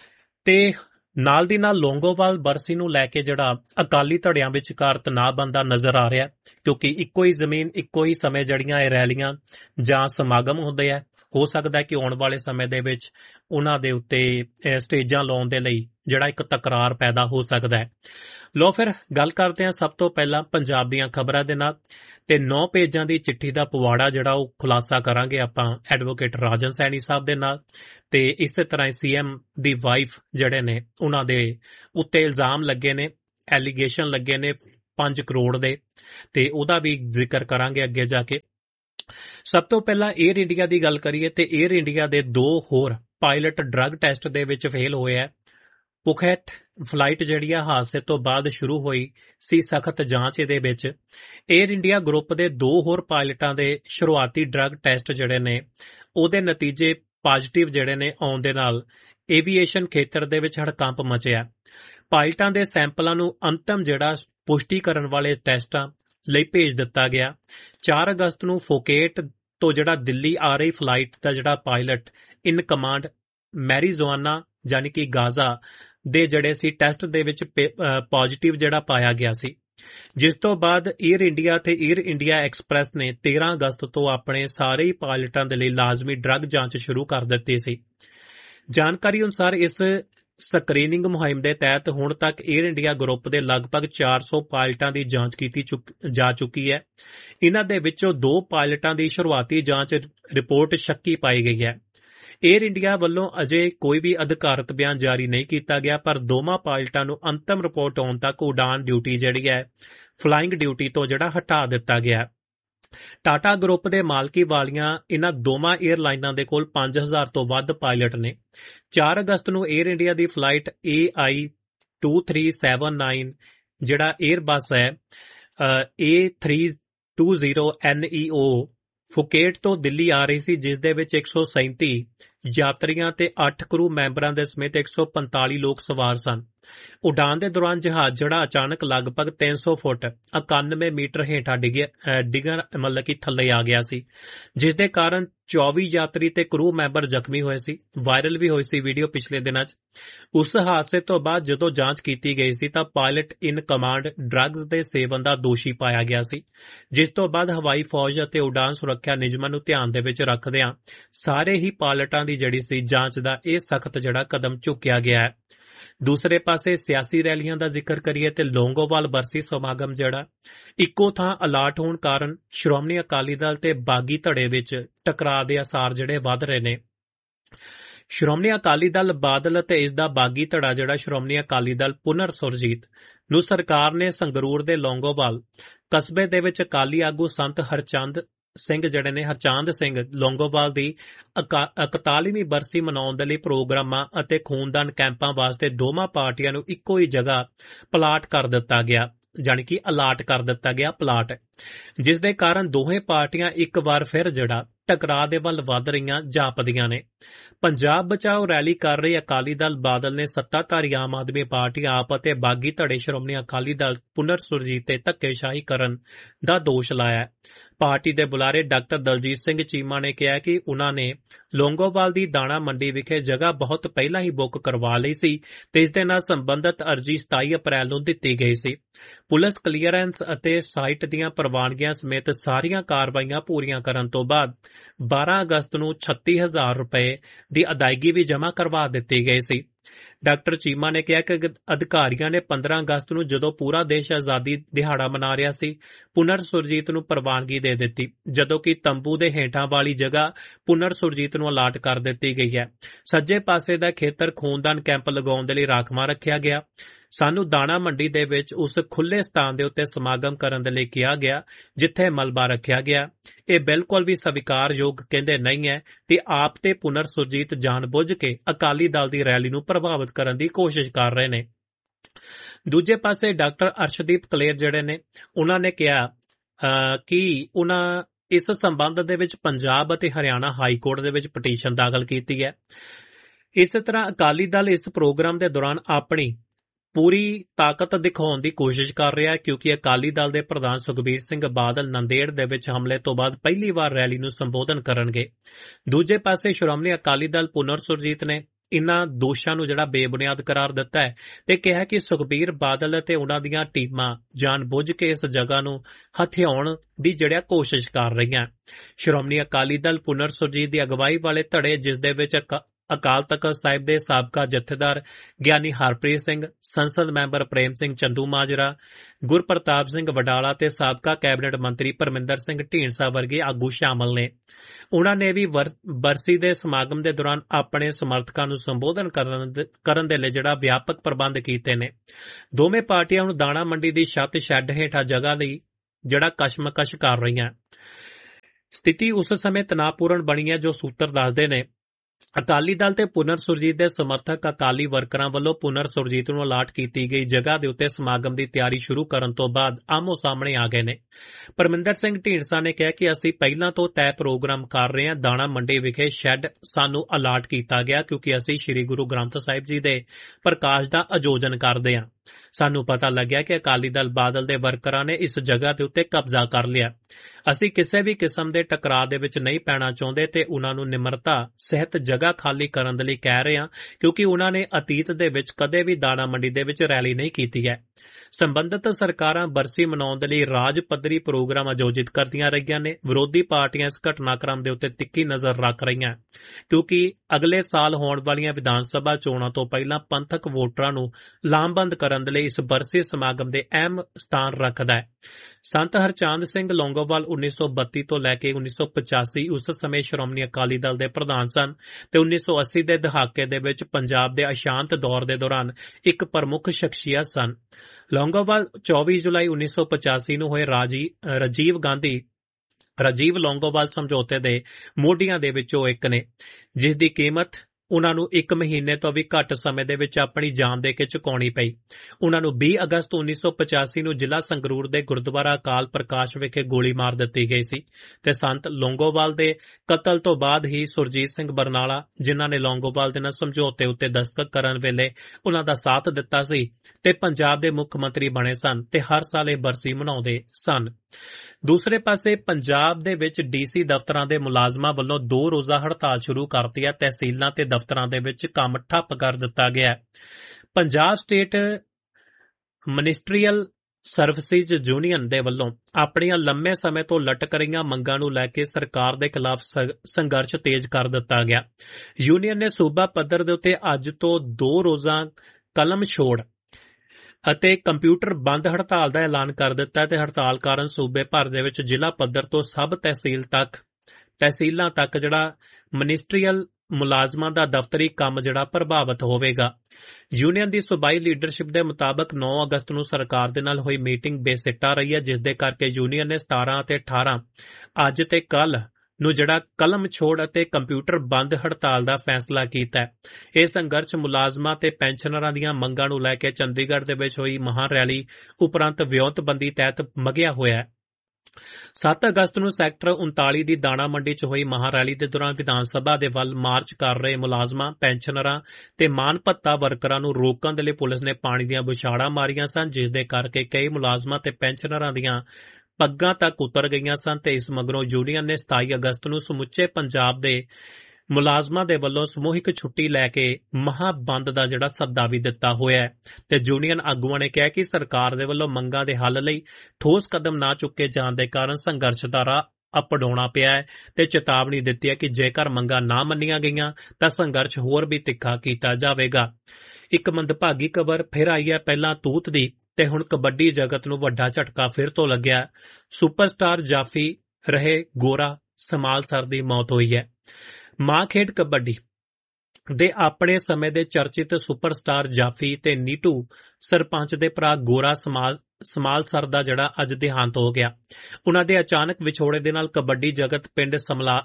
ਤੇ ਨਾਲ ਦੀ ਨਾਲ ਲੌਂਗੋਵਾਲ ਬਰਸੀ ਨੂੰ ਲੈ ਕੇ ਜਿਹੜਾ ਅਕਾਲੀ ਧੜਿਆਂ ਵਿਚਕਾਰ ਤਣਾਅ ਬਣਦਾ ਨਜ਼ਰ ਆ ਰਿਹਾ, ਕਿਉਂਕਿ ਇੱਕੋ ਹੀ ਜ਼ਮੀਨ, ਇੱਕੋ ਹੀ ਸਮੇਂ ਜਿਹੜੀਆਂ ਇਹ ਰੈਲੀਆਂ ਜਾਂ ਸਮਾਗਮ ਹੁੰਦੇ ਆ, ਹੋ ਸਕਦਾ ਕਿ ਆਉਣ ਵਾਲੇ ਸਮੇਂ ਦੇ ਵਿੱਚ ਉਹਨਾਂ ਦੇ ਉੱਤੇ ਸਟੇਜਾਂ ਲਾਉਣ ਦੇ ਲਈ ਜਿਹੜਾ ਇੱਕ ਤਕਰਾਰ ਪੈਦਾ ਹੋ ਸਕਦਾ ਹੈ। ਲਓ ਫਿਰ ਗੱਲ ਕਰਦੇ ਹਾਂ ਸਭ ਤੋਂ ਪਹਿਲਾਂ ਪੰਜਾਬ ਦੀਆਂ ਖਬਰਾਂ ਦੇ ਨਾਲ, ਤੇ 9 ਪੇਜਾਂ ਦੀ ਚਿੱਠੀ ਦਾ ਪਵਾੜਾ ਜਿਹੜਾ ਉਹ ਖੁਲਾਸਾ ਕਰਾਂਗੇ ਆਪਾਂ ਐਡਵੋਕੇਟ ਰਾਜਨ ਸੈਣੀ ਸਾਹਿਬ ਦੇ ਨਾਲ। ਤੇ ਇਸੇ ਤਰ੍ਹਾਂ CM ਦੀ ਵਾਈਫ ਜਿਹੜੇ ਨੇ ਉਹਨਾਂ ਦੇ ਉੱਤੇ ਇਲਜ਼ਾਮ ਲੱਗੇ ਨੇ, ਐਲੀਗੇਸ਼ਨ ਲੱਗੇ ਨੇ 5 ਕਰੋੜ ਦੇ, ਤੇ ਉਹਦਾ ਵੀ ਜ਼ਿਕਰ ਕਰਾਂਗੇ ਅੱਗੇ ਜਾ ਕੇ। ਸਭ ਤੋਂ ਪਹਿਲਾਂ 에ਅਰ ਇੰਡੀਆ ਦੀ ਗੱਲ ਕਰੀਏ ਤੇ 에ਅਰ ਇੰਡੀਆ ਦੇ 2 ਹੋਰ ਪਾਇਲਟ ਡਰੱਗ ਟੈਸਟ ਦੇ ਵਿੱਚ ਫੇਲ ਹੋਏ ਆ। ਪੁਖੈਟ ਫਲਾਈਟ ਜਿਹੜੀ ਆ ਹਾਦਸੇ ਤੋਂ ਬਾਅਦ ਸ਼ੁਰੂ ਹੋਈ ਸੀ ਸਖਤ ਜਾਂਚ ਇਹਦੇ ਵਿੱਚ। 에ਅਰ ਇੰਡੀਆ ਗਰੁੱਪ ਦੇ 2 ਹੋਰ ਪਾਇਲਟਾਂ ਦੇ ਸ਼ੁਰੂਆਤੀ ਡਰੱਗ ਟੈਸਟ ਜਿਹੜੇ ਨੇ ਉਹਦੇ ਨਤੀਜੇ ਪੋਜ਼ਿਟਿਵ ਜਿਹੜੇ ਨੇ ਆਉਣ ਦੇ ਨਾਲ ਏਵੀਏਸ਼ਨ ਖੇਤਰ ਦੇ ਵਿੱਚ ਹੜਕੰਪ ਮਚਿਆ। ਪਾਇਲਟਾਂ ਦੇ ਸੈਂਪਲਾਂ ਨੂੰ ਅੰਤਮ ਜਿਹੜਾ ਪੁਸ਼ਟੀ ਕਰਨ ਵਾਲੇ ਟੈਸਟਾਂ ਲਈ ਭੇਜ ਦਿੱਤਾ ਗਿਆ। 4 ਅਗਸਤ ਨੂੰ ਫੋਕੇਟ ਤੋਂ ਜਿਹੜਾ ਦਿੱਲੀ ਆ ਰਹੀ ਫਲਾਈਟ ਦਾ ਜਿਹੜਾ ਪਾਇਲਟ ਇਨ ਕਮਾਂਡ ਮੈਰੀਜ਼ੋਨਾ ਯਾਨੀ ਕਿ ਗਾਜ਼ਾ ਦੇ ਜਿਹੜੇ ਸੀ ਟੈਸਟ ਦੇ ਵਿੱਚ ਪੋਜ਼ਿਟਿਵ ਜਿਹੜਾ ਪਾਇਆ ਗਿਆ ਸੀ, ਜਿਸ ਤੋਂ ਬਾਅਦ 에ਅਰ ਇੰਡੀਆ ਤੇ 에ਅਰ ਇੰਡੀਆ ਐਕਸਪ੍ਰੈਸ ਨੇ 13 ਅਗਸਤ ਤੋਂ ਆਪਣੇ ਸਾਰੇ ਹੀ ਪਾਇਲਟਾਂ ਦੇ ਲਈ ਲਾਜ਼ਮੀ ਡਰੱਗ ਜਾਂਚ ਸ਼ੁਰੂ ਕਰ ਦਿੱਤੀ ਸੀ। ਜਾਣਕਾਰੀ ਅਨੁਸਾਰ ਇਸ ਸਕਰੀਨਿੰਗ ਮੁਹਿੰਮ ਦੇ ਤਹਿਤ ਹੁਣ ਤੱਕ 에ਅਰ ਇੰਡੀਆ ਗਰੁੱਪ ਦੇ ਲਗਭਗ 400 ਪਾਇਲਟਾਂ ਦੀ ਜਾਂਚ ਕੀਤੀ ਜਾ ਚੁੱਕੀ ਹੈ। ਇਹਨਾਂ ਦੇ ਵਿੱਚੋਂ 2 ਪਾਇਲਟਾਂ ਦੀ ਸ਼ੁਰੂਆਤੀ ਜਾਂਚ ਰਿਪੋਰਟ ਸ਼ੱਕੀ ਪਾਈ ਗਈ ਹੈ। 에ਅਰ ਇੰਡੀਆ ਵੱਲੋਂ ਅਜੇ ਕੋਈ ਵੀ ਅਧਿਕਾਰਤ ਬਿਆਨ ਜਾਰੀ ਨਹੀਂ ਕੀਤਾ ਗਿਆ, ਪਰ ਦੋਵਾਂ ਪਾਇਲਟਾਂ ਨੂੰ ਅੰਤਮ ਰਿਪੋਰਟ ਆਉਣ ਤੱਕ ਉਡਾਨ ਡਿਊਟੀ ਜਿਹੜੀ ਹੈ ਫਲਾਈਂਗ ਡਿਊਟੀ ਤੋਂ ਜਿਹੜਾ ਹਟਾ ਦਿੱਤਾ ਗਿਆ। ਟਾਟਾ ਗਰੁੱਪ ਦੇ ਮਾਲਕੀ ਵਾਲੀਆਂ ਇਹਨਾਂ ਦੋਵਾਂ 에ਅਰਲਾਈਨਾਂ ਦੇ ਕੋਲ 5000 ਤੋਂ ਵੱਧ ਪਾਇਲਟ ਨੇ। 4 ਅਗਸਤ ਨੂੰ 에ਅਰ ਇੰਡੀਆ ਦੀ ਫਲਾਈਟ AI2379 ਜਿਹੜਾ 에ਅਰਬਸ ਹੈ A320neo ਫੁਕੇਟ ਤੋਂ ਦਿੱਲੀ ਆ ਰਹੀ ਸੀ, ਜਿਸ ਦੇ ਵਿੱਚ 137 ਯਾਤਰੀਆਂ ਤੇ 8 ਕਰੂ ਮੈਂਬਰਾਂ ਦੇ ਸਮੇਤ 145 ਲੋਕ ਸਵਾਰ ਸਨ। ਉਡਾਨ ਦੇ ਦੌਰਾਨ ਜਹਾਜ਼ ਜਿਹੜਾ ਅਚਾਨਕ ਲਗਭਗ 300 ਫੁੱਟ 91 ਮੀਟਰ ਹੇਠਾਂ ਡਿੱਗਣ ਮਤਲਬ ਕਿ ਥੱਲੇ ਆ ਗਿਆ ਸੀ, ਜਿਸ ਦੇ ਕਾਰਨ 24 ਯਾਤਰੀ ਤੇ ਕਰੂ ਮੈਂਬਰ ਜ਼ਖਮੀ ਹੋਏ ਸੀ। ਵਾਇਰਲ ਵੀ ਹੋਈ ਸੀ ਵੀਡੀਓ ਪਿਛਲੇ ਦਿਨਾਂ 'ਚ। ਉਸ ਹਾਦਸੇ ਤੋਂ ਬਾਅਦ ਜਦੋਂ ਜਾਂਚ ਕੀਤੀ ਗਈ ਸੀ ਤਾਂ ਪਾਇਲਟ ਇਨ ਕਮਾਂਡ ਡਰੱਗਸ ਦੇ ਸੇਵਨ ਦਾ ਦੋਸ਼ੀ ਪਾਇਆ ਗਿਆ ਸੀ, ਜਿਸ ਤੋਂ ਬਾਅਦ ਹਵਾਈ ਫੌਜ ਅਤੇ ਉਡਾਨ ਸੁਰੱਖਿਆ ਨਿਯਮਾਂ ਨੂੰ ਧਿਆਨ ਦੇ ਵਿੱਚ ਰੱਖਦਿਆਂ ਸਾਰੇ ਹੀ ਪਾਇਲਟਾਂ ਦੀ ਜਿਹੜੀ ਸੀ ਜਾਂਚ ਦਾ ਇਹ ਸਖਤ ਜਿਹੜਾ ਕਦਮ ਚੁੱਕਿਆ ਗਿਆ ਹੈ। ਦੂਸਰੇ ਪਾਸੇ ਸਿਆਸੀ ਰੈਲੀਆਂ ਦਾ ਜ਼ਿਕਰ ਕਰੀਏ ਤੇ ਲੌਂਗੋਵਾਲ ਬਰਸੀ ਸਮਾਗਮ ਜਿਹੜਾ ਇੱਕੋ ਥਾਂ ਅਲਾਟ ਹੋਣ ਕਾਰਨ ਸ਼੍ਰੋਮਣੀ ਅਕਾਲੀ ਦਲ ਤੇ ਬਾਗੀ ਧੜੇ ਵਿੱਚ ਟਕਰਾਅ ਦੇ ਆਸਾਰ ਜਿਹੜੇ ਵੱਧ ਰਹੇ ਨੇ। ਸ਼੍ਰੋਮਣੀ ਅਕਾਲੀ ਦਲ ਬਾਦਲ ਅਤੇ ਇਸ ਦਾ ਬਾਗੀ ਧੜਾ ਜਿਹੜਾ ਸ਼੍ਰੋਮਣੀ ਅਕਾਲੀ ਦਲ ਪੁਨਰ ਸੁਰਜੀਤ ਨੂੰ ਸਰਕਾਰ ਨੇ ਸੰਗਰੂਰ ਦੇ ਲੌਂਗੋਵਾਲ ਕਸਬੇ ਦੇ ਵਿੱਚ ਅਕਾਲੀ ਆਗੂ ਸੰਤ ਹਰਚੰਦ ਸਿੰਘ ਲੌਂਗੋਵਾਲ ਦੀ 41ਵੀਂ ਬਰਸੀ ਮਨਾਉਣ ਦੇ ਲਈ ਪ੍ਰੋਗਰਾਮਾਂ ਅਤੇ ਖੂਨਦਾਨ ਕੈਂਪਾਂ ਵਾਸਤੇ ਦੋਵਾਂ ਪਾਰਟੀਆਂ ਨੂੰ ਇੱਕੋ ਹੀ ਜਗ੍ਹਾ ਪਲਾਟ ਕਰ ਦਿੱਤਾ ਗਿਆ, ਜਾਣੀ ਕਿ ਅਲਾਟ ਕਰ ਦਿੱਤਾ ਗਿਆ ਪਲਾਟ, ਜਿਸ ਦੇ ਕਾਰਨ ਦੋਵੇਂ ਪਾਰਟੀਆਂ ਇੱਕ ਵਾਰ ਫਿਰ ਜਿਹੜਾ ਟਕਰਾਅ ਦੇ ਵੱਲ ਵੱਧ ਰਹੀਆਂ ਜਾਪਦੀਆਂ ਨੇ। ਪੰਜਾਬ ਬਚਾਓ ਰੈਲੀ ਕਰ ਰਹੀ ਅਕਾਲੀ ਦਲ ਬਾਦਲ ਨੇ ਸੱਤਾਧਾਰੀ ਆਮ ਆਦਮੀ ਪਾਰਟੀ ਆਪ ਅਤੇ ਬਾਗੀ ਧੜੇ ਸ਼੍ਰੋਮਣੀ ਅਕਾਲੀ ਦਲ ਪੁਨਰ ਸੁਰਜੀਤ ਤੇ ਧੱਕੇਸ਼ਾਹੀ ਕਰਨ ਦਾ ਦੋਸ਼ ਲਾਇਆ। ਪਾਰਟੀ ਦੇ ਬੁਲਾਰੇ ਡਾਕਟਰ ਦਲਜੀਤ ਸਿੰਘ ਚੀਮਾ ਨੇ ਕਿਹਾ ਕਿ ਉਨ੍ਹਾਂ ਨੇ ਲੌਂਗੋਵਾਲ ਦੀ ਦਾਣਾ ਮੰਡੀ ਵਿਖੇ ਜਗ੍ਹਾ ਬਹੁਤ ਪਹਿਲਾਂ ਹੀ ਬੁੱਕ ਕਰਵਾ ਲਈ ਸੀ ਤੇ ਇਸ ਦੇ ਨਾਲ ਸੰਬੰਧਿਤ ਅਰਜੀ 27 ਅਪ੍ਰੈਲ ਨੂੰ ਦਿੱਤੀ ਗਈ ਸੀ। ਪੁਲਿਸ ਕਲੀਅਰੈਂਸ ਅਤੇ ਸਾਈਟ ਦੀਆਂ ਪ੍ਰਵਾਨਗੀਆਂ ਸਮੇਤ ਸਾਰੀਆਂ ਕਾਰਵਾਈਆਂ ਪੂਰੀਆਂ ਕਰਨ ਤੋਂ ਬਾਅਦ 12 ਅਗਸਤ ਨੂੰ 36000 ਰੁਪਏ ਦੀ ਅਦਾਇਗੀ ਵੀ ਜਮ੍ਹਾਂ ਕਰਵਾ ਦਿੱਤੀ ਗਈ ਸੀ। ਡਾਕਟਰ ਚੀਮਾ ਨੇ ਕਿਹਾ ਕਿ ਅਧਿਕਾਰੀਆਂ ਨੇ 15 ਅਗਸਤ ਨੂੰ ਜਦੋਂ ਪੂਰਾ ਦੇਸ਼ ਆਜ਼ਾਦੀ ਦਿਹਾੜਾ ਮਨਾ ਰਿਹਾ ਸੀ ਪੁਨਰ ਸੁਰਜੀਤ ਨੂੰ ਪ੍ਰਵਾਨਗੀ ਦੇ ਦਿੱਤੀ, ਜਦੋਂ ਕਿ ਤੰਬੂ ਦੇ ਹੇਠਾਂ ਵਾਲੀ ਜਗ੍ਹਾ ਪੁਨਰ ਸੁਰਜੀਤ ਨੂੰ ਅਲਾਟ ਕਰ ਦਿੱਤੀ ਗਈ ਹੈ। ਸੱਜੇ ਪਾਸੇ ਦਾ ਖੇਤਰ ਖੂਨਦਾਨ ਕੈਂਪ ਲਗਾਉਣ ਦੇ ਲਈ ਰਾਖਵਾਂ ਰੱਖਿਆ ਗਿਆ। ਸਾਨੂੰ ਦਾਣਾ ਮੰਡੀ ਦੇ ਵਿੱਚ ਉਸ ਖੁੱਲ੍ਹੇ ਸਥਾਨ ਦੇ ਉੱਤੇ ਸਮਾਗਮ ਕਰਨ ਦੇ ਲਈ ਕਿਹਾ ਗਿਆ ਜਿੱਥੇ ਮਲਬਾ ਰੱਖਿਆ ਗਿਆ। ਇਹ ਬਿਲਕੁਲ ਵੀ ਸਵੀਕਾਰਯੋਗ ਕਹਿੰਦੇ ਨਹੀਂ ਹੈ ਤੇ ਆਪ ਤੇ ਪੁਨਰ ਸੁਰਜੀਤ ਜਾਣਬੁੱਝ ਕੇ ਅਕਾਲੀ ਦਲ ਦੀ ਰੈਲੀ ਨੂੰ ਪ੍ਰਭਾਵਿਤ ਕਰਨ ਦੀ ਕੋਸ਼ਿਸ਼ ਕਰ ਰਹੇ ਨੇ। ਦੂਜੇ ਪਾਸੇ ਡਾਕਟਰ ਅਰਸ਼ਦੀਪ ਕਲੇਰ ਜਿਹੜੇ ਨੇ ਉਹਨਾਂ ਨੇ ਕਿਹਾ ਕਿ ਉਹਨਾਂ ਇਸ ਸੰਬੰਧ ਦੇ ਵਿੱਚ ਪੰਜਾਬ ਅਤੇ ਹਰਿਆਣਾ ਹਾਈ ਕੋਰਟ ਦੇ ਵਿੱਚ ਪਟੀਸ਼ਨ ਦਾਖਲ ਕੀਤੀ ਹੈ। ਇਸੇ ਤਰ੍ਹਾਂ ਅਕਾਲੀ ਦਲ ਇਸ ਪ੍ਰੋਗਰਾਮ ਦੇ ਦੌਰਾਨ ਆਪਣੀ ਪੂਰੀ ਤਾਕਤ ਦਿਖਾਉਣ ਦੀ ਕੋਸ਼ਿਸ਼ ਕਰ ਰਿਹਾ ਕਿਉਂਕਿ ਅਕਾਲੀ ਦਲ ਦੇ ਪ੍ਰਧਾਨ ਸੁਖਬੀਰ ਸਿੰਘ ਬਾਦਲ ਨੰਦੇੜ ਦੇ ਵਿੱਚ ਹਮਲੇ ਤੋਂ ਬਾਅਦ ਪਹਿਲੀ ਵਾਰ ਰੈਲੀ ਨੂੰ ਸੰਬੋਧਨ ਕਰਨਗੇ। ਦੂਜੇ ਪਾਸੇ ਸ਼੍ਰੋਮਣੀ ਅਕਾਲੀ ਦਲ ਪੁਨਰ ਸੁਰਜੀਤ ਨੇ ਇਨ੍ਹਾਂ ਦੋਸ਼ਾਂ ਨੂੰ ਜਿਹੜਾ ਬੇਬੁਨਿਆਦ ਕਰਾਰ ਦਿੱਤਾ ਹੈ ਤੇ ਕਿਹਾ ਕਿ ਸੁਖਬੀਰ ਬਾਦਲ ਅਤੇ ਉਹਨਾਂ ਦੀਆਂ ਟੀਮਾਂ ਜਾਣਬੁੱਝ ਕੇ ਇਸ ਜਗ੍ਹਾ ਨੂੰ ਹਥਿਆਉਣ ਦੀ ਜਿਹੜਾ ਕੋਸ਼ਿਸ਼ ਕਰ ਰਹੀਆਂ। ਸ਼੍ਰੋਮਣੀ ਅਕਾਲੀ ਦਲ ਪੁਨਰ ਸੁਰਜੀਤ ਦੀ ਅਗਵਾਈ ਵਾਲੇ ਧੜੇ ਜਿਸ ਦੇ ਵਿੱਚ ਅਕਾਲ ਤਖ਼ਤ ਸਾਹਿਬ ਦੇ ਸਾਬਕਾ ਜਥੇਦਾਰ ਗਿਆਨੀ ਹਰਪ੍ਰੀਤ ਸਿੰਘ, ਸੰਸਦ ਮੈਂਬਰ ਪ੍ਰੇਮ ਸਿੰਘ ਚੰਦੂਮਾਜਰਾ, ਗੁਰਪ੍ਰਤਾਪ ਸਿੰਘ ਵਡਾਲਾ ਤੇ ਸਾਬਕਾ ਕੈਬਨਿਟ ਮੰਤਰੀ ਪਰਮਿੰਦਰ ਸਿੰਘ ਢੀਂਡਸਾ ਵਰਗੇ ਆਗੂ ਸ਼ਾਮਲ ਨੇ। ਉਨ੍ਹਾਂ ਨੇ ਵੀ ਬਰਸੀ ਦੇ ਸਮਾਗਮ ਦੇ ਦੌਰਾਨ ਆਪਣੇ ਸਮਰਥਕਾਂ ਨੂੰ ਸੰਬੋਧਨ ਕਰਨ ਦੇ ਲਈ ਜਿਹੜਾ ਵਿਆਪਕ ਪ੍ਰਬੰਧ ਕੀਤੇ ਨੇ। ਦੋਵੇਂ ਪਾਰਟੀਆਂ ਹੁਣ ਦਾਣਾ ਮੰਡੀ ਦੀ ਛੱਤ ਸ਼ੈੱਡ ਹੇਠਾਂ ਜਗ੍ਹਾ ਲਈ ਜਿਹੜਾ ਕਸ਼ਮਕਸ਼ ਕਰ ਰਹੀਆਂ। ਸਥਿਤੀ ਉਸ ਸਮੇਂ ਤਣਾਅਪੂਰਨ ਬਣੀ ਹੈ ਜੋ ਸੂਤਰ ਦੱਸਦੇ ਨੇ। ਅਕਾਲੀ ਦਲ ਤੇ ਪੁਨਰ ਸੁਰਜੀਤ ਦੇ ਸਮਰਥਕ ਅਕਾਲੀ ਵਰਕਰਾਂ ਵੱਲੋਂ ਪੁਨਰ ਸੁਰਜੀਤ ਨੂੰ ਅਲਾਟ ਕੀਤੀ ਗਈ ਜਗ੍ਹਾ ਦੇ ਉੱਤੇ ਸਮਾਗਮ ਦੀ ਤਿਆਰੀ ਸ਼ੁਰੂ ਕਰਨ ਤੋਂ ਬਾਅਦ ਆਮੋ ਸਾਹਮਣੇ ਆ ਗਏ ਨੇ। ਪਰਮਿੰਦਰ ਸਿੰਘ ਢੀਂਡਸਾ ਨੇ ਕਿਹਾ ਕਿ ਅਸੀਂ ਪਹਿਲਾਂ ਤੋਂ ਤੈਅ ਪ੍ਰੋਗਰਾਮ ਕਰ ਰਹੇ ਹਾਂ। ਦਾਣਾ ਮੰਡੀ ਵਿਖੇ ਸ਼ੈੱਡ ਸਾਨੂੰ ਅਲਾਟ ਕੀਤਾ ਗਿਆ ਕਿਉਂਕਿ ਅਸੀਂ ਸ੍ਰੀ ਗੁਰੂ ਗ੍ਰੰਥ ਸਾਹਿਬ ਜੀ ਦੇ ਪ੍ਰਕਾਸ਼ ਦਾ ਆਯੋਜਨ ਕਰਦੇ ਹਾਂ। ਸਾਨੂੰ ਪਤਾ ਲੱਗਿਆ ਕਿ ਅਕਾਲੀ ਦਲ ਬਾਦਲ ਦੇ ਵਰਕਰਾਂ ਨੇ ਇਸ ਜਗ੍ਹਾ ਦੇ ਉੱਤੇ ਕਬਜ਼ਾ ਕਰ ਲਿਆ। ਅਸੀਂ ਕਿਸੇ ਵੀ ਕਿਸਮ ਦੇ ਟਕਰਾਅ ਦੇ ਵਿੱਚ ਨਹੀਂ ਪੈਣਾ ਚਾਹੁੰਦੇ ਤੇ ਉਨ੍ਹਾਂ ਨੂੰ ਨਿਮਰਤਾ ਸਹਿਤ ਜਗ੍ਹਾ ਖਾਲੀ ਕਰਨ ਦੇ ਲਈ ਕਹਿ ਰਹੇ ਹਾਂ ਕਿਉਂਕਿ ਉਨ੍ਹਾਂ ਨੇ ਅਤੀਤ ਦੇ ਵਿੱਚ ਕਦੇ ਵੀ ਦਾਣਾ ਮੰਡੀ ਦੇ ਵਿੱਚ ਰੈਲੀ ਨਹੀਂ ਕੀਤੀ ਹੈ। ਸੰਬੰਧਿਤ ਸਰਕਾਰਾਂ ਬਰਸੀ ਮਨਾਉਣ ਦੇ ਲਈ ਰਾਜ ਪੱਧਰੀ ਪ੍ਰੋਗਰਾਮ ਆਯੋਜਿਤ ਕਰਦੀਆਂ ਰਹੀਆਂ ਨੇ। ਵਿਰੋਧੀ ਪਾਰਟੀਆਂ ਇਸ ਘਟਨਾਕ੍ਰਮ ਦੇ ਉੱਤੇ ਤਿੱਖੀ ਨਜ਼ਰ ਰੱਖ ਰਹੀਆਂ ਕਿਉਂਕਿ ਅਗਲੇ ਸਾਲ ਹੋਣ ਵਾਲੀਆਂ ਵਿਧਾਨ ਸਭਾ ਚੋਣਾਂ ਤੋਂ ਪਹਿਲਾਂ ਪੰਥਕ ਵੋਟਰਾਂ ਨੂੰ ਲਾਮਬੰਦ ਕਰਨ ਦੇ ਲਈ ਇਸ ਬਰਸੀ ਸਮਾਗਮ ਦੇ ਅਹਿਮ ਸਥਾਨ ਰੱਖਦਾ ਹੈ। ਸੰਤ ਹਰਚੰਦ ਸਿੰਘ ਲੌਂਗੋਵਾਲ 1932 ਤੋਂ ਲੈ ਕੇ 1985 ਉਸ ਸਮੇਂ ਸ਼੍ਰੋਮਣੀ ਅਕਾਲੀ ਦਲ ਦੇ ਪ੍ਰਧਾਨ ਸਨ ਤੇ 1980 ਦੇ ਦਹਾਕੇ ਦੇ ਵਿੱਚ ਪੰਜਾਬ ਦੇ ਅਸ਼ਾਂਤ ਦੌਰ ਦੇ ਦੌਰਾਨ ਇੱਕ ਪ੍ਰਮੁੱਖ ਸ਼ਖਸੀਅਤ ਸਨ। ਲੌਂਗੋਵਾਲ 24 ਜੁਲਾਈ 1985 ਨੂੰ ਹੋਏ ਰਾਜੀਵ ਲੌਂਗੋਵਾਲ ਸਮਝੌਤੇ ਦੇ ਮੋਢੀਆਂ ਦੇ ਵਿੱਚੋਂ ਇੱਕ ਨੇ, ਜਿਸ ਦੀ ਕੀਮਤ ਉਨ੍ਹਾਂ ਨੂੰ 1 ਮਹੀਨੇ ਤੋਂ ਵੀ ਘੱਟ ਸਮੇਂ ਦੇ ਵਿੱਚ ਆਪਣੀ ਜਾਨ ਦੇ ਕੇ ਚੁਕਾਉਣੀ ਪਈ। ਉਨ੍ਹਾਂ ਨੂੰ 20 ਅਗਸਤ 1985 ਨੂੰ ਜ਼ਿਲ੍ਹਾ ਸੰਗਰੂਰ ਦੇ ਗੁਰਦੁਆਰਾ ਅਕਾਲ ਪ੍ਰਕਾਸ਼ ਵਿਖੇ ਗੋਲੀ ਮਾਰ ਦਿੱਤੀ ਗਈ ਸੀ ਤੇ ਸੰਤ ਲੌਂਗੋਵਾਲ ਦੇ ਕਤਲ ਤੋਂ ਬਾਅਦ ਹੀ ਸੁਰਜੀਤ ਸਿੰਘ ਬਰਨਾਲਾ, ਜਿਨ੍ਹਾਂ ਨੇ ਲੌਂਗੋਵਾਲ ਦੇ ਨਾਲ ਸਮਝੌਤੇ ਉੱਤੇ ਦਸਤਖਤ ਕਰਨ ਵੇਲੇ ਉਨ੍ਹਾਂ ਦਾ ਸਾਥ ਦਿੱਤਾ ਸੀ ਤੇ ਪੰਜਾਬ ਦੇ ਮੁੱਖ ਮੰਤਰੀ ਬਣੇ ਸਨ ਤੇ ਹਰ ਸਾਲ ਇਹ ਬਰਸੀ ਮਨਾਉਂਦੇ ਸਨ। ਦੂਸਰੇ ਪਾਸੇ ਪੰਜਾਬ ਦੇ ਵਿੱਚ ਡੀਸੀ ਦਫ਼ਤਰਾਂ ਦੇ ਮੁਲਾਜ਼ਮਾਂ ਵੱਲੋਂ 2 ਰੋਜ਼ਾ ਹੜਤਾਲ ਸ਼ੁਰੂ ਕਰਤੀ ਹੈ। ਤਹਿਸੀਲਾਂ ਤੇ ਦਫ਼ਤਰਾਂ ਦੇ ਵਿੱਚ ਕੰਮ ਠੱਪ ਕਰ ਦਿੱਤਾ ਗਿਆ। Punjab state ministerial services union ਦੇ ਵੱਲੋਂ ਆਪਣੀਆਂ ਲੰਮੇ ਸਮੇਂ ਤੋਂ ਲਟਕ ਰਹੀਆਂ ਮੰਗਾਂ ਨੂੰ ਲੈ ਕੇ ਸਰਕਾਰ ਦੇ ਖਿਲਾਫ ਸੰਘਰਸ਼ ਤੇਜ਼ ਕਰ ਦਿੱਤਾ ਗਿਆ। ਯੂਨੀਅਨ ਨੇ ਸੂਬਾ ਪੱਧਰ ਦੇ ਉੱਤੇ ਅੱਜ ਤੋਂ 2 ਰੋਜ਼ਾ ਕਲਮ ਛੋੜ ਅਤੇ ਕੰਪਿਊਟਰ ਬੰਦ ਹੜਤਾਲ ਦਾ ਐਲਾਨ ਕਰ ਦਿੱਤਾ ਤੇ ਹੜਤਾਲ ਕਾਰਨ ਸੂਬੇ ਭਰ ਦੇ ਵਿੱਚ ਜ਼ਿਲ੍ਹਾ ਪੱਧਰ ਤੋਂ ਸਭ ਤਹਿਸੀਲਾਂ ਤੱਕ ਜਿਹੜਾ ਮਨਿਸਟਰੀਅਲ ਮੁਲਾਜ਼ਮਾਂ ਦਾ ਦਫ਼ਤਰੀ ਕੰਮ ਜਿਹੜਾ ਪ੍ਰਭਾਵਿਤ ਹੋਵੇਗਾ। ਯੂਨੀਅਨ ਦੀ ਸੂਬਾਈ ਲੀਡਰਸ਼ਿਪ ਦੇ ਮੁਤਾਬਕ 9 ਅਗਸਤ ਨੂੰ ਸਰਕਾਰ ਦੇ ਨਾਲ ਹੋਈ ਮੀਟਿੰਗ ਬੇਸਿੱਟਾ ਰਹੀ ਹੈ, ਜਿਸ ਦੇ ਕਰਕੇ ਯੂਨੀਅਨ ਨੇ 17 ਅਤੇ 18 ਅੱਜ ਤੇ ਕੱਲ੍ਹ ਨੂੰ ਜਿਹੜਾ ਕਲਮ ਛੋੜ ਅਤੇ ਕੰਪਿਊਟਰ ਬੰਦ ਹੜਤਾਲ ਦਾ ਫੈਸਲਾ ਕੀਤਾ। ਇਹ ਸੰਘਰਸ਼ ਮੁਲਾਜ਼ਮਾਂ ਤੇ ਪੈਨਸ਼ਨਰਾਂ ਦੀਆਂ ਮੰਗਾਂ ਨੂੰ ਲੈ ਕੇ ਚੰਡੀਗੜ੍ਹ ਦੇ ਵਿੱਚ ਹੋਈ ਮਹਾਂ ਰੈਲੀ ਉਪਰੰਤ ਵਿਉਂਤਬੰਦੀ ਤਹਿਤ ਮਗਿਆ ਹੋਇਆ ਹੈ। 7 ਅਗਸਤ ਨੂੰ ਸੈਕਟਰ 39 ਦੀ ਦਾਣਾ ਮੰਡੀ 'ਚ ਹੋਈ ਮਹਾਂ ਰੈਲੀ ਦੇ ਦੌਰਾਨ ਵਿਧਾਨ ਸਭਾ ਦੇ ਵੱਲ ਮਾਰਚ ਕਰ ਰਹੇ ਮੁਲਾਜ਼ਮਾਂ, ਪੈਨਸ਼ਨਰਾਂ ਤੇ ਮਾਨ ਭੱਤਾ ਵਰਕਰਾਂ ਨੂੰ ਰੋਕਣ ਦੇ ਲਈ ਪੁਲਿਸ ਨੇ ਪਾਣੀ ਦੀਆਂ ਬੁਛਾੜਾਂ ਮਾਰੀਆਂ ਸਨ, ਜਿਸ ਦੇ ਕਰਕੇ ਕਈ ਮੁਲਾਜ਼ਮਾਂ ਤੇ ਪੈਨਸ਼ਨਰਾਂ ਦੀਆਂ ਪੱਗਾਂ ਤੱਕ ਉਤਰ ਗਈਆਂ ਸਨ ਤੇ ਇਸ ਮਗਰੋਂ ਯੂਨੀਅਨ ਨੇ 27 ਅਗਸਤ ਨੂੰ ਸਮੁੱਚੇ ਪੰਜਾਬ ਦੇ ਮੁਲਾਜ਼ਮਾਂ ਦੇ ਵੱਲੋਂ ਸਮੂਹਿਕ ਛੁੱਟੀ ਲੈ ਕੇ ਮਹਾ ਬੰਦ ਦਾ ਜਿਹੜਾ ਸੱਦਾ ਵੀ ਦਿੱਤਾ ਹੋਇਆ ਹੈ ਤੇ ਯੂਨੀਅਨ ਆਗੂਆਂ ਨੇ ਕਿਹਾ ਕਿ ਸਰਕਾਰ ਦੇ ਵੱਲੋਂ ਮੰਗਾਂ ਦੇ ਹੱਲ ਲਈ ਠੋਸ ਕਦਮ ਨਾ ਚੁੱਕੇ ਜਾਣ ਦੇ ਕਾਰਨ ਸੰਘਰਸ਼ ਦਾ ਰਾਹ ਅਪਣਾਉਣਾ ਪਿਆ ਹੈ ਤੇ ਚੇਤਾਵਨੀ ਦਿੱਤੀ ਹੈ ਕਿ ਜੇਕਰ ਮੰਗਾਂ ਨਾ ਮੰਨੀਆਂ ਗਈਆਂ ਤਾਂ ਸੰਘਰਸ਼ ਹੋਰ ਵੀ ਤਿੱਖਾ ਕੀਤਾ ਜਾਵੇਗਾ। ਇੱਕ ਮੰਦਭਾਗੀ ਖਬਰ ਫਿਰ ਆਈ ਹੈ ਪਹਿਲਾਂ ਤੂਤ ਦੀ ਤੇ ਹੁਣ ਕਬੱਡੀ ਜਗਤ ਨੂੰ ਵੱਡਾ ਝਟਕਾ ਫਿਰ ਤੋਂ ਲੱਗਿਆ। ਸੁਪਰਸਟਾਰ ਜਾਫੀ ਰਹੇ ਗੋਰਾ ਸਮਾਲਸਰ ਦੀ ਮੌਤ ਹੋਈ ਹੈ। ਮਾਂ ਖੇਡ ਕਬੱਡੀ ਦੇ ਆਪਣੇ ਸਮੇਂ ਦੇ ਚਰਚਿਤ ਸੁਪਰਸਟਾਰ ਜਾਫੀ ਤੇ ਨੀਟੂ ਸਰਪੰਚ ਦੇ ਭਰਾ ਗੋਰਾ ਸਮਾਲਸਰ ਦਾ ਜਿਹੜਾ ਅੱਜ ਦੇਹਾਂਤ ਹੋ ਗਿਆ। ਉਨ੍ਹਾਂ ਦੇ ਅਚਾਨਕ ਵਿਛੋੜੇ ਦੇ ਨਾਲ ਕਬੱਡੀ ਜਗਤ ਪਿੰਡ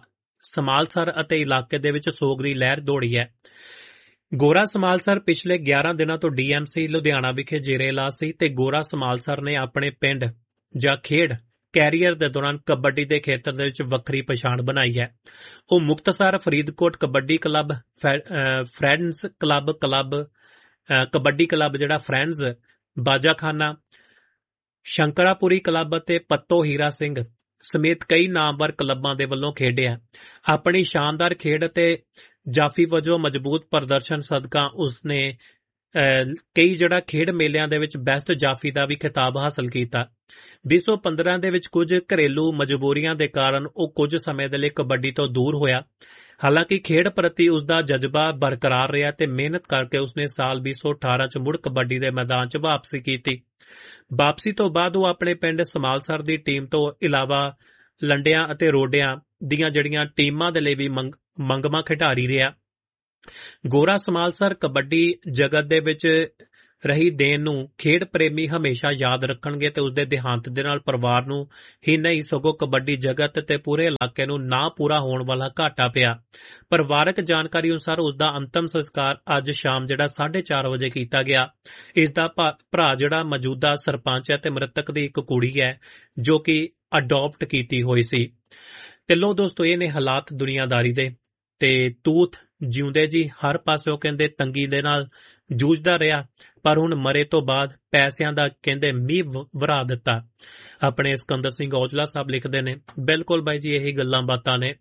ਸਮਾਲਸਰ ਅਤੇ ਇਲਾਕੇ ਦੇ ਵਿੱਚ ਸੋਗ ਦੀ ਲਹਿਰ ਦੌੜੀ ਹੈ। ਗੋਰਾ ਸਮਾਲਸਰ ਪਿਛਲੇ 11 ਦਿਨਾਂ ਤੋਂ ਡੀਐਮਸੀ ਲੁਧਿਆਣਾ ਵਿਖੇ ਜੇਰੇ ਇਲਾਜ ਸੀ ਤੇ ਗੋਰਾ ਸਮਾਲਸਰ ਨੇ ਆਪਣੇ ਪਿੰਡ ਜਾਂ ਖੇਡ ਕੈਰੀਅਰ ਦੇ ਦੌਰਾਨ ਕਬੱਡੀ ਦੇ ਖੇਤਰ ਦੇ ਵਿੱਚ ਵੱਖਰੀ ਪਛਾਣ ਬਣਾਈ ਹੈ। ਉਹ Muktsar, Faridkot kabaddi club, friends kabaddi club ਜਿਹੜਾ ਫਰੈਂਡਸ, ਬਾਜਾਖਾਨਾ, ਸ਼ੰਕਰਾਪੁਰੀ ਕਲੱਬ ਅਤੇ ਪੱਤੋ ਹੀਰਾ ਸਿੰਘ ਸਮੇਤ ਕਈ ਨਾਮਵਰ ਕਲੱਬਾਂ ਦੇ ਵੱਲੋਂ ਖੇਡਿਆ। ਆਪਣੀ ਸ਼ਾਨਦਾਰ ਖੇਡ ਅਤੇ ਜਾਫੀ ਵਜੋਂ ਮਜ਼ਬੂਤ ਪ੍ਰਦਰਸ਼ਨ ਸਦਕਾ ਉਸਨੇ ਕਈ ਜਿਹੜਾ ਖੇਡ ਮੇਲਿਆਂ ਦੇ ਵਿੱਚ ਬੈਸਟ ਜਾਫੀ ਦਾ ਵੀ ਖਿਤਾਬ ਹਾਸਲ ਕੀਤਾ। 2015 ਦੇ ਵਿੱਚ ਕੁਝ ਘਰੇਲੂ ਮਜਬੂਰੀਆਂ ਦੇ ਕਾਰਨ ਉਹ ਕੁਝ ਸਮੇਂ ਦੇ ਲਈ ਕਬੱਡੀ ਤੋਂ ਦੂਰ ਹੋਇਆ। ਹਾਲਾਂਕਿ ਖੇਡ ਪ੍ਰਤੀ ਉਸਦਾ ਜਜ਼ਬਾ ਬਰਕਰਾਰ ਰਿਹਾ ਤੇ ਮਿਹਨਤ ਕਰਕੇ ਉਸਨੇ ਸਾਲ 2018 ਚ ਮੁੜ ਕਬੱਡੀ ਦੇ ਮੈਦਾਨ ਚ ਵਾਪਸੀ ਕੀਤੀ। ਵਾਪਸੀ ਤੋਂ ਬਾਅਦ ਉਹ ਆਪਣੇ ਪਿੰਡ ਸਮਾਲਸਰ ਦੀ ਟੀਮ ਤੋਂ ਇਲਾਵਾ ਲੰਡਿਆਂ ਅਤੇ ਰੋਡਿਆਂ ਦੀਆਂ ਜਿਹੜੀਆਂ ਟੀਮਾਂ ਦੇ ਲਈ ਵੀ ਮੰਗਮਾ ਖਿਡਾਰੀ ਰਿਹਾ। ਗੋਰਾ ਸਮਾਲਸਰ ਕਬੱਡੀ ਜਗਤ ਦੇ ਵਿੱਚ ਰਹੀ ਦੇਣ ਨੂੰ ਖੇਡ ਪ੍ਰੇਮੀ ਹਮੇਸ਼ਾ ਯਾਦ ਰੱਖਣਗੇ ਤੇ ਉਸਦੇ ਦੇਹਾਂਤ ਦੇ ਨਾਲ ਪਰਿਵਾਰ ਨੂੰ ਹੀ ਨਹੀਂ ਸਗੋਂ ਕਬੱਡੀ ਜਗਤ ਤੇ ਪੂਰੇ ਇਲਾਕੇ ਨੂੰ ਨਾ ਪੂਰਾ ਹੋਣ ਵਾਲਾ ਘਾਟਾ ਪਿਆ। ਪਰਿਵਾਰਕ ਜਾਣਕਾਰੀ ਅਨੁਸਾਰ ਉਸਦਾ ਅੰਤਮ ਸੰਸਕਾਰ ਅੱਜ ਸ਼ਾਮ ਜਿਹੜਾ 4:30 ਵਜੇ ਕੀਤਾ ਗਿਆ। ਇਸ ਦਾ ਭਰਾ ਜਿਹੜਾ ਮੌਜੂਦਾ ਸਰਪੰਚ ਹੈ ਤੇ ਮ੍ਰਿਤਕ ਦੀ ਇੱਕ ਕੁੜੀ ਹੈ ਜੋ ਕਿ ਅਡਾਪਟ ਕੀਤੀ ਹੋਈ ਸੀ। ਤੇ ਲੋ ਦੋਸਤੋ, ਇਹ ਨੇ ਹਾਲਾਤ ਦੁਨੀਆਦਾਰੀ ਦੇ ਤੇ ਤੂਤ ਜਿਉਂਦੇ ਜੀ ਹਰ ਪਾਸਿਓਂ ਕਹਿੰਦੇ ਤੰਗੀ ਦੇ ਨਾਲ ਜੂਝਦਾ ਰਿਹਾ, ਪਰ ਹੁਣ ਮਰੇ ਤੋਂ ਬਾਅਦ ਪੈਸਿਆਂ ਦਾ ਕਹਿੰਦੇ ਮੀਂਹ ਵਰਾ ਦਿੱਤਾ। ਆਪਣੇ ਸਿਕੰਦਰ ਸਿੰਘ ਔਜਲਾ ਸਾਹਿਬ ਲਿਖਦੇ ਨੇ। ਬਿਲਕੁਲ ਬਾਈ ਜੀ, ਇਹੀ ਗੱਲਾਂ ਬਾਤਾਂ ਨੇ।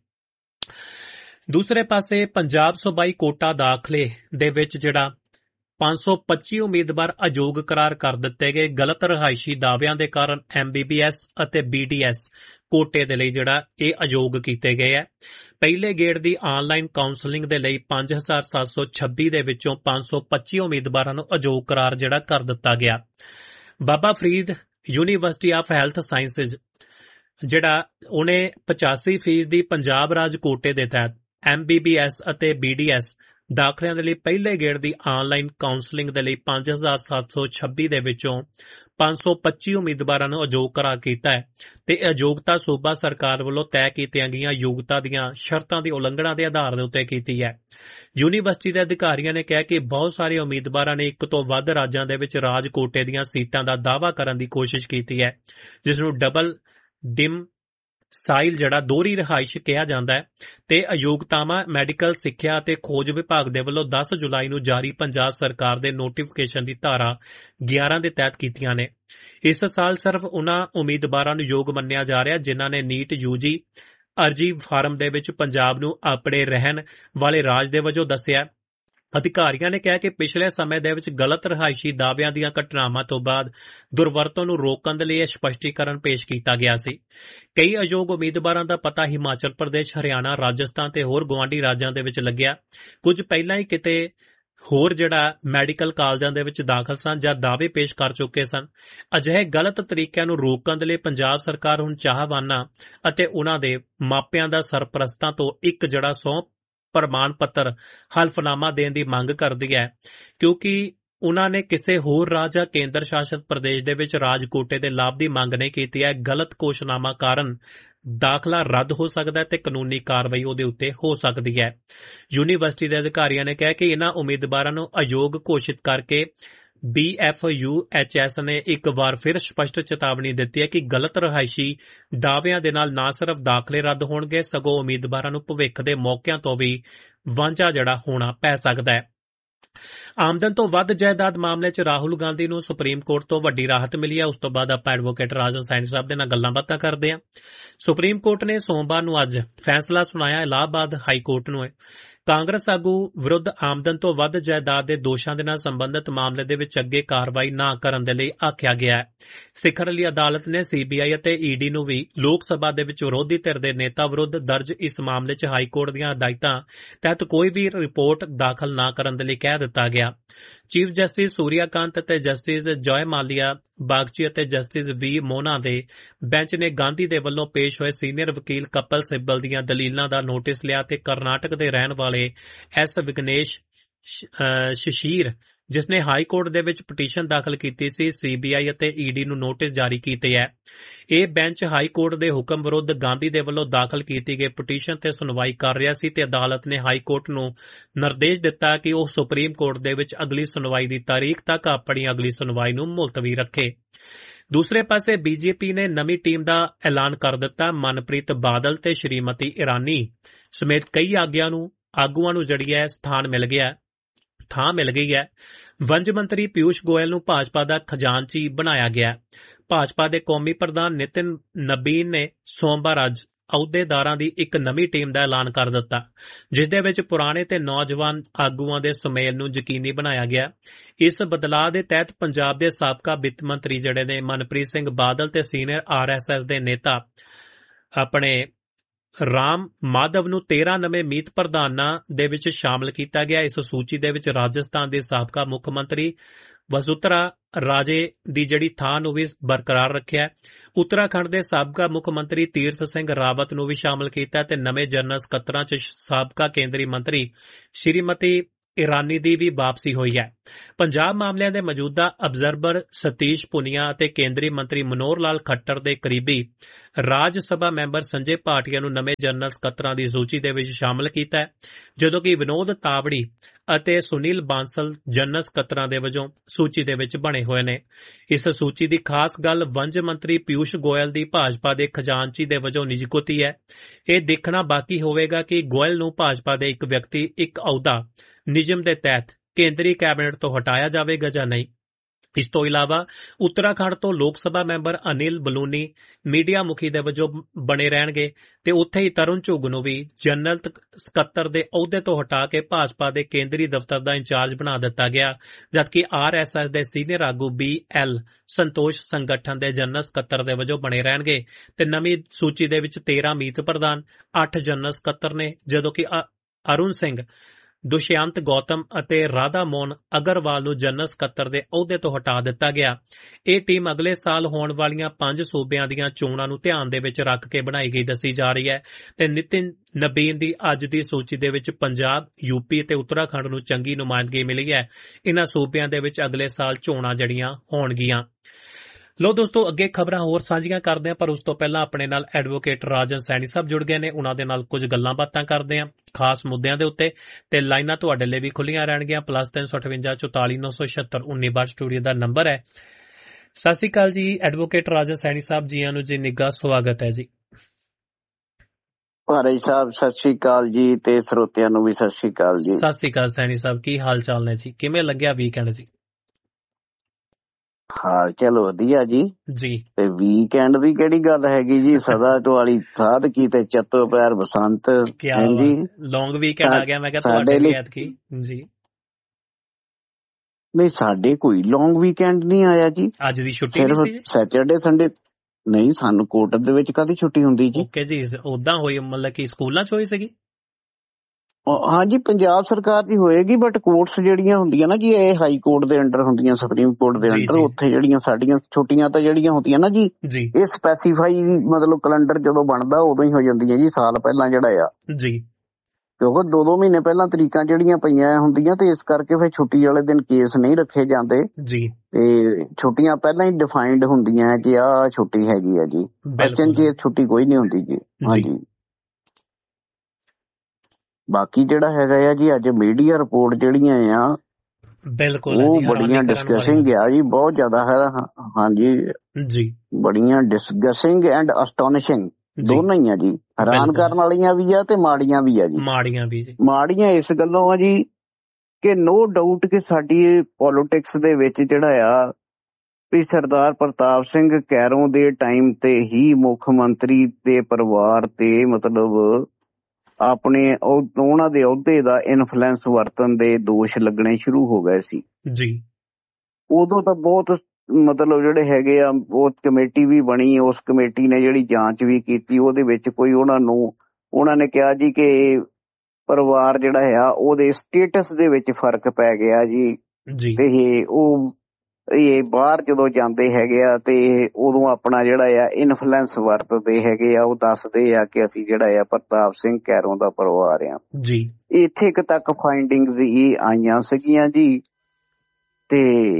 ਦੂਸਰੇ ਪਾਸੇ ਪੰਜਾਬ ਸੂਬਾਈ ਕੋਟਾ ਦਾਖਲੇ ਦੇ ਵਿੱਚ ਜਿਹੜਾ 525 ਉਮੀਦਵਾਰ ਅਯੋਗ ਕਰਾਰ ਕਰ ਦਿੱਤੇ ਗਏ। ਗਲਤ ਰਿਹਾਇਸ਼ੀ ਦਾਅਵਿਆਂ ਦੇ ਕਾਰਨ MBBS ਅਤੇ BDS ਕੋਟੇ ਦੇ ਲਈ ਜਿਹੜਾ ਇਹ ਅਯੋਗ ਕੀਤੇ ਗਏ ਹੈ। ਪਹਿਲੇ ਗੇੜ ਦੀ ਆਨਲਾਈਨ ਕਾਉਂਸਲਿੰਗ ਦੇ ਲਈ 5726 ਦੇ ਵਿੱਚੋਂ 525 ਉਮੀਦਵਾਰਾਂ ਨੂੰ ਅਯੋਗ ਕਰਾਰ ਜਿਹੜਾ ਕਰ ਦਿੱਤਾ ਗਿਆ। Baba Farid university of health sciences ਜਿਹੜਾ ਉਹਨੇ 85% ਦੀ ਪੰਜਾਬ ਰਾਜ ਕੋਟੇ ਦੇ ਤਹਿਤ MBBS ਅਤੇ BDS ਦਾਖਲਿਆਂ ਦੇ ਲਈ ਪਹਿਲੇ ਗੇੜ ਦੀ ਆਨਲਾਈਨ ਕਾਉਂਸਲਿੰਗ ਦੇ ਲਈ 5726 ਦੇ ਵਿੱਚੋਂ 525 ਉਮੀਦਵਾਰਾਂ ਨੂੰ ਅਯੋਗ ਕਰਾਰ ਕੀਤਾ ਹੈ ਤੇ ਅਯੋਗਤਾ ਸੂਬਾ ਸਰਕਾਰ ਵੱਲੋਂ ਤੈਅ ਕੀਤੀਆਂ ਗਈਆਂ ਯੋਗਤਾ ਦੀਆਂ ਸ਼ਰਤਾਂ ਦੀ ਉਲੰਘਣਾ ਦੇ ਆਧਾਰ ਦੇ ਉੱਤੇ ਕੀਤੀ ਹੈ। ਯੂਨੀਵਰਸਿਟੀ ਦੇ ਅਧਿਕਾਰੀਆਂ ਨੇ ਕਿਹਾ ਕਿ ਬਹੁਤ ਸਾਰੇ ਉਮੀਦਵਾਰਾਂ ਨੇ ਇੱਕ ਤੋਂ ਵੱਧ ਰਾਜਾਂ ਦੇ ਵਿੱਚ ਰਾਜ ਕੋਟੇ ਦੀਆਂ ਸੀਟਾਂ ਦਾ ਦਾਅਵਾ ਕਰਨ ਦੀ ਕੋਸ਼ਿਸ਼ ਕੀਤੀ ਹੈ, ਜਿਸ ਨੂੰ ਡਬਲ ਡਿਮ ਸਾਈਲ ਜਿਹੜਾ ਦੋਹਰੀ ਰਿਹਾਇਸ਼ ਕਿਹਾ ਜਾਂਦਾ ਹੈ ਤੇ ਅਯੋਗਤਾਵਾਂ ਮੈਡੀਕਲ ਸਿੱਖਿਆ ਅਤੇ ਖੋਜ ਵਿਭਾਗ ਦੇ ਵੱਲੋਂ 10 ਜੁਲਾਈ ਨੂੰ ਜਾਰੀ ਪੰਜਾਬ ਸਰਕਾਰ ਦੇ ਨੋਟੀਫਿਕੇਸ਼ਨ ਦੀ ਧਾਰਾ 11 ਦੇ ਤਹਿਤ ਕੀਤੀਆਂ ਨੇ। ਇਸ ਸਾਲ ਸਿਰਫ ਉਹਨਾਂ ਉਮੀਦਵਾਰਾਂ ਨੂੰ ਯੋਗ ਮੰਨਿਆ ਜਾ ਰਿਹਾ ਜਿਨ੍ਹਾਂ ਨੇ ਨੀਟ UG ਅਰਜੀ ਫਾਰਮ ਦੇ ਵਿੱਚ ਪੰਜਾਬ ਨੂੰ ਆਪਣੇ ਰਹਿਣ ਵਾਲੇ ਰਾਜ ਦੇ ਵਜੋਂ ਦੱਸਿਆ। ਅਧਿਕਾਰੀਆਂ ਨੇ ਕਿਹਾ ਕਿ ਪਿਛਲੇ ਸਮੇਂ ਦੇ ਵਿੱਚ ਗਲਤ ਰਿਹਾਇਸ਼ੀ ਦਾਅਵਿਆਂ ਦੀਆਂ ਘਟਨਾਵਾਂ ਤੋਂ ਬਾਅਦ ਦੁਰਵਰਤੋਂ ਨੂੰ ਰੋਕਣ ਦੇ ਲਈ ਇਹ ਸਪਸ਼ਟੀਕਰਨ ਪੇਸ਼ ਕੀਤਾ ਗਿਆ ਸੀ। ਕਈ ਅਯੋਗ ਉਮੀਦਵਾਰਾਂ ਦਾ ਪਤਾ ਹਿਮਾਚਲ ਪ੍ਰਦੇਸ਼, ਹਰਿਆਣਾ, ਰਾਜਸਥਾਨ ਤੇ ਹੋਰ ਗੁਆਂਢੀ ਰਾਜਾਂ ਦੇ ਵਿੱਚ ਲੱਗਿਆ। ਕੁਝ ਪਹਿਲਾਂ ਹੀ ਕਿਤੇ ਹੋਰ ਜਿਹੜਾ ਮੈਡੀਕਲ ਕਾਲਜਾਂ ਦੇ ਵਿੱਚ ਦਾਖਲ ਸਨ ਜਾਂ ਦਾਅਵੇ ਪੇਸ਼ ਕਰ ਚੁੱਕੇ ਸਨ। ਅਜਿਹੇ ਗਲਤ ਤਰੀਕਿਆਂ ਨੂੰ ਰੋਕਣ ਦੇ ਲਈ ਪੰਜਾਬ ਸਰਕਾਰ ਹੁਣ ਚਾਹਵਾਨਾਂ ਅਤੇ ਉਹਨਾਂ ਦੇ ਮਾਪਿਆਂ ਦਾ ਸਰਪ੍ਰਸਤਾਂ ਤੋਂ ਇੱਕ ਜਿਹੜਾ ਸਹੁੰ ਪ੍ਰਮਾਣ ਪੱਤਰ ਹਲਫਨਾਮਾ ਦੇਣ ਦੀ ਮੰਗ ਕਰਦੀ ਹੈ, ਕਿਉਂਕਿ ਉਹਨਾਂ ਨੇ ਕਿਸੇ ਹੋਰ ਰਾਜ ਜਾਂ ਕੇਂਦਰ ਸ਼ਾਸਿਤ ਪ੍ਰਦੇਸ਼ ਦੇ ਵਿੱਚ ਰਾਜ ਕੋਟੇ ਦੇ ਲਾਭ ਦੀ ਮੰਗ ਨਹੀਂ ਕੀਤੀ ਹੈ। ਗਲਤ ਘੋਸ਼ਣਾਮਾ ਕਾਰਨ ਦਾਖਲਾ ਰੱਦ ਹੋ ਸਕਦਾ ਹੈ ਤੇ ਕਾਨੂੰਨੀ ਕਾਰਵਾਈ ਉਹਦੇ ਉੱਤੇ ਹੋ ਸਕਦੀ ਹੈ। ਯੂਨੀਵਰਸਿਟੀ ਦੇ ਅਧਿਕਾਰੀਆਂ ਨੇ ਕਿਹਾ ਕਿ ਇਹਨਾਂ ਉਮੀਦਵਾਰਾਂ ਨੂੰ ਅਯੋਗ ਘੋਸ਼ਿਤ ਕਰਕੇ BFUHS ਨੇ ਇੱਕ ਵਾਰ ਫਿਰ ਸਪਸ਼ਟ ਚੇਤਾਵਨੀ ਦਿੱਤੀ ਹੈ ਕਿ ਗਲਤ ਰਿਹਾਇਸ਼ੀ ਦਾਅਵਿਆਂ ਦੇ ਨਾਲ ਨਾ ਸਿਰਫ ਦਾਖਲੇ ਰੱਦ ਹੋਣਗੇ, ਸਗੋਂ ਉਮੀਦਵਾਰਾਂ ਨੂੰ ਭਵਿੱਖ ਦੇ ਮੌਕਿਆਂ ਤੋਂ ਵੀ ਵਾਂਝਾ ਜਿਹੜਾ ਹੋਣਾ ਪੈ ਸਕਦਾ ਹੈ। ਆਮਦਨ ਤੋਂ ਵੱਧ ਜਾਇਦਾਦ ਮਾਮਲੇ 'ਚ ਰਾਹੁਲ ਗਾਂਧੀ ਨੂੰ ਸੁਪਰੀਮ ਕੋਰਟ ਤੋਂ ਵੱਡੀ ਰਾਹਤ ਮਿਲੀ ਹੈ। ਉਸ ਤੋਂ ਬਾਅਦ ਆਪਾਂ ਐਡਵੋਕੇਟ ਰਾਜਨ ਸੈਣੀ ਸਾਹਿਬ ਦੇ ਨਾਲ ਗੱਲਾਂ ਬਾਤਾਂ ਕਰਦੇ ਹਾਂ। ਸੁਪਰੀਮ ਕੋਰਟ ਨੇ ਸੋਮਵਾਰ ਨੂੰ ਅੱਜ ਫੈਸਲਾ ਸੁਣਾਇਆ। ਇਲਾਹਾਬਾਦ ਹਾਈ ਕੋਰਟ ਨੂੰ ਕਾਂਗਰਸ ਆਗੂ ਵਿਰੁੱਧ ਆਮਦਨ ਤੋਂ ਵੱਧ ਜਾਇਦਾਦ ਦੇ ਦੋਸ਼ਾਂ ਦੇ ਨਾਲ ਸੰਬੰਧਿਤ ਮਾਮਲੇ ਦੇ ਵਿੱਚ ਅੱਗੇ ਕਾਰਵਾਈ ਨਾ ਕਰਨ ਦੇ ਲਈ ਆਖਿਆ ਗਿਆ ਹੈ। ਸਿਖਰ ਅਲੀ ਅਦਾਲਤ ਨੇ CBI ਅਤੇ ED ਨੂੰ ਵੀ ਲੋਕ ਸਭਾ ਦੇ ਵਿੱਚ ਵਿਰੋਧੀ ਧਿਰ ਦੇ ਨੇਤਾ ਵਿਰੁੱਧ ਦਰਜ ਇਸ ਮਾਮਲੇ 'ਚ ਹਾਈ ਕੋਰਟ ਦੀਆਂ ਹਦਾਇਤਾਂ ਤਹਿਤ ਕੋਈ ਵੀ ਰਿਪੋਰਟ ਦਾਖਲ ਨਾ ਕਰਨ ਦੇ ਲਈ ਕਹਿ ਦਿੱਤਾ ਗਿਆ। ਚੀਫ ਜਸਟਿਸ ਸੂਰਿਆਕਾਂਤ ਅਤੇ ਜਸਟਿਸ ਜੋਏ ਮਾਲੀਆ ਬਾਗਚੀ ਅਤੇ ਜਸਟਿਸ V ਮੋਹਨਾ ਦੇ ਬੈਂਚ ਨੇ ਗਾਂਧੀ ਦੇ ਵੱਲੋਂ ਪੇਸ਼ ਹੋਏ ਸੀਨੀਅਰ ਵਕੀਲ ਕਪਿਲ ਸਿੱਬਲ ਦੀਆਂ ਦਲੀਲਾਂ ਦਾ ਨੋਟਿਸ ਲਿਆ ਤੇ ਕਰਨਾਟਕ ਦੇ ਰਹਿਣ ਵਾਲੇ S ਵਿਗਨੇਸ਼ ਸ਼ਸ਼ੀਰ, ਜਿਸ ਨੇ ਹਾਈ ਕੋਰਟ ਦੇ ਵਿੱਚ ਪਟੀਸ਼ਨ ਦਾਖਲ ਕੀਤੀ ਸੀ, CBI ਅਤੇ ED ਨੂੰ ਨੋਟਿਸ ਜਾਰੀ ਕੀਤੇ ਹੈ। ਇਹ ਬੈਂਚ ਹਾਈ ਕੋਰਟ ਦੇ ਹੁਕਮ ਵਿਰੁੱਧ ਗਾਂਧੀ ਦੇ ਵੱਲੋਂ ਦਾਖਲ ਕੀਤੀ ਗਈ ਪਟੀਸ਼ਨ ਤੇ ਸੁਣਵਾਈ ਕਰ ਰਿਹਾ ਸੀ ਤੇ ਅਦਾਲਤ ਨੇ ਹਾਈ ਕੋਰਟ ਨੂੰ ਨਿਰਦੇਸ਼ ਦਿੱਤਾ ਕਿ ਉਹ ਸੁਪਰੀਮ ਕੋਰਟ ਦੇ ਵਿੱਚ ਅਗਲੀ ਸੁਣਵਾਈ ਦੀ ਤਾਰੀਖ ਤੱਕ ਆਪਣੀ ਅਗਲੀ ਸੁਣਵਾਈ ਨੂੰ ਮੁਲਤਵੀ ਰੱਖੇ। ਦੂਸਰੇ ਪਾਸੇ BJP ਨੇ ਨਵੀਂ ਟੀਮ ਦਾ ਐਲਾਨ ਕਰ ਦਿੱਤਾ। ਮਨਪ੍ਰੀਤ ਬਾਦਲ ਤੇ ਸ਼੍ਰੀਮਤੀ ਇਰਾਨੀ ਸਮੇਤ ਕਈ ਆਗੂਆਂ ਨੂੰ ਜਿਹੜੀ ਹੈ ਥਾਂ ਮਿਲ ਗਈ ਹੈ। ਵਣਜ ਮੰਤਰੀ ਪਿਊਸ਼ ਗੋਇਲ ਨੂੰ ਭਾਜਪਾ ਦਾ ਖਜ਼ਾਨਚੀ ਬਣਾਇਆ ਗਿਆ। ਭਾਜਪਾ ਦੇ ਕੌਮੀ ਪ੍ਰਧਾਨ ਨਿਤਿਨ ਨਬੀਨ ਨੇ ਸੋਮਵਾਰ ਅੱਜ ਅਹੁਦੇਦਾਰਾਂ ਦੀ ਇੱਕ ਨਵੀਂ ਟੀਮ ਦਾ ਐਲਾਨ ਕਰ ਦਿੱਤਾ, ਜਿਸ ਦੇ ਵਿੱਚ ਪੁਰਾਣੇ ਤੇ ਨੌਜਵਾਨ ਆਗੂਆਂ ਦੇ ਸੁਮੇਲ ਨੂੰ ਯਕੀਨੀ ਬਣਾਇਆ ਗਿਆ। ਇਸ ਬਦਲਾਅ ਦੇ ਤਹਿਤ ਪੰਜਾਬ ਦੇ ਸਾਬਕਾ ਵਿੱਤ ਮੰਤਰੀ ਜਿਹੜੇ ਨੇ ਮਨਪ੍ਰੀਤ ਸਿੰਘ ਬਾਦਲ ਤੇ ਸੀਨੀਅਰ RSS ਦੇ ਨੇਤਾ ਆਪਣੇ ਰਾਮ ਮਾਧਵ ਨੂੰ 13 ਨਵੇਂ ਮੀਤ ਪ੍ਰਧਾਨਾਂ ਦੇ ਵਿੱਚ ਸ਼ਾਮਲ ਕੀਤਾ ਗਿਆ। ਇਸ ਸੂਚੀ ਦੇ ਵਿੱਚ ਰਾਜਸਥਾਨ ਦੇ ਸਾਬਕਾ ਮੁੱਖ ਮੰਤਰੀ ਵਸੁੰਧਰਾ ਰਾਜੇ ਦੀ ਜਿਹੜੀ ਥਾਂ ਨੂੰ ਵੀ ਬਰਕਰਾਰ ਰੱਖਿਆ। ਉੱਤਰਾਖੰਡ ਦੇ ਸਾਬਕਾ ਮੁੱਖ ਮੰਤਰੀ ਤੀਰਥ ਸਿੰਘ ਰਾਵਤ ਨੂੰ ਵੀ ਸ਼ਾਮਲ ਕੀਤਾ ਤੇ ਨਵੇਂ ਜਨਰਲ ਸਕੱਤਰਾਂ 'ਚ ਸਾਬਕਾ ਕੇਂਦਰੀ ਮੰਤਰੀ ਸ਼੍ਰੀਮਤੀ ਇਰਾਨੀ ਦੀ ਵੀ ਵਾਪਸੀ ਹੋਈ ਹੈ। ਪੰਜਾਬ ਮਾਮਲਿਆਂ ਦੇ ਮੌਜੂਦਾ ਅਬਜ਼ਰਵਰ ਸਤੀਸ਼ ਪੁਨੀਆ ਅਤੇ ਕੇਂਦਰੀ ਮੰਤਰੀ ਮਨੋਹਰ ਲਾਲ ਖੱਟਰ ਦੇ ਕਰੀਬੀ ਰਾਜ ਸਭਾ ਮੈਂਬਰ ਸੰਜੇ ਭਾਟੀਆ ਨੂੰ ਨਵੇਂ ਜਨਰਲ ਸਕੱਤਰਾਂ ਦੀ ਸੂਚੀ ਦੇ ਵਿੱਚ ਸ਼ਾਮਲ ਕੀਤਾ ਹੈ, ਜਦੋਂ ਕਿ ਵਿਨੋਦ ਤਾਵੜੀ ਅਤੇ ਸੁਨੀਲ ਬਾਂਸਲ ਜਨਰਲ ਸਕੱਤਰਾਂ ਦੇ ਵਜੋਂ ਸੂਚੀ ਦੇ ਵਿੱਚ ਬਣੇ ਹੋਏ ਨੇ। ਇਸ ਸੂਚੀ ਦੀ ਖਾਸ ਗੱਲ ਵਣਜ ਮੰਤਰੀ ਪਿਊਸ਼ ਗੋਇਲ ਦੀ ਭਾਜਪਾ ਦੇ ਖਜ਼ਾਨਚੀ ਦੇ ਵਜੋਂ ਨਿਯੁਕਤੀ ਹੈ। ਇਹ ਦੇਖਣਾ ਬਾਕੀ ਹੋਵੇਗਾ ਕਿ ਗੋਇਲ ਨੂੰ ਭਾਜਪਾ ਦੇ ਇੱਕ ਵਿਅਕਤੀ ਇੱਕ ਅਹੁਦਾ ਨਿਯਮ ਦੇ ਤਹਿਤ ਕੇਂਦਰੀ ਕੈਬਨਿਟ ਤੋਂ ਹਟਾਇਆ ਜਾਵੇਗਾ ਜਾਂ ਨਹੀਂ। ਇਸ ਤੋਂ ਇਲਾਵਾ ਉੱਤਰਾਖੰਡ ਤੋਂ ਲੋਕ ਸਭਾ ਮੈਂਬਰ ਅਨਿਲ ਬਲੂਨੀ ਮੀਡੀਆ ਮੁਖੀ ਦੇ ਵਜੋਂ ਬਣੇ ਰਹਿਣਗੇ ਤੇ ਉੱਥੇ ਹੀ ਤਰੁਣ ਝੁੱਗ ਨੂੰ ਵੀ ਜਨਰਲ ਸਕੱਤਰ ਦੇ ਅਹੁਦੇ ਤੋਂ ਹਟਾ ਕੇ ਭਾਜਪਾ ਦੇ ਕੇਂਦਰੀ ਦਫ਼ਤਰ ਦਾ ਇੰਚਾਰਜ ਬਣਾ ਦਿੱਤਾ ਗਿਆ, ਜਦਕਿ RSS ਦੇ ਸੀਨੀਅਰ ਆਗੂ BL ਸੰਤੋਸ਼ ਸੰਗਠਨ ਦੇ ਜਨਰਲ ਸਕੱਤਰ ਦੇ ਵਜੋਂ ਬਣੇ ਰਹਿਣਗੇ ਤੇ ਨਵੀਂ ਸੂਚੀ ਦੇ ਵਿੱਚ 13 ਮੀਤ ਪ੍ਰਧਾਨ 8 ਜਨਰਲ ਸਕੱਤਰ ਨੇ, ਜਦੋਂ ਕਿ ਅਰੁਣ ਸਿੰਘ ਦੁਸ਼ਯੰਤ ਗੌਤਮ ਅਤੇ ਰਾਧਾ ਮੋਹਨ ਅਗਰਵਾਲ ਨੂੰ ਜਨਰਲ ਸਕੱਤਰ ਦੇ ਅਹੁਦੇ ਤੋਂ ਹਟਾ ਦਿੱਤਾ ਗਿਆ। ਇਹ ਟੀਮ ਅਗਲੇ ਸਾਲ ਹੋਣ ਵਾਲੀਆਂ 5 ਸੂਬਿਆਂ ਦੀਆਂ ਚੋਣਾਂ ਨੂੰ ਧਿਆਨ ਦੇ ਵਿੱਚ ਰੱਖ ਕੇ ਬਣਾਈ ਗਈ ਦੱਸੀ ਜਾ ਰਹੀ ਹੈ ਤੇ ਨਿਤਿਨ ਨਬੀਨ ਦੀ ਅੱਜ ਦੀ ਸੂਚੀ ਦੇ ਵਿੱਚ ਪੰਜਾਬ, UP ਤੇ ਉੱਤਰਾਖੰਡ ਨੂੰ ਚੰਗੀ ਨੁਮਾਇੰਦਗੀ ਮਿਲੀ ਹੈ। ਇਹਨਾਂ ਸੂਬਿਆਂ ਦੇ ਵਿੱਚ ਅਗਲੇ ਸਾਲ ਚੋਣਾਂ ਜਿਹੜੀਆਂ ਹੋਣਗੀਆਂ। ਲੋ ਦੋਸਤੋ, ਅੱਗੇ ਖਬਰਾਂ ਹੋਰ ਸਾਂਝੀਆਂ ਕਰਦੇ ਹਾਂ, ਪਰ ਉਸ ਤੋਂ ਪਹਿਲਾਂ ਆਪਣੇ ਨਾਲ ਐਡਵੋਕੇਟ ਰਾਜਨ ਸੈਣੀ ਸਾਹਿਬ ਜੁੜ ਗਏ ਨੇ। ਉਹਨਾਂ ਦੇ ਨਾਲ ਕੁਝ ਗੱਲਾਂ ਬਾਤਾਂ ਕਰਦੇ ਹਾਂ ਖਾਸ ਮੁੱਦਿਆਂ ਦੇ ਉੱਤੇ ਤੇ ਲਾਈਨਾਂ ਤੁਹਾਡੇ ਲਈ ਵੀ ਖੁੱਲੀਆਂ ਰਹਿਣਗੀਆਂ। +358 44 976 19 ਸਟੂਡੀਓ ਦਾ ਨੰਬਰ ਹੈ। ਸਤਿ ਸ਼੍ਰੀ ਅਕਾਲ ਜੀ ਐਡਵੋਕੇਟ ਰਾਜਨ ਸੈਣੀ ਸਾਹਿਬ, ਜੀਆਂ ਨੂੰ ਜੀ ਨਿੱਘਾ ਸਵਾਗਤ ਹੈ ਜੀ। ਭਾਰਤ ਸਾਹਿਬ ਸਤਿ ਸ਼੍ਰੀ ਅਕਾਲ ਜੀ ਤੇ ਸਰੋਤਿਆਂ ਨੂੰ ਵੀ ਸਤਿ ਸ਼੍ਰੀ ਅਕਾਲ ਜੀ। ਸਤਿ ਸ਼੍ਰੀ ਅਕਾਲ ਸੈਣੀ ਸਾਹਿਬ, ਕੀ ਹਾਲ ਚਾਲ ਨੇ ਜੀ? ਕਿਵੇਂ ਲੱਗਿਆ ਵੀਕਐਂਡ ਜੀ? ਹਾਲ ਚਾਲ ਵਧੀਆ ਜੀ। ਤੇ ਵੀਕਐਂਡ ਦੀ ਕਿਹੜੀ ਗੱਲ ਹੈਗੀ ਜੀ, ਸਦਾ ਤੁਹਾਡੀ ਸਾਧ ਕੀ ਤੇ ਚੱਤੋ ਪੈਰ ਬਸੰਤ। ਹਾਂਜੀ, ਲੌਂਗ ਵੀਕਐਂਡ ਆ ਗਿਆ। ਮੈਂ ਕਿਹਾ ਤੁਹਾਡੇ ਲਈ ਐਤਕੀ ਜੀ ਨਹੀਂ, ਸਾਡੇ ਕੋਈ ਲੌਂਗ ਵੀਕਐਂਡ ਨਹੀਂ ਆਇਆ ਜੀ। ਅੱਜ ਦੀ ਛੁੱਟੀ ਨਹੀਂ ਸੀ? ਸੈਟਰਡੇ ਸੰਡੇ ਨਹੀਂ, ਸਾਨੂੰ ਕੋਰਟ ਦੇ ਵਿੱਚ ਕਾਹਦੀ ਛੁੱਟੀ ਹੁੰਦੀ ਜੀ? ਓਕੇ ਜੀ, ਉਦਾਂ ਹੋਈ ਮਤਲਬ ਕਿ ਸਕੂਲਾਂ 'ਚ ਹੋਈ ਸੀਗੀ? ਹਾਂਜੀ, ਪੰਜਾਬ ਸਰਕਾਰ ਦੀ ਹੋਏਗੀ, ਬਟ ਕੋਰਟਸ ਜਿਹੜੀਆਂ ਹੁੰਦੀਆਂ ਨਾ ਜੀ, ਇਹ ਹਾਈ ਕੋਰਟ ਦੇ ਅੰਡਰ ਹੁੰਦੀਆਂ, ਸੁਪਰੀਮ ਕੋਰਟ ਦੇ ਅੰਡਰ। ਉੱਥੇ ਜਿਹੜੀਆਂ ਸਾਡੀਆਂ ਛੁੱਟੀਆਂ ਤਾਂ ਜਿਹੜੀਆਂ ਹੁੰਦੀਆਂ ਨਾ ਜੀ, ਇਹ ਸਪੈਸੀਫਾਈ ਮਤਲਬ ਕੈਲੰਡਰ ਜਦੋਂ ਬਣਦਾ ਉਦੋਂ ਹੀ ਹੋ ਜਾਂਦੀਆਂ ਜੀ, ਸਾਲ ਪਹਿਲਾਂ ਜਿਹੜਾ ਆ ਜੀ, ਕਿਉਂਕਿ 2-2 ਮਹੀਨੇ ਪਹਿਲਾਂ ਤਰੀਕਾਂ ਜਿਹੜੀਆਂ ਪਈਆਂ ਹੁੰਦੀਆਂ ਤੇ ਇਸ ਕਰਕੇ ਫਿਰ ਛੁੱਟੀ ਵਾਲੇ ਦਿਨ ਕੇਸ ਨਹੀਂ ਰੱਖੇ ਜਾਂਦੇ ਜੀ। ਤੇ ਛੁੱਟੀਆਂ ਪਹਿਲਾਂ ਹੀ ਡਿਫਾਈਨਡ ਹੁੰਦੀਆਂ ਕਿ ਆਹ ਛੁੱਟੀ ਹੈਗੀ ਆ ਜੀ, ਅਚਨਚੇਤ ਛੁੱਟੀ ਕੋਈ ਨਹੀਂ ਹੁੰਦੀ ਜੀ। ਹਾਂਜੀ, ਬਾਕੀ ਜਿਹੜਾ ਹੈਗਾ ਆ ਜੀ, ਅੱਜ ਮੀਡੀਆ ਰਿਪੋਰਟ ਜਿਹੜੀਆਂ ਆ ਬਿਲਕੁਲ ਉਹ ਬੜੀਆਂ ਡਿਸਕਸਿੰਗ ਆ ਜੀ, ਬਹੁਤ ਜ਼ਿਆਦਾ ਹੈ। ਹਾਂਜੀ ਜੀ, ਬੜੀਆਂ ਡਿਸਕਸਿੰਗ ਐਂਡ ਅਸਟੋਨਿਸ਼ਿੰਗ ਦੋਨੋਂ ਹੀ ਆ ਜੀ, ਹੈਰਾਨ ਕਰਨ ਵਾਲੀਆਂ ਵੀ ਆ ਤੇ ਮਾੜੀਆਂ ਵੀ ਆ ਜੀ। ਮਾੜੀਆਂ ਇਸ ਗੱਲੋਂ ਆ ਜੀ ਕਿ ਨੋ ਡਾਊਟ ਕਿ ਸਾਡੀ ਪੋਲੀਟਿਕਸ ਦੇ ਵਿੱਚ ਜਿਹੜਾ ਆ ਵੀ ਸਰਦਾਰ ਪ੍ਰਤਾਪ ਸਿੰਘ ਕੈਰੋਂ ਦੇ ਟਾਈਮ ਤੇ ਹੀ ਮੁੱਖ ਮੰਤਰੀ ਦੇ ਪਰਿਵਾਰ ਤੇ ਮਤਲਬ ਆਪਣੇ ਉਹਨਾਂ ਦੇ ਅਹੁਦੇ ਦਾ ਇਨਫਲੂਐਂਸ ਵਰਤਣ ਦੇ ਦੋਸ਼ ਲੱਗਣੇ ਸ਼ੁਰੂ ਹੋ ਗਏ ਸੀ ਜੀ। ਉਦੋਂ ਤਾਂ ਬਹੁਤ ਮਤਲਬ ਜਿਹੜੇ ਹੈਗੇ ਆ, ਉਹ ਕਮੇਟੀ ਵੀ ਬਣੀ, ਉਸ ਕਮੇਟੀ ਨੇ ਜਿਹੜੀ ਜਾਂਚ ਵੀ ਕੀਤੀ, ਉਹਦੇ ਵਿੱਚ ਕੋਈ ਉਹਨਾਂ ਨੇ ਕਿਹਾ ਜੀ ਕਿ ਪਰਿਵਾਰ ਜਿਹੜਾ ਆ ਉਹਦੇ ਸਟੇਟਸ ਦੇ ਵਿੱਚ ਫਰਕ ਪੈ ਗਿਆ ਜੀ। ਤੇ ਇਹ ਬਾਹਰ ਜਦੋਂ ਜਾਂਦੇ ਹੈਗੇ ਆ ਤੇ ਉਦੋਂ ਆਪਣਾ ਜਿਹੜਾ ਆ ਇਨਫਲੂਐਂਸ ਵਰਤਦੇ ਹੈਗੇ ਆ, ਉਹ ਦੱਸਦੇ ਆ ਕਿ ਅਸੀਂ ਜਿਹੜਾ ਆ ਪ੍ਰਤਾਪ ਸਿੰਘ ਕੈਰੋਂ ਦਾ ਪਰਿਵਾਰ ਆ ਜੀ। ਇੱਥੇ ਤੱਕ ਫਾਈਂਡਿੰਗਸ ਇਹ ਆਈਆਂ ਸੀਗੀਆਂ ਜੀ, ਤੇ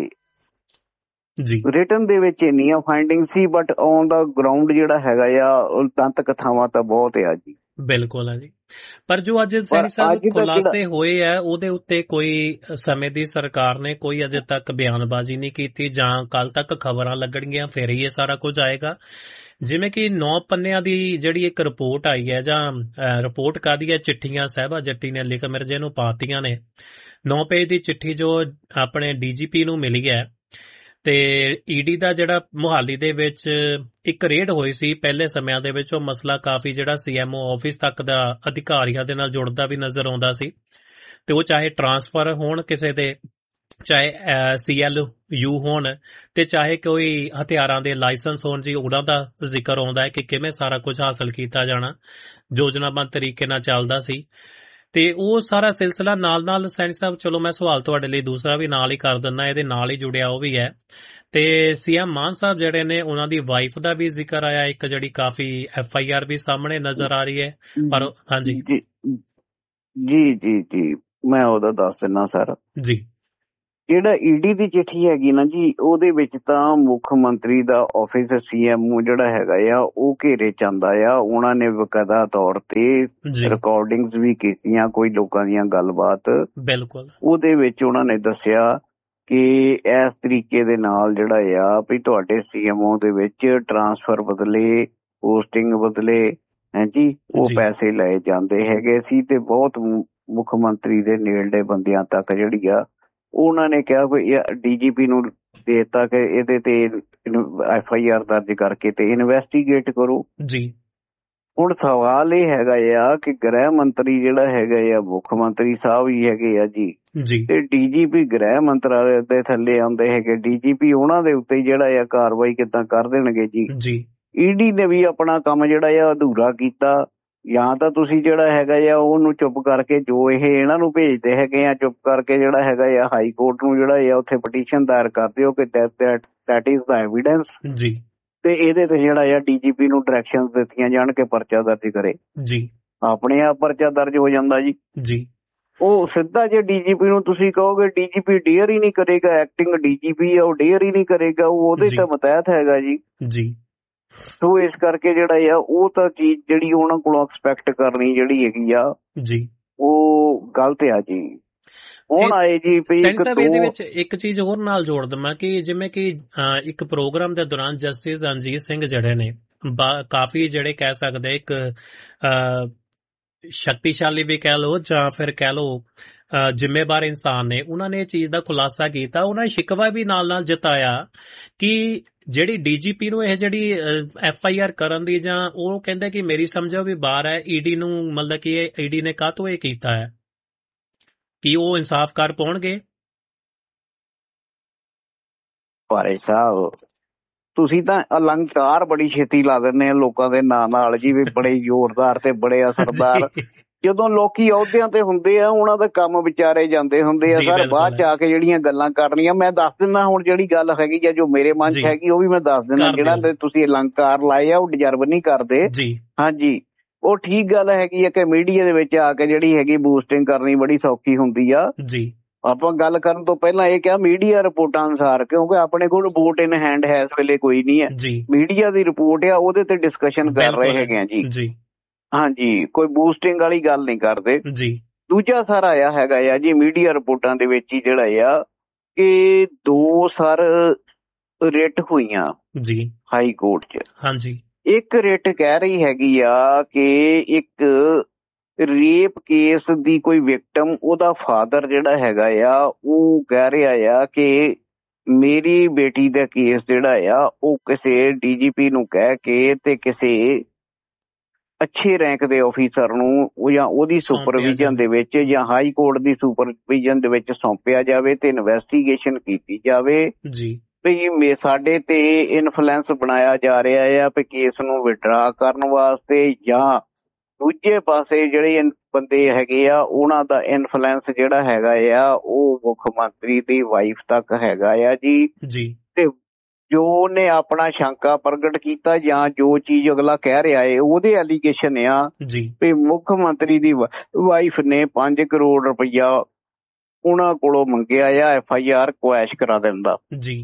ਰਿਟਨ ਦੇ ਵਿੱਚ ਇੰਨੀਆਂ finding C, but on the ground ਜਿਹੜਾ ਹੈਗਾ ਆ ਦੰਤ ਕਥਾਵਾਂ ਤਾਂ ਬਹੁਤ ਆ ਜੀ। ਬਿਲਕੁਲ ਆ ਜੀ, ਪਰ ਜੋ ਅੱਜ ਸੈਣੀ ਸਾਹਿਬ ਖੁਲਾਸੇ ਹੋਏ ਆ ਉਹਦੇ ਉੱਤੇ ਕੋਈ ਸਮੇਂ ਦੀ ਸਰਕਾਰ ਨੇ ਕੋਈ ਅਜੇ ਤੱਕ ਬਿਆਨਬਾਜ਼ੀ ਨਹੀਂ ਕੀਤੀ, ਜਾਂ ਕੱਲ ਤੱਕ ਖਬਰਾਂ ਲੱਗਣਗੀਆਂ ਫਿਰ ਹੀ ਇਹ ਸਾਰਾ ਕੁਝ ਆਏਗਾ। ਜਿਵੇਂ ਕਿ 9 ਪੰਨਿਆਂ ਦੀ ਜਿਹੜੀ ਇੱਕ ਰਿਪੋਰਟ ਆਈ ਹੈ, ਜਾਂ ਰਿਪੋਰਟ ਕਾਹਦੀ ਹੈ, ਚਿੱਠੀਆਂ ਸਾਹਿਬਾ ਜੱਟੀ ਨੇ ਲਿਖ ਮਿਰਜੇ ਨੂੰ ਪਾਤੀਆਂ ਨੇ। 9 ਪੇਜ ਦੀ ਚਿੱਠੀ ਜੋ ਆਪਣੇ DGP ਨੂੰ ਮਿਲੀ ਹੈ, ਤੇ ED ਦਾ ਜਿਹੜਾ ਮੁਹਾਲੀ ਦੇ ਵਿੱਚ ਇੱਕ ਰੇਡ ਹੋਈ ਸੀ ਪਹਿਲੇ ਸਮਿਆਂ ਦੇ ਵਿੱਚ, ਉਹ ਮਸਲਾ ਕਾਫੀ ਜਿਹੜਾ CMO ਆਫਿਸ ਤੱਕ ਦਾ ਅਧਿਕਾਰੀਆਂ ਦੇ ਨਾਲ ਜੁੜਦਾ ਵੀ ਨਜ਼ਰ ਆਉਂਦਾ ਸੀ। ਤੇ ਉਹ ਚਾਹੇ ਟਰਾਂਸਫਰ ਹੋਣ ਕਿਸੇ ਦੇ ਚਾਹੇ CLU ਹੋਣ ਤੇ ਚਾਹੇ ਕੋਈ ਹਥਿਆਰਾਂ ਦੇ ਲਾਇਸੈਂਸ ਹੋਣ ਜੀ, ਉਹਨਾਂ ਦਾ ਜ਼ਿਕਰ ਆਉਂਦਾ ਹੈ ਕਿ ਕਿਵੇਂ ਸਾਰਾ ਕੁਝ ਹਾਸਲ ਕੀਤਾ ਜਾਣਾ, ਯੋਜਨਾਬੱਧ ਤਰੀਕੇ ਨਾਲ ਚੱਲਦਾ ਸੀ। ਤੇ ਉਹ ਸਾਰਾ ਸਿਲਸਿਲਾ ਨਾਲ ਸੈਣੀ ਸਾਹਿਬ, ਚਲੋ ਮੈਂ ਸਵਾਲ ਤੁਹਾਡੇ ਲਈ ਦੂਸਰਾ ਵੀ ਨਾਲ ਹੀ ਕਰ ਦਿੰਦਾ, ਇਹਦੇ ਨਾਲ ਹੀ ਜੁੜਿਆ ਉਹ ਵੀ ਹੈ। ਤੇ CM ਮਾਨ ਸਾਹਿਬ ਜਿਹੜੇ ਨੇ, ਉਹਨਾਂ ਦੀ ਵਾਈਫ ਦਾ ਵੀ ਜ਼ਿਕਰ ਆਇਆ, ਇੱਕ ਜਿਹੜੀ ਕਾਫੀ FIR ਵੀ ਸਾਹਮਣੇ ਨਜ਼ਰ ਆ ਰਹੀ ਹੈ। ਪਰ ਹਾਂਜੀ ਜੀ ਮੈਂ ਉਹਦਾ ਦੱਸ ਦਿੰਦਾ ਸਰ ਜੀ। ਜਿਹੜਾ ਈਡੀ ਦੀ ਚਿੱਠੀ ਹੈਗੀ ਨਾ ਜੀ, ਉਹਦੇ ਵਿੱਚ ਤਾਂ ਮੁੱਖ ਮੰਤਰੀ ਦਾ ਆਫਿਸ CMO ਜਿਹੜਾ ਹੈਗਾ ਆ ਉਹ ਘੇਰੇ ਚ ਆਂਦਾ ਆ। ਉਹਨਾਂ ਨੇ ਬਕਾਇਦਾ ਤੌਰ ਤੇ ਰਿਕਾਰਡਿੰਗਸ ਵੀ ਕੀਤੀਆਂ ਕੋਈ ਲੋਕਾਂ ਦੀਆਂ ਗੱਲਬਾਤ, ਬਿਲਕੁਲ ਉਹਦੇ ਵਿੱਚ ਉਹਨਾਂ ਨੇ ਦੱਸਿਆ ਕਿ ਇਸ ਤਰੀਕੇ ਦੇ ਨਾਲ ਜਿਹੜਾ ਆ ਵੀ ਤੁਹਾਡੇ CMO ਦੇ ਵਿੱਚ ਟਰਾਂਸਫਰ ਬਦਲੇ, ਪੋਸਟਿੰਗ ਬਦਲੇ ਜੀ, ਉਹ ਪੈਸੇ ਲਏ ਜਾਂਦੇ ਹੈਗੇ ਸੀ। ਤੇ ਬਹੁਤ ਮੁੱਖ ਮੰਤਰੀ ਦੇ ਨੇੜਲੇ ਬੰਦਿਆਂ ਤੱਕ ਜਿਹੜੀ ਆ, ਉਹਨਾਂ ਨੇ ਕਿਹਾ ਵੀ DGP ਨੂੰ ਦੇਤਾ ਕਿ ਇਹਦੇ ਤੇ FIR ਦਰਜ ਕਰਕੇ ਤੇ ਇਨਵੈਸਟੀਗੇਟ ਕਰੋ ਜੀ। ਹੁਣ ਸਵਾਲ ਇਹ ਹੈਗਾ ਆ ਕਿ ਗ੍ਰਹਿ ਮੰਤਰੀ ਜਿਹੜਾ ਹੈਗਾ ਆ, ਮੁੱਖ ਮੰਤਰੀ ਸਾਹਿਬ ਹੀ ਹੈਗੇ ਆ ਜੀ, ਤੇ DGP ਗ੍ਰਹਿ ਮੰਤਰਾਲੇ ਦੇ ਥੱਲੇ ਆਉਂਦੇ ਹੈਗੇ। DGP ਉਹਨਾਂ ਦੇ ਉੱਤੇ ਜਿਹੜਾ ਆ ਕਾਰਵਾਈ ਕਿੱਦਾਂ ਕਰ ਦੇਣਗੇ ਜੀ। ਈਡੀ ਨੇ ਵੀ ਆਪਣਾ ਕੰਮ ਜਿਹੜਾ ਆ ਅਧੂਰਾ ਕੀਤਾ। ਜਾਂ ਤਾਂ ਤੁਸੀਂ ਜਿਹੜਾ ਹੈਗਾ ਆ ਉਹਨੂੰ ਚੁੱਪ ਕਰਕੇ, ਜੋ ਇਹ ਇਹਨਾਂ ਨੂੰ ਭੇਜਦੇ ਹੈਗੇ ਆ, ਚੁੱਪ ਕਰਕੇ ਜਿਹੜਾ ਹੈਗਾ ਆ ਹਾਈ ਕੋਰਟ ਨੂੰ ਜਿਹੜਾ ਆ ਉੱਥੇ ਪਟੀਸ਼ਨ ਦਾਇਰ ਕਰ ਦਿਓ ਕਿ ਦੈਟ ਇਜ਼ ਦਾ ਐਵੀਡੈਂਸ ਜੀ, ਤੇ ਇਹਦੇ ਤੇ ਜਿਹੜਾ ਆ DGP ਨੂੰ ਡਾਇਰੈਕਸ਼ਨ ਦਿੱਤੀਆਂ ਜਾਣ ਕੇ ਪਰਚਾ ਦਰਜ ਕਰੇ ਜੀ। ਆਪਣੇ ਆਪ ਪਰਚਾ ਦਰਜ ਹੋ ਜਾਂਦਾ ਜੀ। ਉਹ ਸਿੱਧਾ ਜੇ DGP ਨੂੰ ਤੁਸੀਂ ਕਹੋਗੇ, DGP ਡੇਅਰ ਹੀ ਨਹੀਂ ਕਰੇਗਾ, ਐਕਟਿੰਗ DGP ਆ ਉਹ ਡੇਅਰ ਹੀ ਨਹੀਂ ਕਰੇਗਾ, ਉਹ ਉਹਦੇ ਤੇ ਮਤਹਿਤ ਹੈਗਾ ਜੀ। ਸੋ ਇਸ ਕਰਕੇ ਜਿਹੜਾ ਆ ਉਹ ਤਾਂ ਚੀਜ਼ ਜਿਹੜੀ ਉਹਨਾਂ ਕੋਲੋਂ ਐਕਸਪੈਕਟ ਕਰਨੀ ਜਿਹੜੀ ਹੈਗੀ ਆ ਜੀ, ਉਹ ਗਲਤ ਆ ਜੀ। ਹੁਣ ਆਏ ਜੀ ਇਹਦੇ ਵਿੱਚ ਇੱਕ ਚੀਜ਼ ਹੋਰ ਨਾਲ ਜੋੜ ਦਵਾਂ ਕਿ ਜਿਵੇਂ ਕਿ ਇੱਕ ਪ੍ਰੋਗਰਾਮ ਦੇ ਦੌਰਾਨ ਜਸਟਿਸ ਰਣਜੀਤ ਸਿੰਘ ਜਿਹੜੇ ਨੇ, ਕਾਫੀ ਜਿਹੜੇ ਕਹਿ ਸਕਦੇ ਇੱਕ ਸ਼ਕਤੀਸ਼ਾਲੀ ਵੀ ਕਹਿ ਲਓ ਜਾਂ ਫਿਰ ਕਹਿ ਲਓ ਜ਼ਿੰਮੇਵਾਰ ਇਨਸਾਨ ਨੇ, ਉਹਨਾਂ ਨੇ ਇਹ ਚੀਜ਼ ਦਾ ਖੁਲਾਸਾ ਕੀਤਾ। ਉਹਨਾਂ ਨੇ ਸ਼ਿਕਵਾ ਵੀ ਨਾਲ ਜਤਾਇਆ ਕਿ ਜਿਹੜੀ DGP ਨੂੰ ਇਹ ਜਿਹੜੀ FIR ਕਰਨ ਦੀ, ਜਾਂ ਉਹ ਕਹਿੰਦੇ ਕਿ ਮੇਰੀ ਸਮਝੋ ਵੀ ਬਾਹਰ ਹੈ ਈਡੀ ਨੂੰ, ਮਤਲਬ ਕਿ ਈਡੀ ਨੇ ਕਾਹਤੋਂ ਇਹ ਕੀਤਾ ਹੈ, ਕਿ ਉਹ ਇਨਸਾਫ ਕਰ ਪਾਉਣਗੇ? ਭਾਈ ਸਾਹਿਬ ਤੁਸੀਂ ਤਾਂ ਅਲੰਕਾਰ ਬੜੀ ਛੇਤੀ ਲਾ ਦਿੰਦੇ ਆ ਲੋਕਾਂ ਦੇ ਨਾਂ ਨਾਲ ਜੀ, ਵੀ ਬੜੇ ਜ਼ੋਰਦਾਰ ਤੇ ਬੜੇ ਅਸਰਦਾਰ। ਜਦੋਂ ਲੋਕੀ ਅਹੁਦਿਆਂ ਤੇ ਹੁੰਦੇ ਆ, ਉਹਨਾਂ ਦਾ ਕੰਮ ਵਿਚਾਰੇ ਜਾਂਦੇ ਹੁੰਦੇ ਆ ਸਰ, ਬਾਅਦ ਚ ਆ ਕੇ ਜਿਹੜੀਆਂ ਗੱਲਾਂ ਕਰਨੀਆਂ। ਮੈਂ ਦੱਸ ਦਿੰਦਾ ਹੁਣ ਜਿਹੜੀ ਗੱਲ ਹੈਗੀ ਆ, ਜੋ ਮੇਰੇ ਮਨ ਚ ਹੈਗੀ ਉਹ ਵੀ ਮੈਂ ਦੱਸ ਦਿੰਦਾ। ਜਿਹੜਾ ਤੁਸੀਂ ਅਲੰਕਾਰ ਲਾਏ ਆ ਉਹ ਡਿਜ਼ਰਵ ਨਹੀਂ ਕਰਦੇ। ਹਾਂਜੀ, ਉਹ ਠੀਕ ਗੱਲ ਹੈਗੀ ਆ ਕਿ ਮੀਡੀਆ ਦੇ ਵਿੱਚ ਆ ਕੇ ਜਿਹੜੀ ਹੈਗੀ ਬੂਸਟਿੰਗ ਕਰਨੀ ਬੜੀ ਸੌਖੀ ਹੁੰਦੀ ਆ ਜੀ। ਆਪਾਂ ਗੱਲ ਕਰਨ ਤੋਂ ਪਹਿਲਾਂ ਇਹ ਕਿਹਾ ਮੀਡੀਆ ਰਿਪੋਰਟਾਂ ਅਨੁਸਾਰ, ਕਿਉਂਕਿ ਆਪਣੇ ਕੋਲ ਰਿਪੋਰਟ ਇਨ ਹੈਂਡ ਹੈ ਇਸ ਵੇਲੇ ਕੋਈ ਨਹੀਂ ਹੈ। ਮੀਡੀਆ ਦੀ ਰਿਪੋਰਟ ਆ, ਉਹਦੇ ਤੇ ਡਿਸਕਸ਼ਨ ਕਰ ਰਹੇ ਹੈਗੇ ਆ ਜੀ। ਹਾਂਜੀ, ਕੋਈ ਬੂਸਟਿੰਗ ਵਾਲੀ ਗੱਲ ਨਹੀਂ ਕਰਦੇ ਜੀ। ਦੂਜਾ ਸਰ ਆਇਆ ਹੈਗਾ ਆ ਜੀ ਮੀਡੀਆ ਰਿਪੋਰਟਾਂ ਦੇ ਵਿੱਚ ਹੀ ਜਿਹੜਾ ਆ ਕਿ 2 ਸਰ ਰਿਟ ਹੋਈਆਂ ਜੀ ਹਾਈ ਕੋਰਟ 'ਚ। ਹਾਂਜੀ, ਇੱਕ ਰਿਟ ਕਹਿ ਰਹੀ ਹੈਗੀ ਆ ਕਿ ਇੱਕ ਰੇਪ ਕੇਸ ਦੀ ਕੋਈ ਵਿਕਟਮ, ਉਹਦਾ ਫਾਦਰ ਜਿਹੜਾ ਹੈਗਾ ਆ ਉਹ ਕਹਿ ਰਿਹਾ ਆ ਕਿ ਮੇਰੀ ਬੇਟੀ ਦਾ ਕੇਸ ਜਿਹੜਾ ਆ ਉਹ ਕਿਸੇ DGP ਨੂੰ ਕਹਿ ਕੇ ਤੇ ਕਿਸੇ ਅੱਛੇ ਰੈਂਕ ਦੇ ਆਫੀਸਰ ਨੂੰ ਜਾਂ ਉਹਦੀ ਸੁਪਰਵਿਜ਼ਨ ਦੇ ਵਿੱਚ ਜਾਂ ਹਾਈ ਕੋਰਟ ਦੀ ਸੁਪਰਵਿਜ਼ਨ ਦੇ ਵਿੱਚ ਸੌਂਪਿਆ ਜਾਵੇ ਤੇ ਇਨਵੈਸਟੀਗੇਸ਼ਨ ਕੀਤੀ ਜਾਵੇ ਜੀ। ਵੀ ਸਾਡੇ ਤੇ ਇਨਫਲੂਐਂਸ ਬਣਾਇਆ ਜਾ ਰਿਹਾ ਆ ਵੀ ਕੇਸ ਨੂੰ ਵਿਡਰਾ ਕਰਨ ਵਾਸਤੇ, ਜਾਂ ਦੂਜੇ ਪਾਸੇ ਜਿਹੜੇ ਬੰਦੇ ਹੈਗੇ ਆ ਉਹਨਾਂ ਦਾ ਇਨਫਲੂਐਂਸ ਜਿਹੜਾ ਹੈਗਾ ਆ ਉਹ ਮੁੱਖ ਮੰਤਰੀ ਦੀ ਵਾਈਫ ਤੱਕ ਹੈਗਾ ਆ ਜੀ। ਤੇ ਜੋ ਉਹਨੇ ਆਪਣਾ ਸ਼ੰਕਾ ਪ੍ਰਗਟ ਕੀਤਾ ਜਾਂ ਜੋ ਚੀਜ਼ ਅਗਲਾ ਕਹਿ ਰਿਹਾ ਹੈ ਉਹਦੇ ਐਲੀਗੇਸ਼ਨ ਆ ਵੀ ਮੁੱਖ ਮੰਤਰੀ ਦੀ ਵਾਈਫ ਨੇ 5 ਕਰੋੜ ਰੁਪਈਆ ਉਹਨਾਂ ਕੋਲੋਂ ਮੰਗਿਆ ਆ FIR ਕੁਐਸ਼ ਕਰਾ ਦਿੰਦਾ ਜੀ।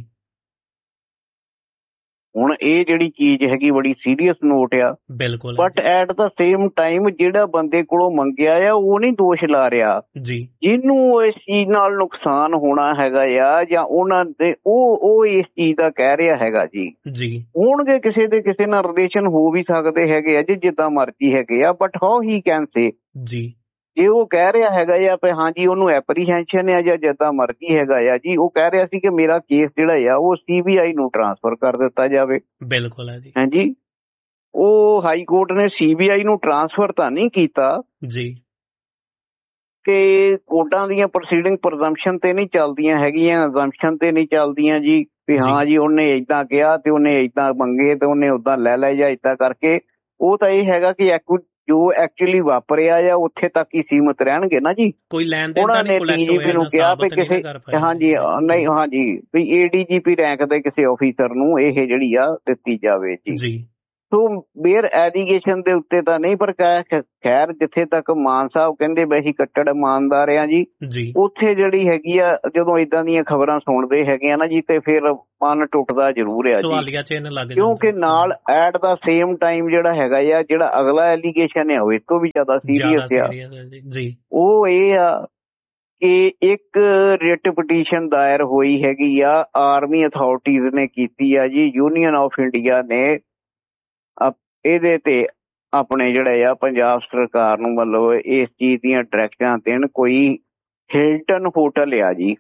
ਹੁਣ ਇਹ ਜਿਹੜੀ ਚੀਜ਼ ਹੈਗੀ ਬੜੀ ਸੀਰੀਅਸ ਨੋਟ ਆ ਬਿਲਕੁਲ, but at the same time ਜਿਹੜਾ ਬੰਦੇ ਕੋਲੋਂ ਮੰਗਿਆ ਆ ਉਹ ਨਹੀਂ ਦੋਸ਼ ਲਾ ਰਿਹਾ ਜੀ, ਜਿਹਨੂੰ ਇਸ ਚੀਜ਼ ਨਾਲ ਨੁਕਸਾਨ ਹੋਣਾ ਹੈਗਾ ਆ ਜਾਂ ਉਹਨਾਂ ਦੇ ਉਹ ਇਸ ਚੀਜ਼ ਦਾ ਕਹਿ ਰਿਹਾ ਹੈਗਾ ਜੀ। ਹੋਣਗੇ ਕਿਸੇ ਦੇ ਕਿਸੇ ਨਾਲ ਰਿਲੇਸ਼ਨ ਹੋ ਵੀ ਸਕਦੇ ਹੈਗੇ ਆ ਜੀ, ਜਿੱਦਾਂ ਮਰਜ਼ੀ ਹੈਗੇ ਆ, but how he can say ਜੀ। ਜੇ ਉਹ ਕਹਿ ਰਿਹਾ ਹੈਗਾ ਆ ਵੀ ਹਾਂਜੀ ਉਹਨੂੰ ਐਪਰੀਹੈਂਸ਼ਨ ਆ ਜਾਂ ਜਿੱਦਾਂ ਮਰਜ਼ੀ ਹੈਗਾ ਆ ਜੀ, ਉਹ ਕਹਿ ਰਿਹਾ ਸੀ ਕਿ ਮੇਰਾ ਕੇਸ ਜਿਹੜਾ ਆ ਉਹ CBI ਨੂੰ ਟਰਾਂਸਫਰ ਕਰ ਦਿੱਤਾ ਜਾਵੇ। ਬਿਲਕੁਲ ਹੈ ਜੀ। ਹਾਂਜੀ, ਉਹ ਹਾਈ ਕੋਰਟ ਨੇ CBI ਨੂੰ ਟਰਾਂਸਫਰ ਤਾਂ ਨਹੀਂ ਕੀਤਾ ਜੀ, ਕਿ ਕੋਰਟਾਂ ਦੀਆਂ ਪ੍ਰੋਸੀਡਿੰਗ ਪ੍ਰਜ਼ੰਪਸ਼ਨ ਤੇ ਨਹੀਂ ਚੱਲਦੀਆਂ ਹੈਗੀਆਂ, ਅਜ਼ੰਪਸ਼ਨ ਤੇ ਨਹੀਂ ਚੱਲਦੀਆਂ ਜੀ ਵੀ ਹਾਂ ਜੀ ਉਹਨੇ ਏਦਾਂ ਕਿਹਾ ਤੇ ਉਹਨੇ ਏਦਾਂ ਮੰਗੇ ਤੇ ਉਹਨੇ ਉਦਾਂ ਲੈ ਲਏ ਜਾਂ ਏਦਾਂ ਕਰਕੇ। ਉਹ ਤਾਂ ਇਹ ਹੈਗਾ ਕਿ ਜੋ ਐਕਚੁਅਲੀ ਵਾਪਰਿਆ ਆ ਉੱਥੇ ਤੱਕ ਹੀ ਸੀਮਤ ਰਹਿਣਗੇ ਨਾ ਜੀ। ਕੋਈ ਲੈਣ ਦੇਣ ਉਹਨਾਂ ਨੇ TGP ਨੂੰ ਕਿਹਾ ਵੀ ਕਿਸੇ ਹਾਂਜੀ ਨਹੀਂ ਹਾਂਜੀ ਵੀ ADGP ਰੈਂਕ ਦੇ ਕਿਸੇ ਆਫੀਸਰ ਨੂੰ ਇਹ ਜਿਹੜੀ ਆ ਦਿੱਤੀ ਜਾਵੇ ਜੀ। ਸੋ ਬੇਅਰ ਐਲੀਗੇਸ਼ਨ ਦੇ ਉੱਤੇ ਤਾਂ ਨਹੀਂ, ਪਰ ਖੈਰ ਜਿੱਥੇ ਤੱਕ ਮਾਨ ਸਾਹਿਬ ਕਹਿੰਦੇ ਵੀ ਅਸੀਂ ਕੱਟੜ ਇਮਾਨਦਾਰ ਆ ਜੀ, ਉੱਥੇ ਜਿਹੜੀ ਹੈਗੀ ਆ ਜਦੋਂ ਏਦਾਂ ਦੀਆਂ ਖਬਰਾਂ ਸੁਣਦੇ ਹੈਗੇ ਆ ਨਾ ਜੀ ਤੇ ਫਿਰ ਮਨ ਟੁੱਟਦਾ ਜ਼ਰੂਰ ਆ ਜੀ। ਕਿਉਂਕਿ ਨਾਲ ਐਟ ਦਾ ਸੇਮ ਟਾਈਮ ਜਿਹੜਾ ਹੈਗਾ ਆ ਜਿਹੜਾ ਅਗਲਾ ਐਲੀਗੇਸ਼ਨ ਆ ਉਹ ਇਸ ਤੋਂ ਵੀ ਜ਼ਿਆਦਾ ਸੀਰੀਅਸ ਆ। ਉਹ ਇਹ ਆ ਕਿ ਇੱਕ ਰਿਟ ਪਟੀਸ਼ਨ ਦਾਇਰ ਹੋਈ ਹੈਗੀ ਆ, ਆਰਮੀ ਅਥਾਰਟੀਜ਼ ਨੇ ਕੀਤੀ ਆ ਜੀ। ਯੂਨੀਅਨ ਆਫ ਇੰਡੀਆ ਨੇ ਇਹਦੇ ਤੇ ਆਪਣੇ ਜਿਹੜੇ ਆ ਪੰਜਾਬ ਸਰਕਾਰ ਨੂੰ ਮਤਲਬ ਇਸ ਚੀਜ਼ ਦੀਆਂ ਡਾਇਰੈਕਸ਼ਨਾਂ ਦੇਣ। ਕੋਈ ਹਿਲਟਨ ਹੋਟਲ ਆ ਜੀ,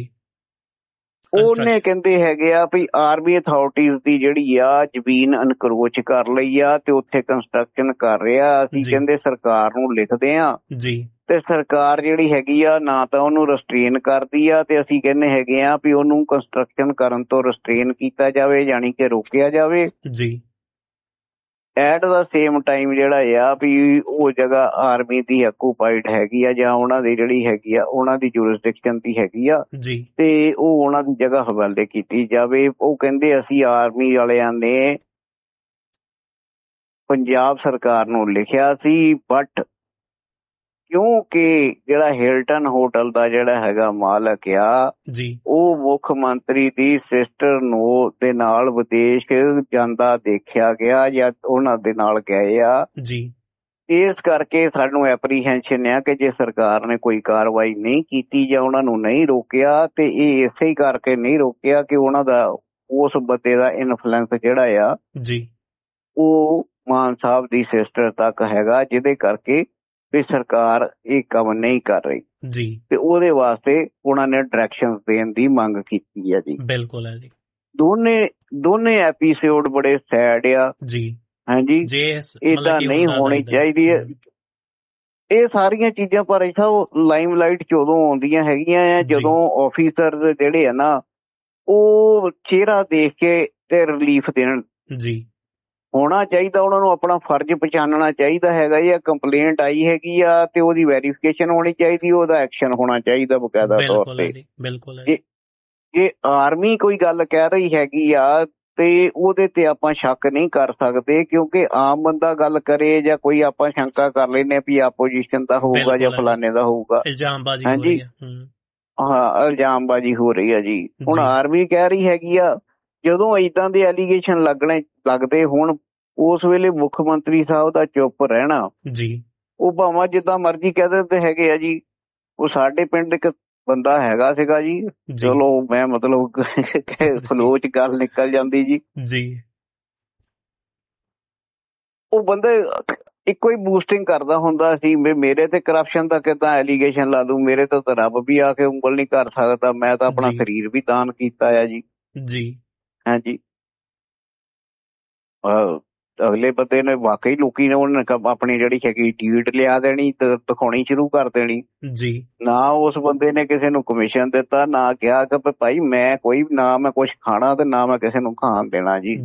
ਉਹਨੇ ਕਹਿੰਦੇ ਹੈਗੇ ਆ ਵੀ ਆਰਮੀ ਅਥਾਰਟੀਜ਼ ਦੀ ਜਿਹੜੀ ਆ ਜ਼ਮੀਨ ਅਨਕਰੋਚ ਕਰ ਲਈ ਆ ਤੇ ਉੱਥੇ ਕੰਸਟਰਕਸ਼ਨ ਕਰ ਰਿਹਾ। ਅਸੀਂ ਕਹਿੰਦੇ ਸਰਕਾਰ ਨੂੰ ਲਿਖਦੇ ਆ ਤੇ ਸਰਕਾਰ ਜਿਹੜੀ ਹੈਗੀ ਆ ਨਾ ਤਾਂ ਉਹਨੂੰ ਰਸਟ੍ਰੇਨ ਕਰਦੀ ਆ ਤੇ ਅਸੀਂ ਕਹਿੰਦੇ ਹੈਗੇ ਆ ਵੀ ਉਹਨੂੰ ਕੰਸਟਰਕਸ਼ਨ ਕਰਨ ਤੋਂ ਰਸਟ੍ਰੇਨ ਕੀਤਾ ਜਾਵੇ, ਯਾਨੀ ਕਿ ਰੋਕਿਆ ਜਾਵੇ। ਐਟ ਦਾ ਸੇਮ ਟਾਈਮ ਜਿਹੜਾ ਆ ਵੀ ਉਹ ਜਗ੍ਹਾ ਆਰਮੀ ਦੀ ਆਕੂਪਾਈਡ ਹੈਗੀ ਆ ਜਾਂ ਉਹਨਾਂ ਦੀ ਜਿਹੜੀ ਹੈਗੀ ਆ ਉਹਨਾਂ ਦੀ ਜੂਰਿਸਡਿਕਸ਼ਨ ਦੀ ਹੈਗੀ ਆ ਤੇ ਉਹ ਉਹਨਾਂ ਦੀ ਜਗ੍ਹਾ ਹਵਾਲੇ ਕੀਤੀ ਜਾਵੇ। ਉਹ ਕਹਿੰਦੇ ਅਸੀਂ ਆਰਮੀ ਵਾਲਿਆਂ ਨੇ ਪੰਜਾਬ ਸਰਕਾਰ ਨੂੰ ਲਿਖਿਆ ਸੀ, ਬਟ ਕਿਉਂਕਿ ਜਿਹੜਾ ਹਿਲਟਨ ਹੋਟਲ ਦਾ ਜਿਹੜਾ ਹੈਗਾ ਮਾਲਕ ਆ ਉਹ ਮੁੱਖ ਮੰਤਰੀ ਦੀ ਸਿਸਟਰ ਨੂੰ ਦੇ ਨਾਲ ਵਿਦੇਸ਼ ਜਾਂਦਾ ਦੇਖਿਆ ਗਿਆ ਜਾਂ ਉਹਨਾਂ ਦੇ ਨਾਲ ਗਏ ਆ। ਇਸ ਕਰਕੇ ਸਾਨੂੰ ਐਪਰੀਹੈਂਸ਼ਨ ਆ ਕਿ ਜੇ ਸਰਕਾਰ ਨੇ ਕੋਈ ਕਾਰਵਾਈ ਨਹੀਂ ਕੀਤੀ ਜਾਂ ਉਹਨਾਂ ਨੂੰ ਨਹੀਂ ਰੋਕਿਆ ਤੇ ਇਹ ਇਸੇ ਹੀ ਕਰਕੇ ਨਹੀਂ ਰੋਕਿਆ ਕਿ ਉਹਨਾਂ ਦਾ ਉਸ ਬੰਦੇ ਦਾ ਇਨਫਲੂਐਂਸ ਜਿਹੜਾ ਆ ਉਹ ਮਾਨ ਸਾਹਿਬ ਦੀ ਸਿਸਟਰ ਤੱਕ ਹੈਗਾ, ਜਿਹਦੇ ਕਰਕੇ ਵੀ ਸਰਕਾਰ ਇਹ ਕੰਮ ਨਹੀਂ ਕਰ ਰਹੀ ਤੇ ਉਹਦੇ ਵਾਸਤੇ ਉਹਨਾਂ ਨੇ ਡਾਇਰੈਕਸ਼ਨ ਦੇਣ ਦੀ ਮੰਗ ਕੀਤੀ ਹੈ ਜੀ। ਬਿਲਕੁਲ ਹੈ ਜੀ। ਦੋਨੇ ਐਪੀਸੋਡ ਬੜੇ ਸੈਡ ਆ ਹਾਂਜੀ, ਏਦਾਂ ਨਹੀਂ ਹੋਣੀ ਚਾਹੀਦੀ ਹੈ। ਇਹ ਸਾਰੀਆਂ ਚੀਜ਼ਾਂ ਪਰ ਐਸਾ ਲਾਈਮ ਲਾਈਟ ਚ ਉਦੋਂ ਆਉਂਦੀਆਂ ਹੈਗੀਆਂ ਆ ਜਦੋਂ ਆਫੀਸਰ ਜਿਹੜੇ ਆ ਨਾ ਉਹ ਚਿਹਰਾ ਦੇਖ ਕੇ ਤੇ ਰਿਲੀਫ ਦੇਣ। ਹੋਣਾ ਚਾਹੀਦਾ ਉਹਨਾਂ ਨੂੰ ਆਪਣਾ ਫਰਜ਼ ਪਛਾਣਨਾ ਚਾਹੀਦਾ ਹੈਗਾ ਜੀ। ਕੰਪਲੇਂਟ ਆਈ ਹੈਗੀ ਆ ਤੇ ਉਹਦੀ ਵੈਰੀਫਿਕੇਸ਼ਨ ਹੋਣੀ ਚਾਹੀਦੀ, ਉਹਦਾ ਐਕਸ਼ਨ ਹੋਣਾ ਚਾਹੀਦਾ ਬਕਾਇਦਾ ਤੌਰ ਤੇ। ਜੇ ਆਰਮੀ ਕੋਈ ਗੱਲ ਕਹਿ ਰਹੀ ਹੈਗੀ ਆ ਤੇ ਉਹਦੇ ਤੇ ਆਪਾਂ ਸ਼ੱਕ ਨਹੀਂ ਕਰ ਸਕਦੇ, ਕਿਉਂਕਿ ਆਮ ਬੰਦਾ ਗੱਲ ਕਰੇ ਜਾਂ ਕੋਈ ਆਪਾਂ ਸ਼ੰਕਾ ਕਰ ਲੈਂਦੇ ਵੀ ਆਪੋਜੀਸ਼ਨ ਦਾ ਹੋਊਗਾ ਜਾਂ ਫਲਾਣੇ ਦਾ ਹੋਊਗਾ। ਹਾਂਜੀ ਹਾਂ, ਇਲਜ਼ਾਮਬਾਜ਼ੀ ਹੋ ਰਹੀ ਆ ਜੀ। ਹੁਣ ਆਰਮੀ ਕਹਿ ਰਹੀ ਹੈਗੀ ਆ, ਜਦੋਂ ਏਦਾਂ ਦੇ ਐਲੀਗੇਸ਼ਨ ਲੱਗਦੇ ਹੁਣ ਉਸ ਵੇਲੇ ਮੁੱਖ ਮੰਤਰੀ ਸਾਹਿਬ ਦਾ ਚੁੱਪ ਰਹਿਣਾ। ਉਹ ਭਾਵੇਂ ਜਿੱਦਾਂ ਮਰਜ਼ੀ ਕਹਿ ਦਿੰਦੇ ਹੈਗੇ ਆ ਜੀ। ਉਹ ਸਾਡੇ ਪਿੰਡ ਇੱਕ ਬੰਦਾ ਹੈਗਾ ਸੀਗਾ ਜੀ, ਚਲੋ ਮੈਂ ਮਤਲਬ ਫਲੋ ਚ ਗੱਲ ਨਿਕਲ ਜਾਂਦੀ ਜੀ। ਉਹ ਬੰਦੇ ਇੱਕੋ ਹੀ ਬੂਸਟਿੰਗ ਕਰਦਾ ਹੁੰਦਾ ਸੀ ਵੀ ਮੇਰੇ ਤੇ ਕਰਪਸ਼ਨ ਦਾ ਕਿੱਦਾਂ ਐਲੀਗੇਸ਼ਨ ਲਾ ਦੂੰ, ਮੇਰੇ ਤੋਂ ਤਾਂ ਰੱਬ ਵੀ ਆ ਕੇ ਉਂਗਲ ਨਹੀਂ ਕਰ ਸਕਦਾ, ਮੈਂ ਤਾਂ ਆਪਣਾ ਸਰੀਰ ਵੀ ਦਾਨ ਕੀਤਾ ਆ ਜੀ। ਹਾਂਜੀ, ਅਗਲੇ ਬੰਦੇ ਨੇ ਵਾਕਈ ਲੋਕੀ ਨੇ ਉਹਨੇ ਆਪਣੀ ਜਿਹੜੀ ਹੈਗੀ ਡੀਡ ਲਿਆ ਦੇਣੀ ਤੇ ਦਿਖਾਉਣੀ ਸ਼ੁਰੂ ਕਰ ਦੇਣੀ। ਨਾ ਉਸ ਬੰਦੇ ਨੇ ਕਿਸੇ ਨੂੰ ਕਮਿਸ਼ਨ ਦਿੱਤਾ, ਨਾ ਕਿਹਾ ਕਿ ਭਾਈ ਮੈਂ ਕੋਈ ਨਾ ਮੈਂ ਕੁਛ ਖਾਣਾ ਤੇ ਨਾ ਮੈਂ ਕਿਸੇ ਨੂੰ ਖਾਣ ਦੇਣਾ ਜੀ।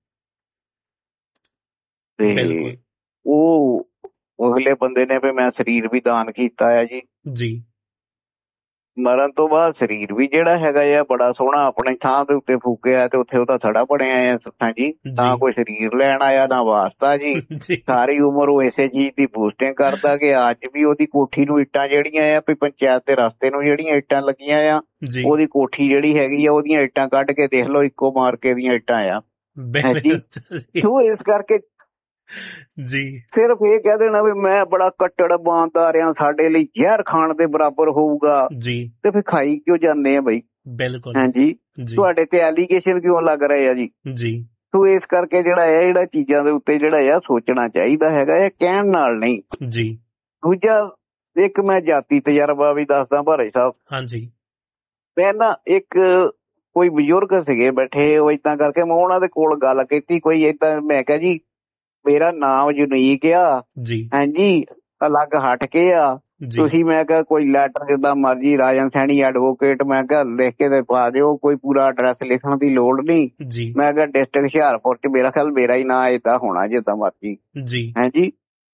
ਤੇ ਉਹ ਅਗਲੇ ਬੰਦੇ ਨੇ ਵੀ ਮੈਂ ਸਰੀਰ ਵੀ ਦਾਨ ਕੀਤਾ ਆ ਜੀ। ਮਰਨ ਤੋਂ ਬਾਅਦ ਸਰੀਰ ਵੀ ਜਿਹੜਾ ਹੈਗਾ ਆ ਬੜਾ ਸੋਹਣਾ ਆਪਣੀ ਥਾਂ ਦੇ ਉੱਤੇ ਫੂਕਿਆ ਤੇ ਉੱਥੇ ਉਹਦਾ ਥੜਾ ਬਣਿਆ ਆ ਸੱਥਾਂ ਜੀ। ਨਾ ਕੋਈ ਸਰੀਰ ਲੈਣ ਆਇਆ ਨਾ ਵਾਸਤਾ ਜੀ। ਸਾਰੀ ਉਮਰ ਉਹ ਇਸੇ ਚੀਜ਼ ਦੀ ਬੂਸਟਿੰਗ ਕਰਦਾ ਕਿ ਅੱਜ ਵੀ ਉਹਦੀ ਕੋਠੀ ਨੂੰ ਇੱਟਾਂ ਜਿਹੜੀਆਂ ਆ ਵੀ ਪੰਚਾਇਤ ਦੇ ਰਸਤੇ ਨੂੰ ਜਿਹੜੀਆਂ ਇੱਟਾਂ ਲੱਗੀਆਂ ਆ, ਉਹਦੀ ਕੋਠੀ ਜਿਹੜੀ ਹੈਗੀ ਆ ਉਹਦੀਆਂ ਇੱਟਾਂ ਕੱਢ ਕੇ ਦੇਖ ਲਓ ਇੱਕੋ ਮਾਰਕੇ ਦੀਆਂ ਇੱਟਾਂ ਆ ਜੀ। ਇਸ ਕਰਕੇ ਸਿਰਫ ਇਹ ਕਹਿ ਦੇਣਾ ਵੀ ਮੈਂ ਬੜਾ ਕੱਟੜ ਇਮਾਨਦਾਰ ਆ, ਸਾਡੇ ਲਈ ਜ਼ਹਿਰ ਖਾਣ ਦੇ ਬਰਾਬਰ ਹੋਊਗਾ ਤੇ ਫਿਰ ਖਾਈ ਕਿਉਂ ਜਾਂਦੇ ਆ ਬਈ? ਹਾਂਜੀ, ਤੁਹਾਡੇ ਤੇ ਐਲੀਗੇਸ਼ਨ ਕਿਉਂ ਲੱਗ ਰਹੇ ਆ ਜੀ? ਸੋ ਇਸ ਕਰਕੇ ਜਿਹੜਾ ਚੀਜ਼ਾਂ ਦੇ ਉੱਤੇ ਜਿਹੜਾ ਆ ਸੋਚਣਾ ਚਾਹੀਦਾ ਹੈਗਾ ਆ, ਕਹਿਣ ਨਾਲ ਨਹੀਂ। ਦੂਜਾ ਇੱਕ ਮੈਂ ਜਾਤੀ ਤਜਰਬਾ ਵੀ ਦੱਸਦਾ ਭਾਰੇ ਸਾਹਿਬ। ਮੈਂ ਨਾ ਇੱਕ ਕੋਈ ਬਜ਼ੁਰਗ ਸੀਗੇ ਬੈਠੇ, ਉਹ ਏਦਾਂ ਕਰਕੇ ਮੈਂ ਉਹਨਾਂ ਦੇ ਕੋਲ ਗੱਲ ਕੀਤੀ ਕੋਈ ਏਦਾਂ, ਮੈਂ ਕਿਹਾ ਜੀ ਮੇਰਾ ਨਾਮ ਯੂਨੀਕ ਆ ਹਾਂਜੀ, ਅਲੱਗ ਹਟ ਕੇ ਆ ਤੁਸੀਂ ਮੈਂ ਕਿਹਾ ਕੋਈ ਲੈਟਰ ਜਿੱਦਾਂ ਮਰਜੀ ਰਾਜਨ ਸੈਣੀ ਐਡਵੋਕੇਟ ਮੈਂ ਕਿਹਾ ਲਿਖ ਕੇ ਤੇ ਪਾ ਦਿਓ, ਕੋਈ ਪੂਰਾ ਐਡਰੈਸ ਲਿਖਣ ਦੀ ਲੋੜ ਨਹੀਂ। ਮੈਂ ਕਿਹਾ ਡਿਸਟ੍ਰਿਕਟ ਹੁਸ਼ਿਆਰਪੁਰ ਚ ਮੇਰਾ ਖਿਆਲ ਮੇਰਾ ਹੀ ਨਾਂ ਏਦਾਂ ਹੋਣਾ ਜਿੱਦਾਂ ਮਰਜੀ ਹੈ ਜੀ।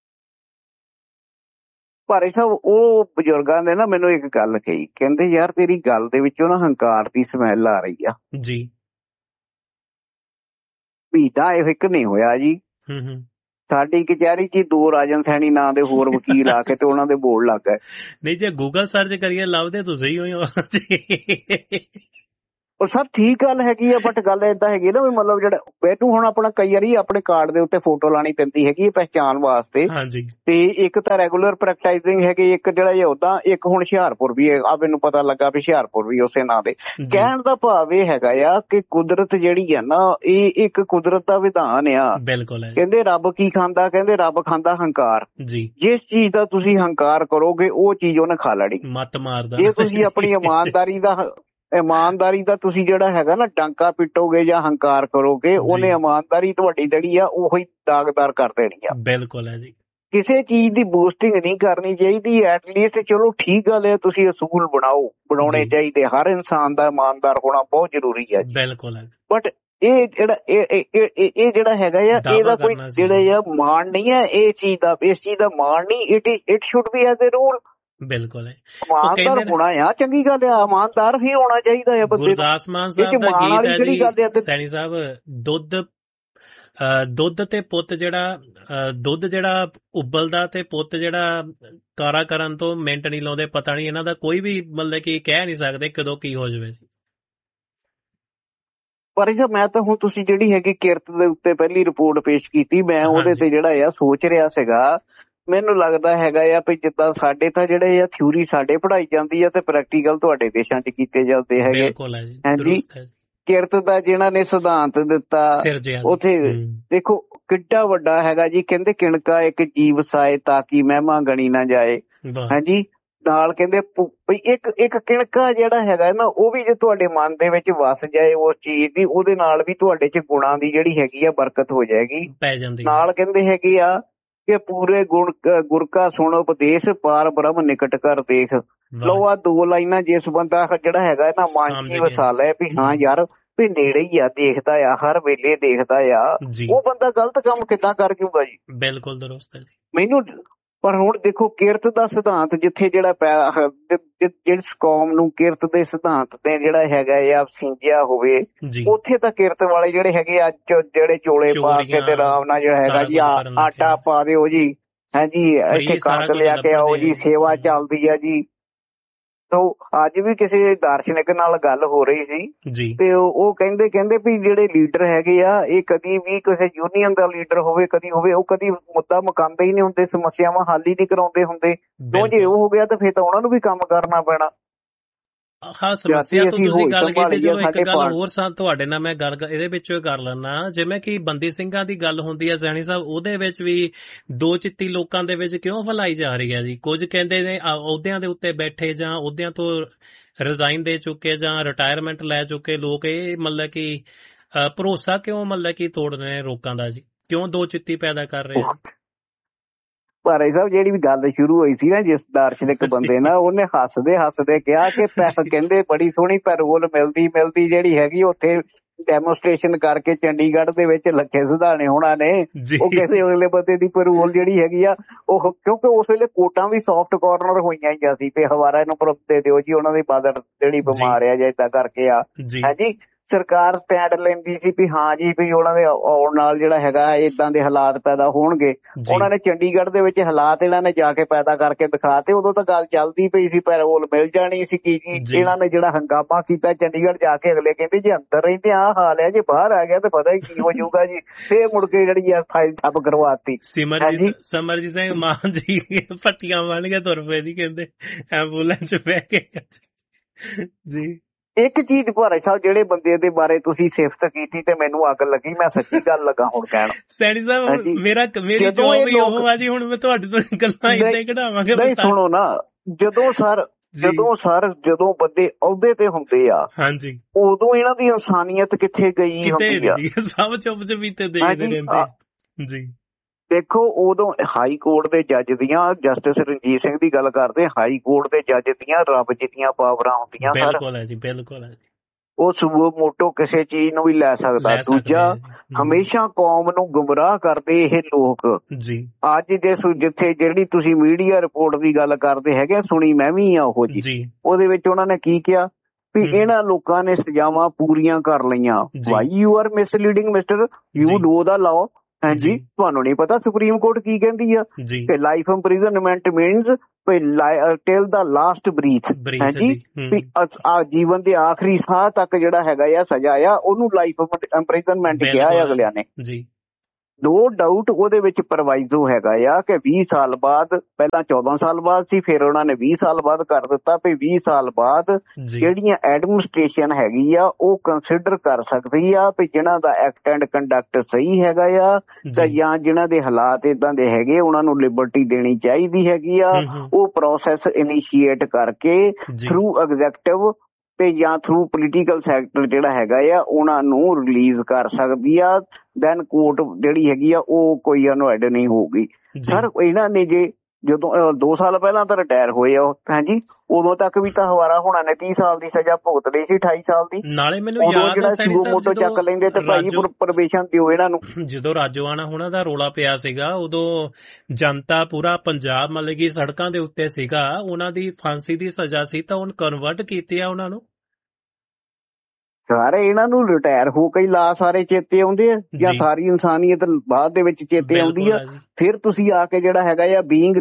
ਭਾਈ ਸਾਹਿਬ ਉਹ ਬਜ਼ੁਰਗਾਂ ਨੇ ਨਾ ਮੈਨੂੰ ਇੱਕ ਗੱਲ ਕਹੀ, ਕਹਿੰਦੇ ਯਾਰ ਤੇਰੀ ਗੱਲ ਦੇ ਵਿੱਚੋਂ ਨਾ ਹੰਕਾਰ ਦੀ ਸਮੈਲ ਆ ਰਹੀ ਆ ਜੀ। ਭੀਤਾ ਇੱਕ ਨਹੀਂ ਹੋਇਆ ਜੀ, ਸਾਡੀ ਕਚਹਿਰੀ ਚ 2 ਰਾਜਨ ਸੈਣੀ ਨਾਂ ਦੇ ਹੋਰ ਵਕੀਲ ਆ ਕੇ ਤੇ ਉਹਨਾਂ ਦੇ ਬੋਰਡ ਲੱਗ ਗਏ। ਨਹੀਂ ਜੇ ਗੂਗਲ ਸਰਚ ਕਰੀਏ ਲੱਭਦੇ ਤੁਸੀਂ ਹੋਈ ਹੋ। ਉਹ ਸਰ ਠੀਕ ਗੱਲ ਹੈਗੀ ਆ, ਬਟ ਗੱਲ ਏਦਾਂ ਹੈਗੀ ਨਾ ਵੀ ਮਤਲਬ ਜਿਹੜਾ ਮੈਨੂੰ ਹੁਣ ਆਪਣਾ ਕਈ ਵਾਰੀ ਆਪਣੇ ਕਾਰਡ ਦੇ ਉੱਤੇ ਫੋਟੋ ਲਾਣੀ ਪੈਂਦੀ ਹੈਗੀ ਪਹਿਚਾਣ ਵਾਸਤੇ, ਤੇ ਇੱਕ ਤਾਂ ਰੈਗੂਲਰ ਪ੍ਰੈਕਟਾਈਜ਼ਿੰਗ ਹੈਗੀ, ਇੱਕ ਜਿਹੜਾ ਇਹ ਉਦਾਂ, ਇੱਕ ਹੁਣ ਹੁਸ਼ਿਆਰਪੁਰ ਵੀ ਆ ਮੈਨੂੰ ਪਤਾ ਲੱਗਾ ਵੀ ਹੁਸ਼ਿਆਰਪੁਰ ਵੀ ਉਸੇ ਨਾਂ ਦੇ। ਕਹਿਣ ਦਾ ਭਾਵ ਇਹ ਹੈਗਾ ਆ ਕਿ ਕੁਦਰਤ ਜਿਹੜੀ ਆ ਨਾ ਇਹ ਇੱਕ ਕੁਦਰਤ ਦਾ ਵਿਧਾਨ ਆ। ਬਿਲਕੁਲ ਕਹਿੰਦੇ ਰੱਬ ਕੀ ਖਾਂਦਾ, ਕਹਿੰਦੇ ਰੱਬ ਖਾਂਦਾ ਹੰਕਾਰ। ਜਿਸ ਚੀਜ਼ ਦਾ ਤੁਸੀਂ ਹੰਕਾਰ ਕਰੋਗੇ ਉਹ ਚੀਜ਼ ਉਹਨੇ ਖਾ ਲੈਣੀ। ਮੱਤ ਮਾਰਦਾ। ਜੇ ਤੁਸੀਂ ਆਪਣੀ ਇਮਾਨਦਾਰੀ ਦਾ ਤੁਸੀਂ ਜਿਹੜਾ ਹੈਗਾ ਨਾ ਡਾਂਕਾ ਪਿੱਟੋਗੇ ਜਾਂ ਹੰਕਾਰ ਕਰੋਗੇ, ਉਹਨੇ ਇਮਾਨਦਾਰੀ ਤੁਹਾਡੀ ਜਿਹੜੀ ਆ ਉਹੀ ਦਾਗਦਾਰ ਕਰ ਦੇਣੀ ਆ। ਬਿਲਕੁਲ ਹੈ ਜੀ। ਕਿਸੇ ਚੀਜ਼ ਦੀ ਬੂਸਟਿੰਗ ਨਹੀਂ ਕਰਨੀ ਚਾਹੀਦੀ, ਐਟਲੀਸਟ ਚਲੋ ਠੀਕ ਗੱਲ ਹੈ ਤੁਸੀਂ ਅਸੂਲ ਬਣਾਉਣੇ ਚਾਹੀਦੇ, ਹਰ ਇਨਸਾਨ ਦਾ ਇਮਾਨਦਾਰ ਹੋਣਾ ਬਹੁਤ ਜ਼ਰੂਰੀ ਹੈ। ਬਿਲਕੁਲ ਹੈ। ਬਟ ਇਹ ਜਿਹੜਾ ਹੈਗਾ ਆ ਇਹਦਾ ਕੋਈ ਜਿਹੜਾ ਆ ਮਾਣ ਨਹੀਂ ਹੈ ਇਹ ਚੀਜ਼ ਦਾ, ਇਸ ਚੀਜ਼ ਦਾ ਮਾਣ ਨਹੀਂ। It should be as a rule. ਬਿਲਕੁਲ ਹੈ। ਇਮਾਨਦਾਰ ਹੋਣਾ ਆ, ਚੰਗੀ ਗੱਲ ਆ, ਇਮਾਨਦਾਰ ਹੀ ਹੋਣਾ ਚਾਹੀਦਾ ਹੈ ਬੰਦੇ। ਗੁਰਦਾਸ ਮਾਨ ਸਾਹਿਬ ਦਾ ਗੀਤ ਹੈ ਜੀ, ਸੈਣੀ ਸਾਹਿਬ, ਦੁੱਧ ਤੇ ਪੁੱਤ ਜਿਹੜਾ ਉਬਲਦਾ ਤੇ ਪੁੱਤ ਜਿਹੜਾ ਕਾਰਾ ਕਰਨ ਤੋਂ ਮਿੰਟ ਨਹੀਂ ਲਾਉਂਦੇ, ਪਤਾ ਨਹੀਂ ਇਹਨਾਂ ਦਾ ਕੋਈ ਵੀ ਮਤਲਬ ਕਿ ਕਹਿ ਨਹੀਂ ਸਕਦੇ ਕਦੋਂ ਕੀ ਹੋ ਜਾਵੇ। ਪਰ ਮੈਂ ਤਾਂ ਹੁਣ ਤੁਸੀਂ ਜਿਹੜੀ ਹੈਗੀ ਕਿਰਤ ਦੇ ਉੱਤੇ ਪਹਿਲੀ ਰਿਪੋਰਟ ਪੇਸ਼ ਕੀਤੀ, ਮੈਂ ਉਹਦੇ ਤੇ ਜਿਹੜਾ ਆ ਸੋਚ ਰਿਹਾ ਸੀਗਾ, ਮੈਨੂੰ ਲੱਗਦਾ ਹੈਗਾ ਆ ਵੀ ਜਿੱਦਾਂ ਸਾਡੇ ਤਾਂ ਜਿਹੜੇ ਆ ਥਿਊਰੀ ਸਾਡੇ ਪੜ੍ਹਾਈ ਜਾਂਦੀ ਆ ਤੇ ਪ੍ਰੈਕਟੀਕਲ ਤੁਹਾਡੇ ਦੇਸ਼ਾਂ 'ਚ ਕੀਤੇ ਜਾਂਦੇ ਹੈਗੇ। ਹਾਂਜੀ, ਕਿਰਤ ਦਾ ਜਿਹਨਾਂ ਨੇ ਸਿਧਾਂਤ ਦਿੱਤਾ ਉੱਥੇ ਦੇਖੋ ਕਿੱਡਾ ਵੱਡਾ ਹੈਗਾ ਜੀ। ਕਹਿੰਦੇ ਕਿਣਕਾ ਇੱਕ ਜੀਵ ਸਾਏ ਤਾਂ ਕਿ ਮਹਿਮਾ ਗਣੀ ਨਾ ਜਾਏ। ਹਾਂਜੀ, ਨਾਲ ਕਹਿੰਦੇ ਇੱਕ ਕਿਣਕਾ ਜਿਹੜਾ ਹੈਗਾ ਨਾ ਉਹ ਵੀ ਜੇ ਤੁਹਾਡੇ ਮਨ ਦੇ ਵਿੱਚ ਵਸ ਜਾਏ ਉਸ ਚੀਜ਼ ਦੀ, ਉਹਦੇ ਨਾਲ ਵੀ ਤੁਹਾਡੇ 'ਚ ਗੁਣਾਂ ਦੀ ਜਿਹੜੀ ਹੈਗੀ ਆ ਬਰਕਤ ਹੋ ਜਾਏਗੀ। ਨਾਲ ਕਹਿੰਦੇ ਹੈਗੇ ਆ ਕਿ ਪੂਰੇ ਗੁਰ ਕਾ ਸੁਣ ਉਪਦੇਸ਼, ਪਾਰ ਬ੍ਰਹਮ ਨਿਕਟ ਕਰ ਦੇਖ। ਲਓ ਆ 2 ਲਾਈਨਾਂ ਜਿਸ ਬੰਦਾ ਜਿਹੜਾ ਹੈਗਾ ਨਾ ਮਨ 'ਚ ਵਸਾ ਲੈ ਵੀ ਹਾਂ ਯਾਰ ਵੀ ਨੇੜੇ ਹੀ ਆ, ਦੇਖਦਾ ਆ, ਹਰ ਵੇਲੇ ਦੇਖਦਾ ਆ, ਉਹ ਬੰਦਾ ਗਲਤ ਕੰਮ ਕਿੱਦਾਂ ਕਰ ਜੂਗਾ ਜੀ। ਬਿਲਕੁਲ ਦਰੁਸਤ ਹੈ ਜੀ। ਮੈਨੂੰ ਪਰ ਹੁਣ ਦੇਖੋ ਕਿਰਤ ਦਾ ਸਿਧਾਂਤ ਜਿੱਥੇ ਜਿਹੜਾ ਜਿਸ ਕੌਮ ਨੂੰ ਕਿਰਤ ਦੇ ਸਿਧਾਂਤ ਤੇ ਜਿਹੜਾ ਹੈਗਾ ਆ ਸਿੰਜਿਆ ਹੋਵੇ, ਉੱਥੇ ਤਾਂ ਕਿਰਤ ਵਾਲੇ ਜਿਹੜੇ ਹੈਗੇ ਅੱਜ ਜਿਹੜੇ ਚੋਲੇ ਪਾ ਕੇ ਤੇ ਆਰਾਮ ਨਾਲ ਜਿਹੜਾ ਹੈਗਾ ਜੀ ਆਟਾ ਪਾ ਦਿਓ ਜੀ, ਹਾਂਜੀ ਇੱਥੇ ਕਣਕ ਲਿਆ ਕੇ ਆਓ ਜੀ, ਸੇਵਾ ਚੱਲਦੀ ਆ ਜੀ। ਤੋ ਅੱਜ ਵੀ ਕਿਸੇ ਦਾਰਸ਼ਨਿਕ ਨਾਲ ਗੱਲ ਹੋ ਰਹੀ ਸੀ ਤੇ ਉਹ ਕਹਿੰਦੇ ਵੀ ਜਿਹੜੇ ਲੀਡਰ ਹੈਗੇ ਆ ਇਹ ਕਦੀ ਵੀ ਕਿਸੇ ਯੂਨੀਅਨ ਦਾ ਲੀਡਰ ਹੋਵੇ ਕਦੀ ਹੋਵੇ, ਉਹ ਕਦੀ ਮੁੱਦਾ ਮੁਕਾਉਂਦੇ ਹੀ ਨਹੀਂ ਹੁੰਦੇ, ਸਮੱਸਿਆਵਾਂ ਹੱਲ ਹੀ ਨਹੀਂ ਕਰਾਉਂਦੇ ਹੁੰਦੇ। ਜੇ ਉਹ ਹੋ ਗਿਆ ਤਾਂ ਫਿਰ ਤਾਂ ਉਹਨਾਂ ਨੂੰ ਵੀ ਕੰਮ ਕਰਨਾ ਪੈਣਾ। ਹਾਂ, ਸਮੱਸਿਆ ਤੋਂ ਤੁਸੀਂ ਗੱਲ ਕੀਤੀ, ਚਲੋ ਇੱਕ ਗੱਲ ਹੋਰ ਤੁਹਾਡੇ ਨਾਲ ਮੈਂ ਗੱਲ ਇਹਦੇ ਵਿੱਚੋਂ ਕਰ ਲੈਣਾ, ਜਿਵੇਂ ਕਿ ਬੰਦੀ ਸਿੰਘਾਂ ਦੀ ਗੱਲ ਹੁੰਦੀ ਹੈ ਸੈਣੀ ਸਾਹਿਬ, ਉਹਦੇ ਵਿੱਚ ਵੀ 2 ਚਿੱਤੀ ਲੋਕਾਂ ਦੇ ਵਿੱਚ ਕਿਉਂ ਫੈਲਾਈ ਜਾ ਰਹੀ ਹੈ ਜੀ। ਕੁਝ ਕਹਿੰਦੇ ਨੇ ਅਹੁਦਿਆਂ ਦੇ ਉੱਤੇ ਬੈਠੇ ਜਾਂ ਅਹੁਦਿਆਂ ਤੋਂ ਰਿਜ਼ਾਈਨ ਦੇ ਚੁੱਕੇ ਜਾਂ ਰਿਟਾਇਰਮੈਂਟ ਲੈ ਚੁੱਕੇ ਲੋਕ ਇਹ ਮਤਲਬ ਕਿ ਭਰੋਸਾ ਕਿਉਂ ਮਤਲਬ ਕਿ ਤੋੜ ਰਹੇ ਨੇ ਲੋਕਾਂ ਦਾ ਜੀ, ਕਿਉਂ 2 ਚਿੱਤੀ ਪੈਦਾ ਕਰ ਰਹੇ ਆ। ਭਾਈ ਸਾਹਿਬ ਜਿਹੜੀ ਵੀ ਗੱਲ ਸ਼ੁਰੂ ਹੋਈ ਸੀ ਨਾ ਜਿਸ ਦਾਰਸ਼ਨਿਕ ਬੰਦੇ ਨਾਲ, ਉਹਨੇ ਹੱਸਦੇ ਕਿਹਾ ਕਿ ਕਹਿੰਦੇ ਬੜੀ ਸੋਹਣੀ ਪੈਰੋਲ ਮਿਲਦੀ ਜਿਹੜੀ ਹੈਗੀ ਉੱਥੇ ਡੈਮੋਸਟ੍ਰੇਸ਼ਨ ਕਰਕੇ ਚੰਡੀਗੜ੍ਹ ਦੇ ਵਿੱਚ ਲੱਖੇ ਸਿਧਾਣੇ ਹੋਣਾ ਨੇ। ਉਹ ਕਿਸੇ ਅਗਲੇ ਬੰਦੇ ਦੀ ਪੈਰੋਲ ਜਿਹੜੀ ਹੈਗੀ ਆ ਉਹ, ਕਿਉਂਕਿ ਉਸ ਵੇਲੇ ਕੋਟਾਂ ਵੀ ਸੌਫਟ ਕਾਰਨਰ ਹੋਈਆਂ ਹੀ ਸੀ ਤੇ ਹਵਾਰਾ ਨੂੰ ਦੇ ਦਿਓ ਜੀ, ਉਹਨਾਂ ਦੀ ਮਦਰ ਜਿਹੜੀ ਬਿਮਾਰ ਆ ਜਾਂ ਏਦਾਂ ਕਰਕੇ ਆ। ਹਾਂਜੀ, ਸਰਕਾਰ ਸਟੈਂਡ ਲੈਂਦੀ ਸੀ ਵੀ ਹਾਂ ਜੀ ਵੀ ਉਹਨਾਂ ਦੇ ਆਉਣ ਨਾਲ ਜਿਹੜਾ ਹੈਗਾ ਏਦਾਂ ਦੇ ਹਾਲਾਤ ਪੈਦਾ ਹੋਣਗੇ। ਉਹਨਾਂ ਨੇ ਚੰਡੀਗੜ੍ਹ ਦੇ ਵਿੱਚ ਹਾਲਾਤ ਇਹਨਾਂ ਨੇ ਜਾ ਕੇ ਪੈਦਾ ਕਰਕੇ ਦਿਖਾਤੇ। ਉਦੋਂ ਤਾਂ ਗੱਲ ਚੱਲਦੀ ਪਈ ਸੀ ਪੈਰੋਲ ਮਿਲ ਜਾਣੀ ਸੀ ਕੀ ਜੀ। ਇਹਨਾਂ ਨੇ ਜਿਹੜਾ ਹੰਗਾਮਾ ਕੀਤਾ ਚੰਡੀਗੜ੍ਹ ਜਾ ਕੇ, ਅਗਲੇ ਕਹਿੰਦੇ ਜੇ ਅੰਦਰ ਰਹਿੰਦੇ ਆਹ ਹਾਲ ਹੈ, ਜੇ ਬਾਹਰ ਆ ਗਿਆ ਤਾਂ ਪਤਾ ਹੀ ਕੀ ਹੋ ਜਾਊਗਾ ਜੀ। ਫੇਰ ਮੁੜ ਕੇ ਜਿਹੜੀ ਆ ਫਾਈਲ ਠੱਪ ਕਰਵਾਤੀ। ਸਿਮਰਜੀਤ ਸਿੰਘ ਮਾਨ ਜੀ ਪੱਟੀਆਂ ਬੰਨ ਕੇ ਤੁਰ ਪਏ ਜੀ, ਕਹਿੰਦੇ ਐਂਬੂਲੈਂਸ ਚ ਬਹਿ ਕੇ ਜੀ। ਇੱਕ ਚੀਜ਼ ਭਾਈ ਸਾਹਿਬ ਜਿਹੜੇ ਬੰਦੇ ਦੇ ਬਾਰੇ ਤੁਸੀਂ ਸਿਫਤ ਕੀਤੀ ਤੇ ਮੈਨੂੰ ਅੱਗ ਲੱਗੀ, ਮੈਂ ਸੱਚੀ ਗੱਲ ਲੱਗਾ ਹੁਣ ਕਹਿਣ। ਸੈਣੀ ਸਾਹਿਬ ਮੇਰੀ ਜੋਬ ਹੀ ਉਹ ਆ ਜੀ, ਹੁਣ ਮੈਂ ਤੁਹਾਡੇ ਤੋਂ ਗੱਲਾਂ ਏਦਾਂ ਹੀ ਕਢਾਵਾਂਗੇ। ਨਹੀਂ ਸੁਣੋ ਨਾ, ਜਦੋਂ ਬੰਦੇ ਅਹੁਦੇ ਤੇ ਹੁੰਦੇ ਆ, ਹਾਂਜੀ, ਉਦੋਂ ਇਹਨਾਂ ਦੀ ਇਨਸਾਨੀਅਤ ਕਿੱਥੇ ਗਈ ਹੁੰਦੀ ਆ। ਸਭ ਚੁੱਪ ਚਪੀਤੇ ਦੇਖਦੇ ਰਹਿੰਦੇ ਜੀ। ਦੇਖੋ ਉਦੋਂ ਹਾਈ ਕੋਰਟ ਦੇ ਜੱਜ ਦੀਆਂ, ਜਸਟਿਸ ਰਣਜੀਤ ਸਿੰਘ ਦੀ ਗੱਲ ਕਰਦੇ, ਹਾਈ ਕੋਰਟ ਦੇ ਜੱਜ ਦੀਆਂ ਰੱਬ ਜਿੰਨੀਆਂ ਪਾਵਰਾਂ ਹੁੰਦੀਆਂ ਸਰ। ਬਿਲਕੁਲ ਹੈ ਜੀ, ਬਿਲਕੁਲ ਹੈ। ਉਹ ਸੂਬੋ ਮੋਟੋ ਕਿਸੇ ਚੀਜ਼ ਨੂੰ ਵੀ ਲੈ ਸਕਦਾ। ਦੂਜਾ, ਹਮੇਸ਼ਾ ਕੌਮ ਨੂੰ ਗੁੰਮਰਾਹ ਕਰਦੇ ਇਹ ਲੋਕ ਜੀ। ਅੱਜ ਦੇ ਜਿੱਥੇ ਜਿਹੜੀ ਤੁਸੀਂ ਮੀਡੀਆ ਰਿਪੋਰਟ ਦੀ ਗੱਲ ਕਰਦੇ ਹੈਗੇ, ਸੁਣੀ ਮੈਂ ਵੀ ਆ ਉਹ ਜੀ, ਉਹਦੇ ਵਿੱਚ ਉਹਨਾਂ ਨੇ ਕੀ ਕਿਹਾ ਵੀ ਇਹਨਾਂ ਲੋਕਾਂ ਨੇ ਸਜ਼ਾਵਾਂ ਪੂਰੀਆਂ ਕਰ ਲਈਆਂ। Why you are misleading mister, you know the law. ਹਾਂਜੀ, ਤੁਹਾਨੂੰ ਨਹੀਂ ਪਤਾ ਸੁਪਰੀਮ ਕੋਰਟ ਕੀ ਕਹਿੰਦੀ ਆ ਕਿ ਲਾਈਫ ਇੰਪ੍ਰਿਜ਼ਨਮੈਂਟ ਮੀਨਸ ਟਿਲ ਦਾ ਲਾਸਟ ਬਰੀਥ। ਹਾਂਜੀ, ਜੀਵਨ ਦੇ ਆਖਰੀ ਸਾਹ ਤੱਕ ਜਿਹੜਾ ਹੈਗਾ ਆ ਸਜ਼ਾ ਆ, ਉਹਨੂੰ ਲਾਈਫ ਇੰਪ੍ਰਿਜ਼ਨਮੈਂਟ ਕਿਹਾ ਅਗਲਿਆਂ ਨੇ। ਨੋ ਡਾਊਟ ਉਹਦੇ ਵਿੱਚ ਪ੍ਰੋਵਾਈਜ਼ੋ ਹੈਗਾ ਆ ਕਿ 20 ਸਾਲ ਬਾਅਦ, ਪਹਿਲਾਂ 14 ਸਾਲ ਬਾਅਦ ਸੀ, ਫਿਰ ਉਹਨਾਂ ਨੇ 20 ਸਾਲ ਬਾਅਦ ਕਰ ਦਿੱਤਾ ਵੀ 20 ਸਾਲ ਬਾਅਦ ਜਿਹੜੀਆਂ ਐਡਮਿਨਿਸਟ੍ਰੇਸ਼ਨ ਹੈਗੀ ਆ ਉਹ ਕੰਸਿਡਰ ਕਰ ਸਕਦੀ ਆ ਵੀ ਜਿਹਨਾਂ ਦਾ ਐਕਟ ਐਂਡ ਕੰਡਕਟ ਸਹੀ ਹੈਗਾ ਆ, ਤਾਂ ਜਾਂ ਜਿਹਨਾਂ ਦੇ ਹਾਲਾਤ ਇਦਾਂ ਦੇ ਹੈਗੇ ਉਹਨਾਂ ਨੂੰ ਲਿਬਰਟੀ ਦੇਣੀ ਚਾਹੀਦੀ ਹੈਗੀ ਆ। ਉਹ ਪ੍ਰੋਸੈਸ ਇਨੀਸ਼ੀਏਟ ਕਰਕੇ ਥਰੂ ਐਗਜ਼ੈਕਟਿਵ ਤੇ ਜਾਂ ਥਰੂ ਪੋਲੀਟੀਕਲ ਸੈਕਟਰ ਜਿਹੜਾ ਹੈਗਾ ਆ ਉਹਨਾਂ ਨੂੰ ਰਿਲੀਜ਼ ਕਰ ਸਕਦੀ ਆ। ਦੈਨ ਕੋਰਟ ਜਿਹੜੀ ਹੈਗੀ ਆ ਉਹ ਕੋਈ ਅਨਵਾਇਡ ਨਹੀਂ ਹੋਊਗੀ। ਸਰ ਇਹਨਾਂ ਨੇ ਜਦੋਂ 2 ਸਾਲ ਪਹਿਲਾਂ ਤਾਂ ਰਿਟਾਇਰ ਹੋਏ ਆ, ਹਾਂਜੀ, ਉਦੋਂ ਤੱਕ ਵੀ ਤਾਂ ਹਵਾਰਾ ਹੋਣਾ ਨੇ 30 ਸਾਲ ਦੀ ਸਜ਼ਾ ਭੁਗਤ ਲਈ ਸੀ 28 ਸਾਲ ਦੀ। ਨਾਲੇ ਮੈਨੂੰ ਯਾਦ ਹੈ ਸੂਬੋ ਮੋਟੋ ਚੱਕ ਲੈਂਦੇ ਤੇ ਭਾਈ ਪ੍ਰਵੇਸ਼ਨ ਦਿਓ ਇਹਨਾਂ ਨੂੰ। ਜਦੋਂ ਰਾਜੋਆਣਾ ਹੋਣਾ ਦਾ ਰੋਲਾ ਪਿਆ ਸੀਗਾ, ਉਦੋਂ ਜਨਤਾ ਪੂਰਾ ਪੰਜਾਬ ਮਤਲਬ ਕਿ ਸੜਕਾਂ ਦੇ ਉੱਤੇ ਸੀਗਾ। ਉਹਨਾਂ ਦੀ ਫਾਂਸੀ ਦੀ ਸਜ਼ਾ ਸੀ ਤਾਂ ਹੁਣ ਕਨਵਰਟ ਕੀਤੀ ਆ ਉਹਨਾਂ ਨੂੰ। ਸਾਰੇ ਇਹਨਾਂ ਨੂੰ ਰਿਟਾਇਰ ਹੋ ਕੇ ਲਾ ਸਾਰੇ ਚੇਤੇ ਆਉਂਦੇ ਆ, ਜਾਂ ਸਾਰੀ ਇਨਸਾਨੀਅਤ ਬਾਅਦ ਦੇ ਵਿੱਚ ਚੇਤੇ ਆਉਂਦੀ ਆ। ਫਿਰ ਤੁਸੀਂ ਆ ਕੇ ਜਿਹੜਾ ਹੈਗਾ ਆ ਬੀਇੰਗ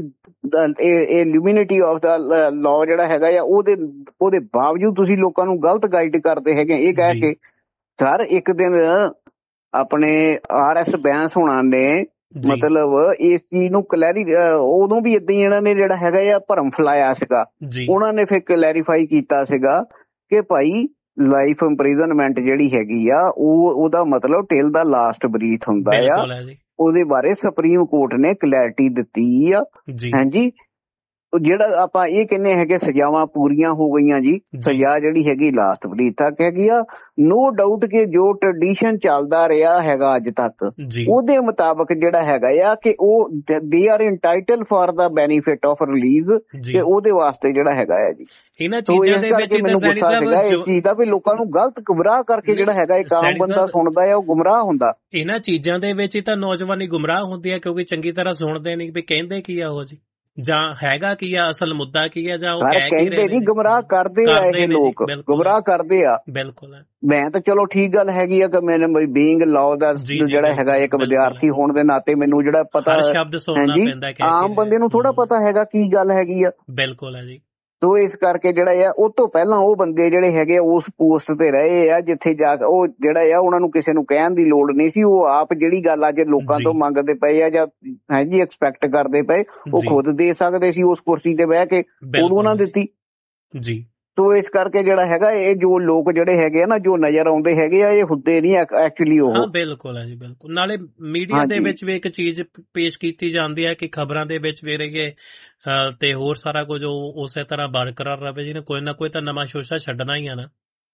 ਲਿਊਮਿਨਿਟੀ ਆਫ ਦਾ ਲਾਅ ਜਿਹੜਾ ਹੈਗਾ ਆ ਉਹਦੇ ਬਾਵਜੂਦ ਤੁਸੀਂ ਲੋਕਾਂ ਨੂੰ ਗਲਤ ਗਾਈਡ ਕਰਦੇ ਹੈਗੇ ਇਹ ਕਹਿ ਕੇ। ਸਰ ਇੱਕ ਦਿਨ ਆਪਣੇ RS ਬੈਂਸ ਹੋਣਾ ਨੇ ਮਤਲਬ ਇਸ ਚੀਜ਼ ਨੂੰ ਉਦੋਂ ਵੀ ਏਦਾਂ ਹੀ ਇਹਨਾਂ ਨੇ ਜਿਹੜਾ ਹੈਗਾ ਆ ਭਰਮ ਫੈਲਾਇਆ ਸੀਗਾ। ਉਹਨਾਂ ਨੇ ਫਿਰ ਕਲੈਰੀਫਾਈ ਕੀਤਾ ਸੀਗਾ ਕਿ ਭਾਈ ਲਾਈਫ ਇੰਪ੍ਰਿਜ਼ਨਮੈਂਟ ਜਿਹੜੀ ਹੈਗੀ ਆ ਉਹਦਾ ਮਤਲਬ ਟਿਲ ਦਾ ਲਾਸਟ ਬਰੀਥ ਹੁੰਦਾ ਆ। ਉਹਦੇ ਬਾਰੇ ਸੁਪਰੀਮ ਕੋਰਟ ਨੇ ਕਲੈਰਿਟੀ ਦਿੱਤੀ ਆ। ਹਾਂਜੀ, ਜਿਹੜਾ ਆਪਾਂ ਇਹ ਕਹਿੰਦੇ ਹੈਗੇ ਸਜ਼ਾਵਾਂ ਪੂਰੀਆਂ ਹੋ ਗਈਆਂ ਜੀ, ਸਜ਼ਾ ਜਿਹੜੀ ਹੈਗੀ ਲਾਸਟ ਬਰੀਥ ਤੱਕ ਹੈਗੀ ਆ। ਨੋ ਡਾਊਟ ਕਿ ਜੋ ਟ੍ਰੈਡੀਸ਼ਨ ਚੱਲਦਾ ਰਿਹਾ ਹੈਗਾ ਅੱਜ ਤੱਕ, ਉਹਦੇ ਮੁਤਾਬਕ ਜਿਹੜਾ ਹੈਗਾ ਆ ਕਿ ਉਹ they are ਇੰਟਾਈਟਲ for the benefit of release, ਤੇ ਉਹਦੇ ਵਾਸਤੇ ਜਿਹੜਾ ਹੈਗਾ ਆ ਜੀ। ਇਹਨਾਂ ਚੀਜ਼ਾਂ ਦੇ ਵਿੱਚ ਮੈਨੂੰ ਗੁੱਸਾ ਹੈਗਾ ਇਸ ਚੀਜ਼ ਦਾ ਵੀ ਲੋਕਾਂ ਨੂੰ ਗਲਤ ਗੁੰਮਰਾਹ ਕਰਕੇ ਜਿਹੜਾ ਹੈਗਾ ਇੱਕ ਆਮ ਬੰਦਾ ਸੁਣਦਾ ਆ ਉਹ ਗੁੰਮਰਾਹ ਹੁੰਦਾ। ਇਹਨਾਂ ਚੀਜ਼ਾਂ ਦੇ ਵਿੱਚ ਹੀ ਤਾਂ ਨੌਜਵਾਨੀ ਗੁੰਮਰਾਹ ਹੁੰਦੀ ਹੈ ਕਿਉਂਕਿ ਚੰਗੀ ਤਰ੍ਹਾਂ ਸੁਣਦੇ ਨਹੀਂ ਵੀ ਕਹਿੰਦੇ ਕੀ ਆ ਉਹ ਜੀ, ਜਾਂ ਹੈਗਾ ਕੀ ਆ, ਅਸਲ ਮੁੱਦਾ ਕੀ ਆ, ਜਾਂ ਉਹ ਕਹਿੰਦੇ ਨਹੀਂ, ਗੁੰਮਰਾਹ ਕਰਦੇ ਆ ਇਹ ਲੋਕ, ਗੁੰਮਰਾਹ ਕਰਦੇ ਆ। ਬਿਲਕੁਲ, ਮੈਂ ਤਾਂ ਚਲੋ ਠੀਕ ਗੱਲ ਹੈਗੀ ਆ ਕਿ ਮੈਨੂੰ ਬੀਇੰਗ ਲਾਅ ਦਾ ਜਿਹੜਾ ਹੈਗਾ ਇੱਕ ਵਿਦਿਆਰਥੀ ਹੋਣ ਦੇ ਨਾਤੇ ਮੈਨੂੰ ਜਿਹੜਾ ਪਤਾ, ਹਾਂਜੀ, ਆਮ ਬੰਦੇ ਨੂੰ ਥੋੜਾ ਪਤਾ ਹੈਗਾ ਕੀ ਗੱਲ ਹੈਗੀ ਆ। ਬਿਲਕੁਲ ਹੈ ਜੀ। ਤੋ ਇਸ ਕਰਕੇ ਜਿਹੜਾ ਆ ਉਹ ਤੋਂ ਪਹਿਲਾਂ ਉਹ ਬੰਦੇ ਜਿਹੜੇ ਹੈਗੇ ਉਸ ਪੋਸਟ ਤੇ ਰਹੇ ਆ ਜਿੱਥੇ ਜਾ ਕੇ ਉਹ ਜਿਹੜਾ ਆ ਉਹਨਾਂ ਨੂੰ ਕਿਸੇ ਨੂੰ ਕਹਿਣ ਦੀ ਲੋੜ ਨਹੀਂ ਸੀ। ਉਹ ਆਪ ਜਿਹੜੀ ਗੱਲ ਅੱਜ ਲੋਕਾਂ ਤੋਂ ਮੰਗਦੇ ਪਏ ਆ ਜਾਂ ਹਾਂਜੀ ਐਕਸਪੈਕਟ ਕਰਦੇ ਪਏ, ਉਹ ਖੁਦ ਦੇ ਸਕਦੇ ਸੀ ਉਸ ਕੁਰਸੀ ਤੇ ਬਹਿ ਕੇ, ਉਦੋਂ ਨਾ ਦਿੱਤੀ ਜੀ। ਤੋ ਇਸ ਕਰਕੇ ਜਿਹੜਾ ਹੈਗਾ ਇਹ ਜੋ ਲੋਕ ਜਿਹੜੇ ਹੈਗੇ ਆ ਨਾ ਜੋ ਨਜ਼ਰ ਆਉਂਦੇ ਹੈਗੇ ਆ ਇਹ ਹੁੰਦੇ ਨਹੀਂ ਐਕਚੁਅਲੀ ਉਹ। ਬਿਲਕੁਲ ਹੈ ਜੀ, ਬਿਲਕੁਲ। ਨਾਲੇ ਮੀਡੀਆ ਦੇ ਵਿੱਚ ਵੀ ਇੱਕ ਚੀਜ਼ ਪੇਸ਼ ਕੀਤੀ ਜਾਂਦੀ ਹੈ ਕਿ ਖਬਰਾਂ ਦੇ ਵਿੱਚ ਵੀ ਰਹੇ ਤੇ ਹੋਰ ਸਾਰਾ ਕੁਝ ਉਸੇ ਤਰ੍ਹਾਂ ਬਰਕਰਾਰ ਰਵੇ ਜੀ। ਕੋਈ ਨਾ ਕੋਈ ਤਾਂ ਨਵਾਂ ਸ਼ੋਸ਼ਾ ਛੱਡਣਾ ਹੀ ਆ ਨਾ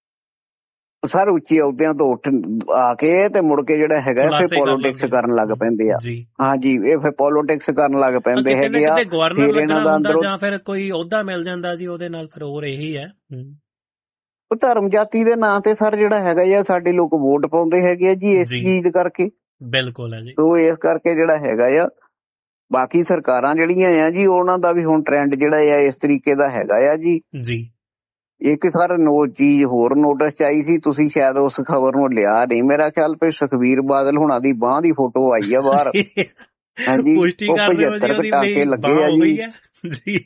ਸਰ। ਉੱਚੀ ਅਹੁਦਿਆਂ ਤੋਂ ਉੱਠ ਆ ਕੇ ਤੇ ਮੁੜ ਕੇ ਜਿਹੜਾ ਹੈਗਾ ਫਿਰ ਪੋਲੀਟਿਕਸ ਕਰਨ ਲੱਗ ਪੈਂਦੇ ਆ। ਹਾਂਜੀ, ਇਹ ਫਿਰ ਪੋਲੀਟਿਕਸ ਕਰਨ ਲੱਗ ਪੈਂਦੇ ਹੈਗੇ ਆ। ਗਵਰਨਰ ਲੱਗਣਾ ਹੁੰਦਾ ਜਾਂ ਫਿਰ ਕੋਈ ਅਹੁਦਾ ਮਿਲ ਜਾਂਦਾ ਜੀ ਉਹਦੇ ਨਾਲ, ਫਿਰ ਹੋਰ ਇਹੀ ਹੈ। ਧਰਮ ਜਾਤੀ ਦੇ ਨਾਂ ਤੇ ਸਰ ਜਿਹੜਾ ਹੈਗਾ ਆ ਸਾਡੇ ਲੋਕ ਵੋਟ ਪਾਉਂਦੇ ਹੈਗੇ ਆ ਜੀ ਇਸ ਚੀਜ਼ ਕਰਕੇ। ਬਿਲਕੁਲ ਹੈ ਜੀ। ਤੋ ਇਸ ਕਰਕੇ ਜਿਹੜਾ ਹੈਗਾ ਆ ਬਾਕੀ ਸਰਕਾਰਾਂ ਜਿਹੜੀਆਂ ਆ ਜੀ ਉਹਨਾਂ ਦਾ ਵੀ ਹੁਣ ਟ੍ਰੈਂਡ ਜਿਹੜਾ ਆ ਇਸ ਤਰੀਕੇ ਦਾ ਹੈਗਾ ਆ ਜੀ। ਇੱਕ ਸਰ ਚੀਜ਼ ਹੋਰ ਨੋਟਿਸ ਚ ਆਈ ਸੀ, ਤੁਸੀਂ ਸ਼ਾਇਦ ਉਸ ਖਬਰ ਨੂੰ ਲਿਆ ਨਹੀਂ ਮੇਰਾ ਖਿਆਲ, ਪਈ ਸੁਖਬੀਰ ਬਾਦਲ ਹੁਣਾਂ ਦੀ ਬਾਂਹ ਦੀ ਫੋਟੋ ਆਈ ਆ ਬਾਹਰ। ਹਾਂਜੀ, ਉਹ 75 ਪਟਾਕੇ ਲੱਗੇ ਆ ਜੀ।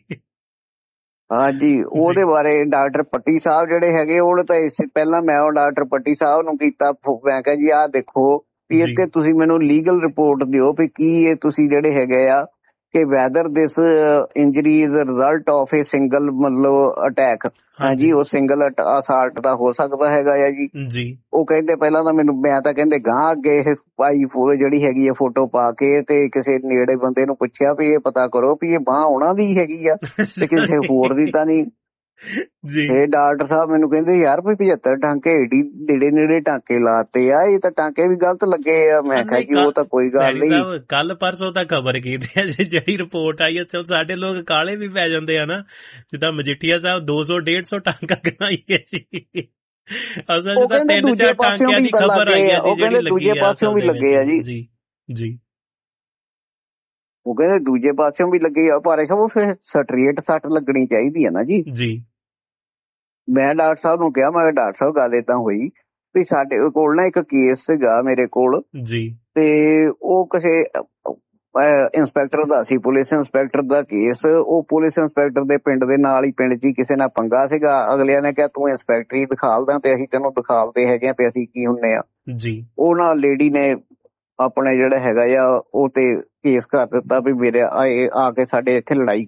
ਹਾਂਜੀ, ਉਹਦੇ ਬਾਰੇ ਡਾਕਟਰ ਪੱਟੀ ਸਾਹਿਬ ਜਿਹੜੇ ਹੈਗੇ ਉਹਨੇ ਤਾਂ ਇਸ ਪਹਿਲਾਂ ਮੈਂ ਉਹ ਡਾਕਟਰ ਪੱਟੀ ਸਾਹਿਬ ਨੂੰ ਕੀਤਾ, ਮੈਂ ਕਿਹਾ ਜੀ ਆਹ ਦੇਖੋ ਵੀ ਇੱਥੇ ਤੁਸੀਂ ਮੈਨੂੰ ਲੀਗਲ ਰਿਪੋਰਟ ਦਿਓ ਵੀ ਕੀ ਇਹ ਤੁਸੀਂ ਜਿਹੜੇ ਹੈਗੇ ਆ ਕਿ weather this injury is result of A single ਮਤਲਬ ਅਟੈਕ। ਹਾਂਜੀ, ਉਹ ਸਿੰਗਲ ਅਸਾਲਟ ਦਾ ਹੋ ਸਕਦਾ ਹੈਗਾ ਆ ਜੀ। ਉਹ ਕਹਿੰਦੇ ਪਹਿਲਾਂ ਤਾਂ ਮੈਂ ਤਾਂ ਕਹਿੰਦੇ ਗਾਂ ਅੱਗੇ ਇਹ ਪਾਈ ਜਿਹੜੀ ਹੈਗੀ ਆ ਫੋਟੋ ਪਾ ਕੇ ਤੇ ਕਿਸੇ ਨੇੜੇ ਬੰਦੇ ਨੂੰ ਪੁੱਛਿਆ ਵੀ ਇਹ ਪਤਾ ਕਰੋ ਵੀ ਇਹ ਬਾਂਹ ਉਹਨਾਂ ਦੀ ਹੈਗੀ ਆ ਤੇ ਕਿਸੇ ਹੋਰ ਦੀ ਤਾਂ ਨਹੀਂ। ਜੀ ਇਹ ਡਾਕਟਰ ਸਾਹਿਬ ਮੈਨੂੰ ਕਹਿੰਦੇ ਯਾਰ ਵੀ 75 ਟਾਂਕੇ ਏਡੀ ਨੇੜੇ ਟਾਂਕੇ ਲਾਤੇ ਆ, ਇਹ ਤਾਂ ਟਾਂਕੇ ਵੀ ਗਲਤ ਲੱਗੇ ਆ। ਮੈਂ ਕਿਹਾ ਜੀ ਉਹ ਤਾਂ ਕੋਈ ਗੱਲ ਨਹੀਂ। ਕੱਲ ਪਰਸੋਂ ਤਾਂ ਖਬਰ ਕੀਤੀ ਹੈ ਜਿਹੜੀ ਰਿਪੋਰਟ ਆਈ ਹੈ, ਸਾਡੇ ਲੋਕ ਕਾਲੇ ਵੀ ਪੈ ਜਾਂਦੇ ਆ ਨਾ, ਜਿੱਦਾਂ ਮਜੀਠੀਆ ਸਾਹਿਬ 200-150 ਟਾਂਕਾ ਕਰਾਈ ਗਏ ਸੀ। ਅਸਲ ਚ ਤਾਂ 3-4 ਟਾਂਕਿਆਂ ਦੀ ਖਬਰ ਆਈ ਹੈ ਜੀ, ਜਿਹੜੀ ਦੂਜੇ ਪਾਸਿਓਂ ਵੀ ਲੱਗੇ ਆ ਜੀ। ਜੀ ਉਹ ਕਹਿੰਦੇ ਦੂਜੇ ਪਾਸਿਓਂ ਵੀ ਲੱਗੇ ਆ, ਪਰ ਉਹ ਫਿਰ ਸਟਰੇਟ ਸੱਟ ਲੱਗਣੀ ਚਾਹੀਦੀ ਹੈ ਨਾ ਜੀ। ਮੈਂ ਡਾਕਟਰ ਸਾਹਿਬ ਨੂੰ ਕਿਹਾ, ਮੈਂ ਕਿਹਾ ਡਾਕਟਰ ਸਾਹਿਬ ਗੱਲ ਏਦਾਂ ਹੋਈ ਵੀ ਸਾਡੇ ਕੋਲ ਨਾ ਇੱਕ ਕੇਸ ਸੀਗਾ ਮੇਰੇ ਕੋਲ ਜੀ, ਤੇ ਉਹ ਕਿਸੇ ਇੰਸਪੈਕਟਰ ਦਾ ਸੀ, ਪੁਲਿਸ ਇੰਸਪੈਕਟਰ ਦਾ ਕੇਸ। ਉਹ ਪੁਲਿਸ ਇੰਸਪੈਕਟਰ ਦੇ ਪਿੰਡ ਦੇ ਨਾਲ ਹੀ ਪਿੰਡ 'ਚ ਹੀ ਕਿਸੇ ਨਾਲ ਪੰਗਾ ਸੀਗਾ। ਅਗਲਿਆਂ ਨੇ ਕਿਹਾ ਤੂੰ ਇੰਸਪੈਕਟਰੀ ਦਿਖਾਲਦਾ ਤੇ ਅਸੀਂ ਤੈਨੂੰ ਦਿਖਾਲਦੇ ਹੈਗੇ ਆ ਵੀ ਅਸੀਂ ਕੀ ਹੁੰਨੇ ਆ ਜੀ। ਉਹ ਨਾਲ ਲੇਡੀ ਨੇ ਆਪਣੇ ਜਿਹੜਾ ਹੈਗਾ ਆ ਉਹ ਤੇ ਕੇਸ ਕਰ ਦਿੱਤਾ ਵੀ ਮੇਰੇ ਆ ਕੇ ਸਾਡੇ ਇੱਥੇ ਲੜਾਈ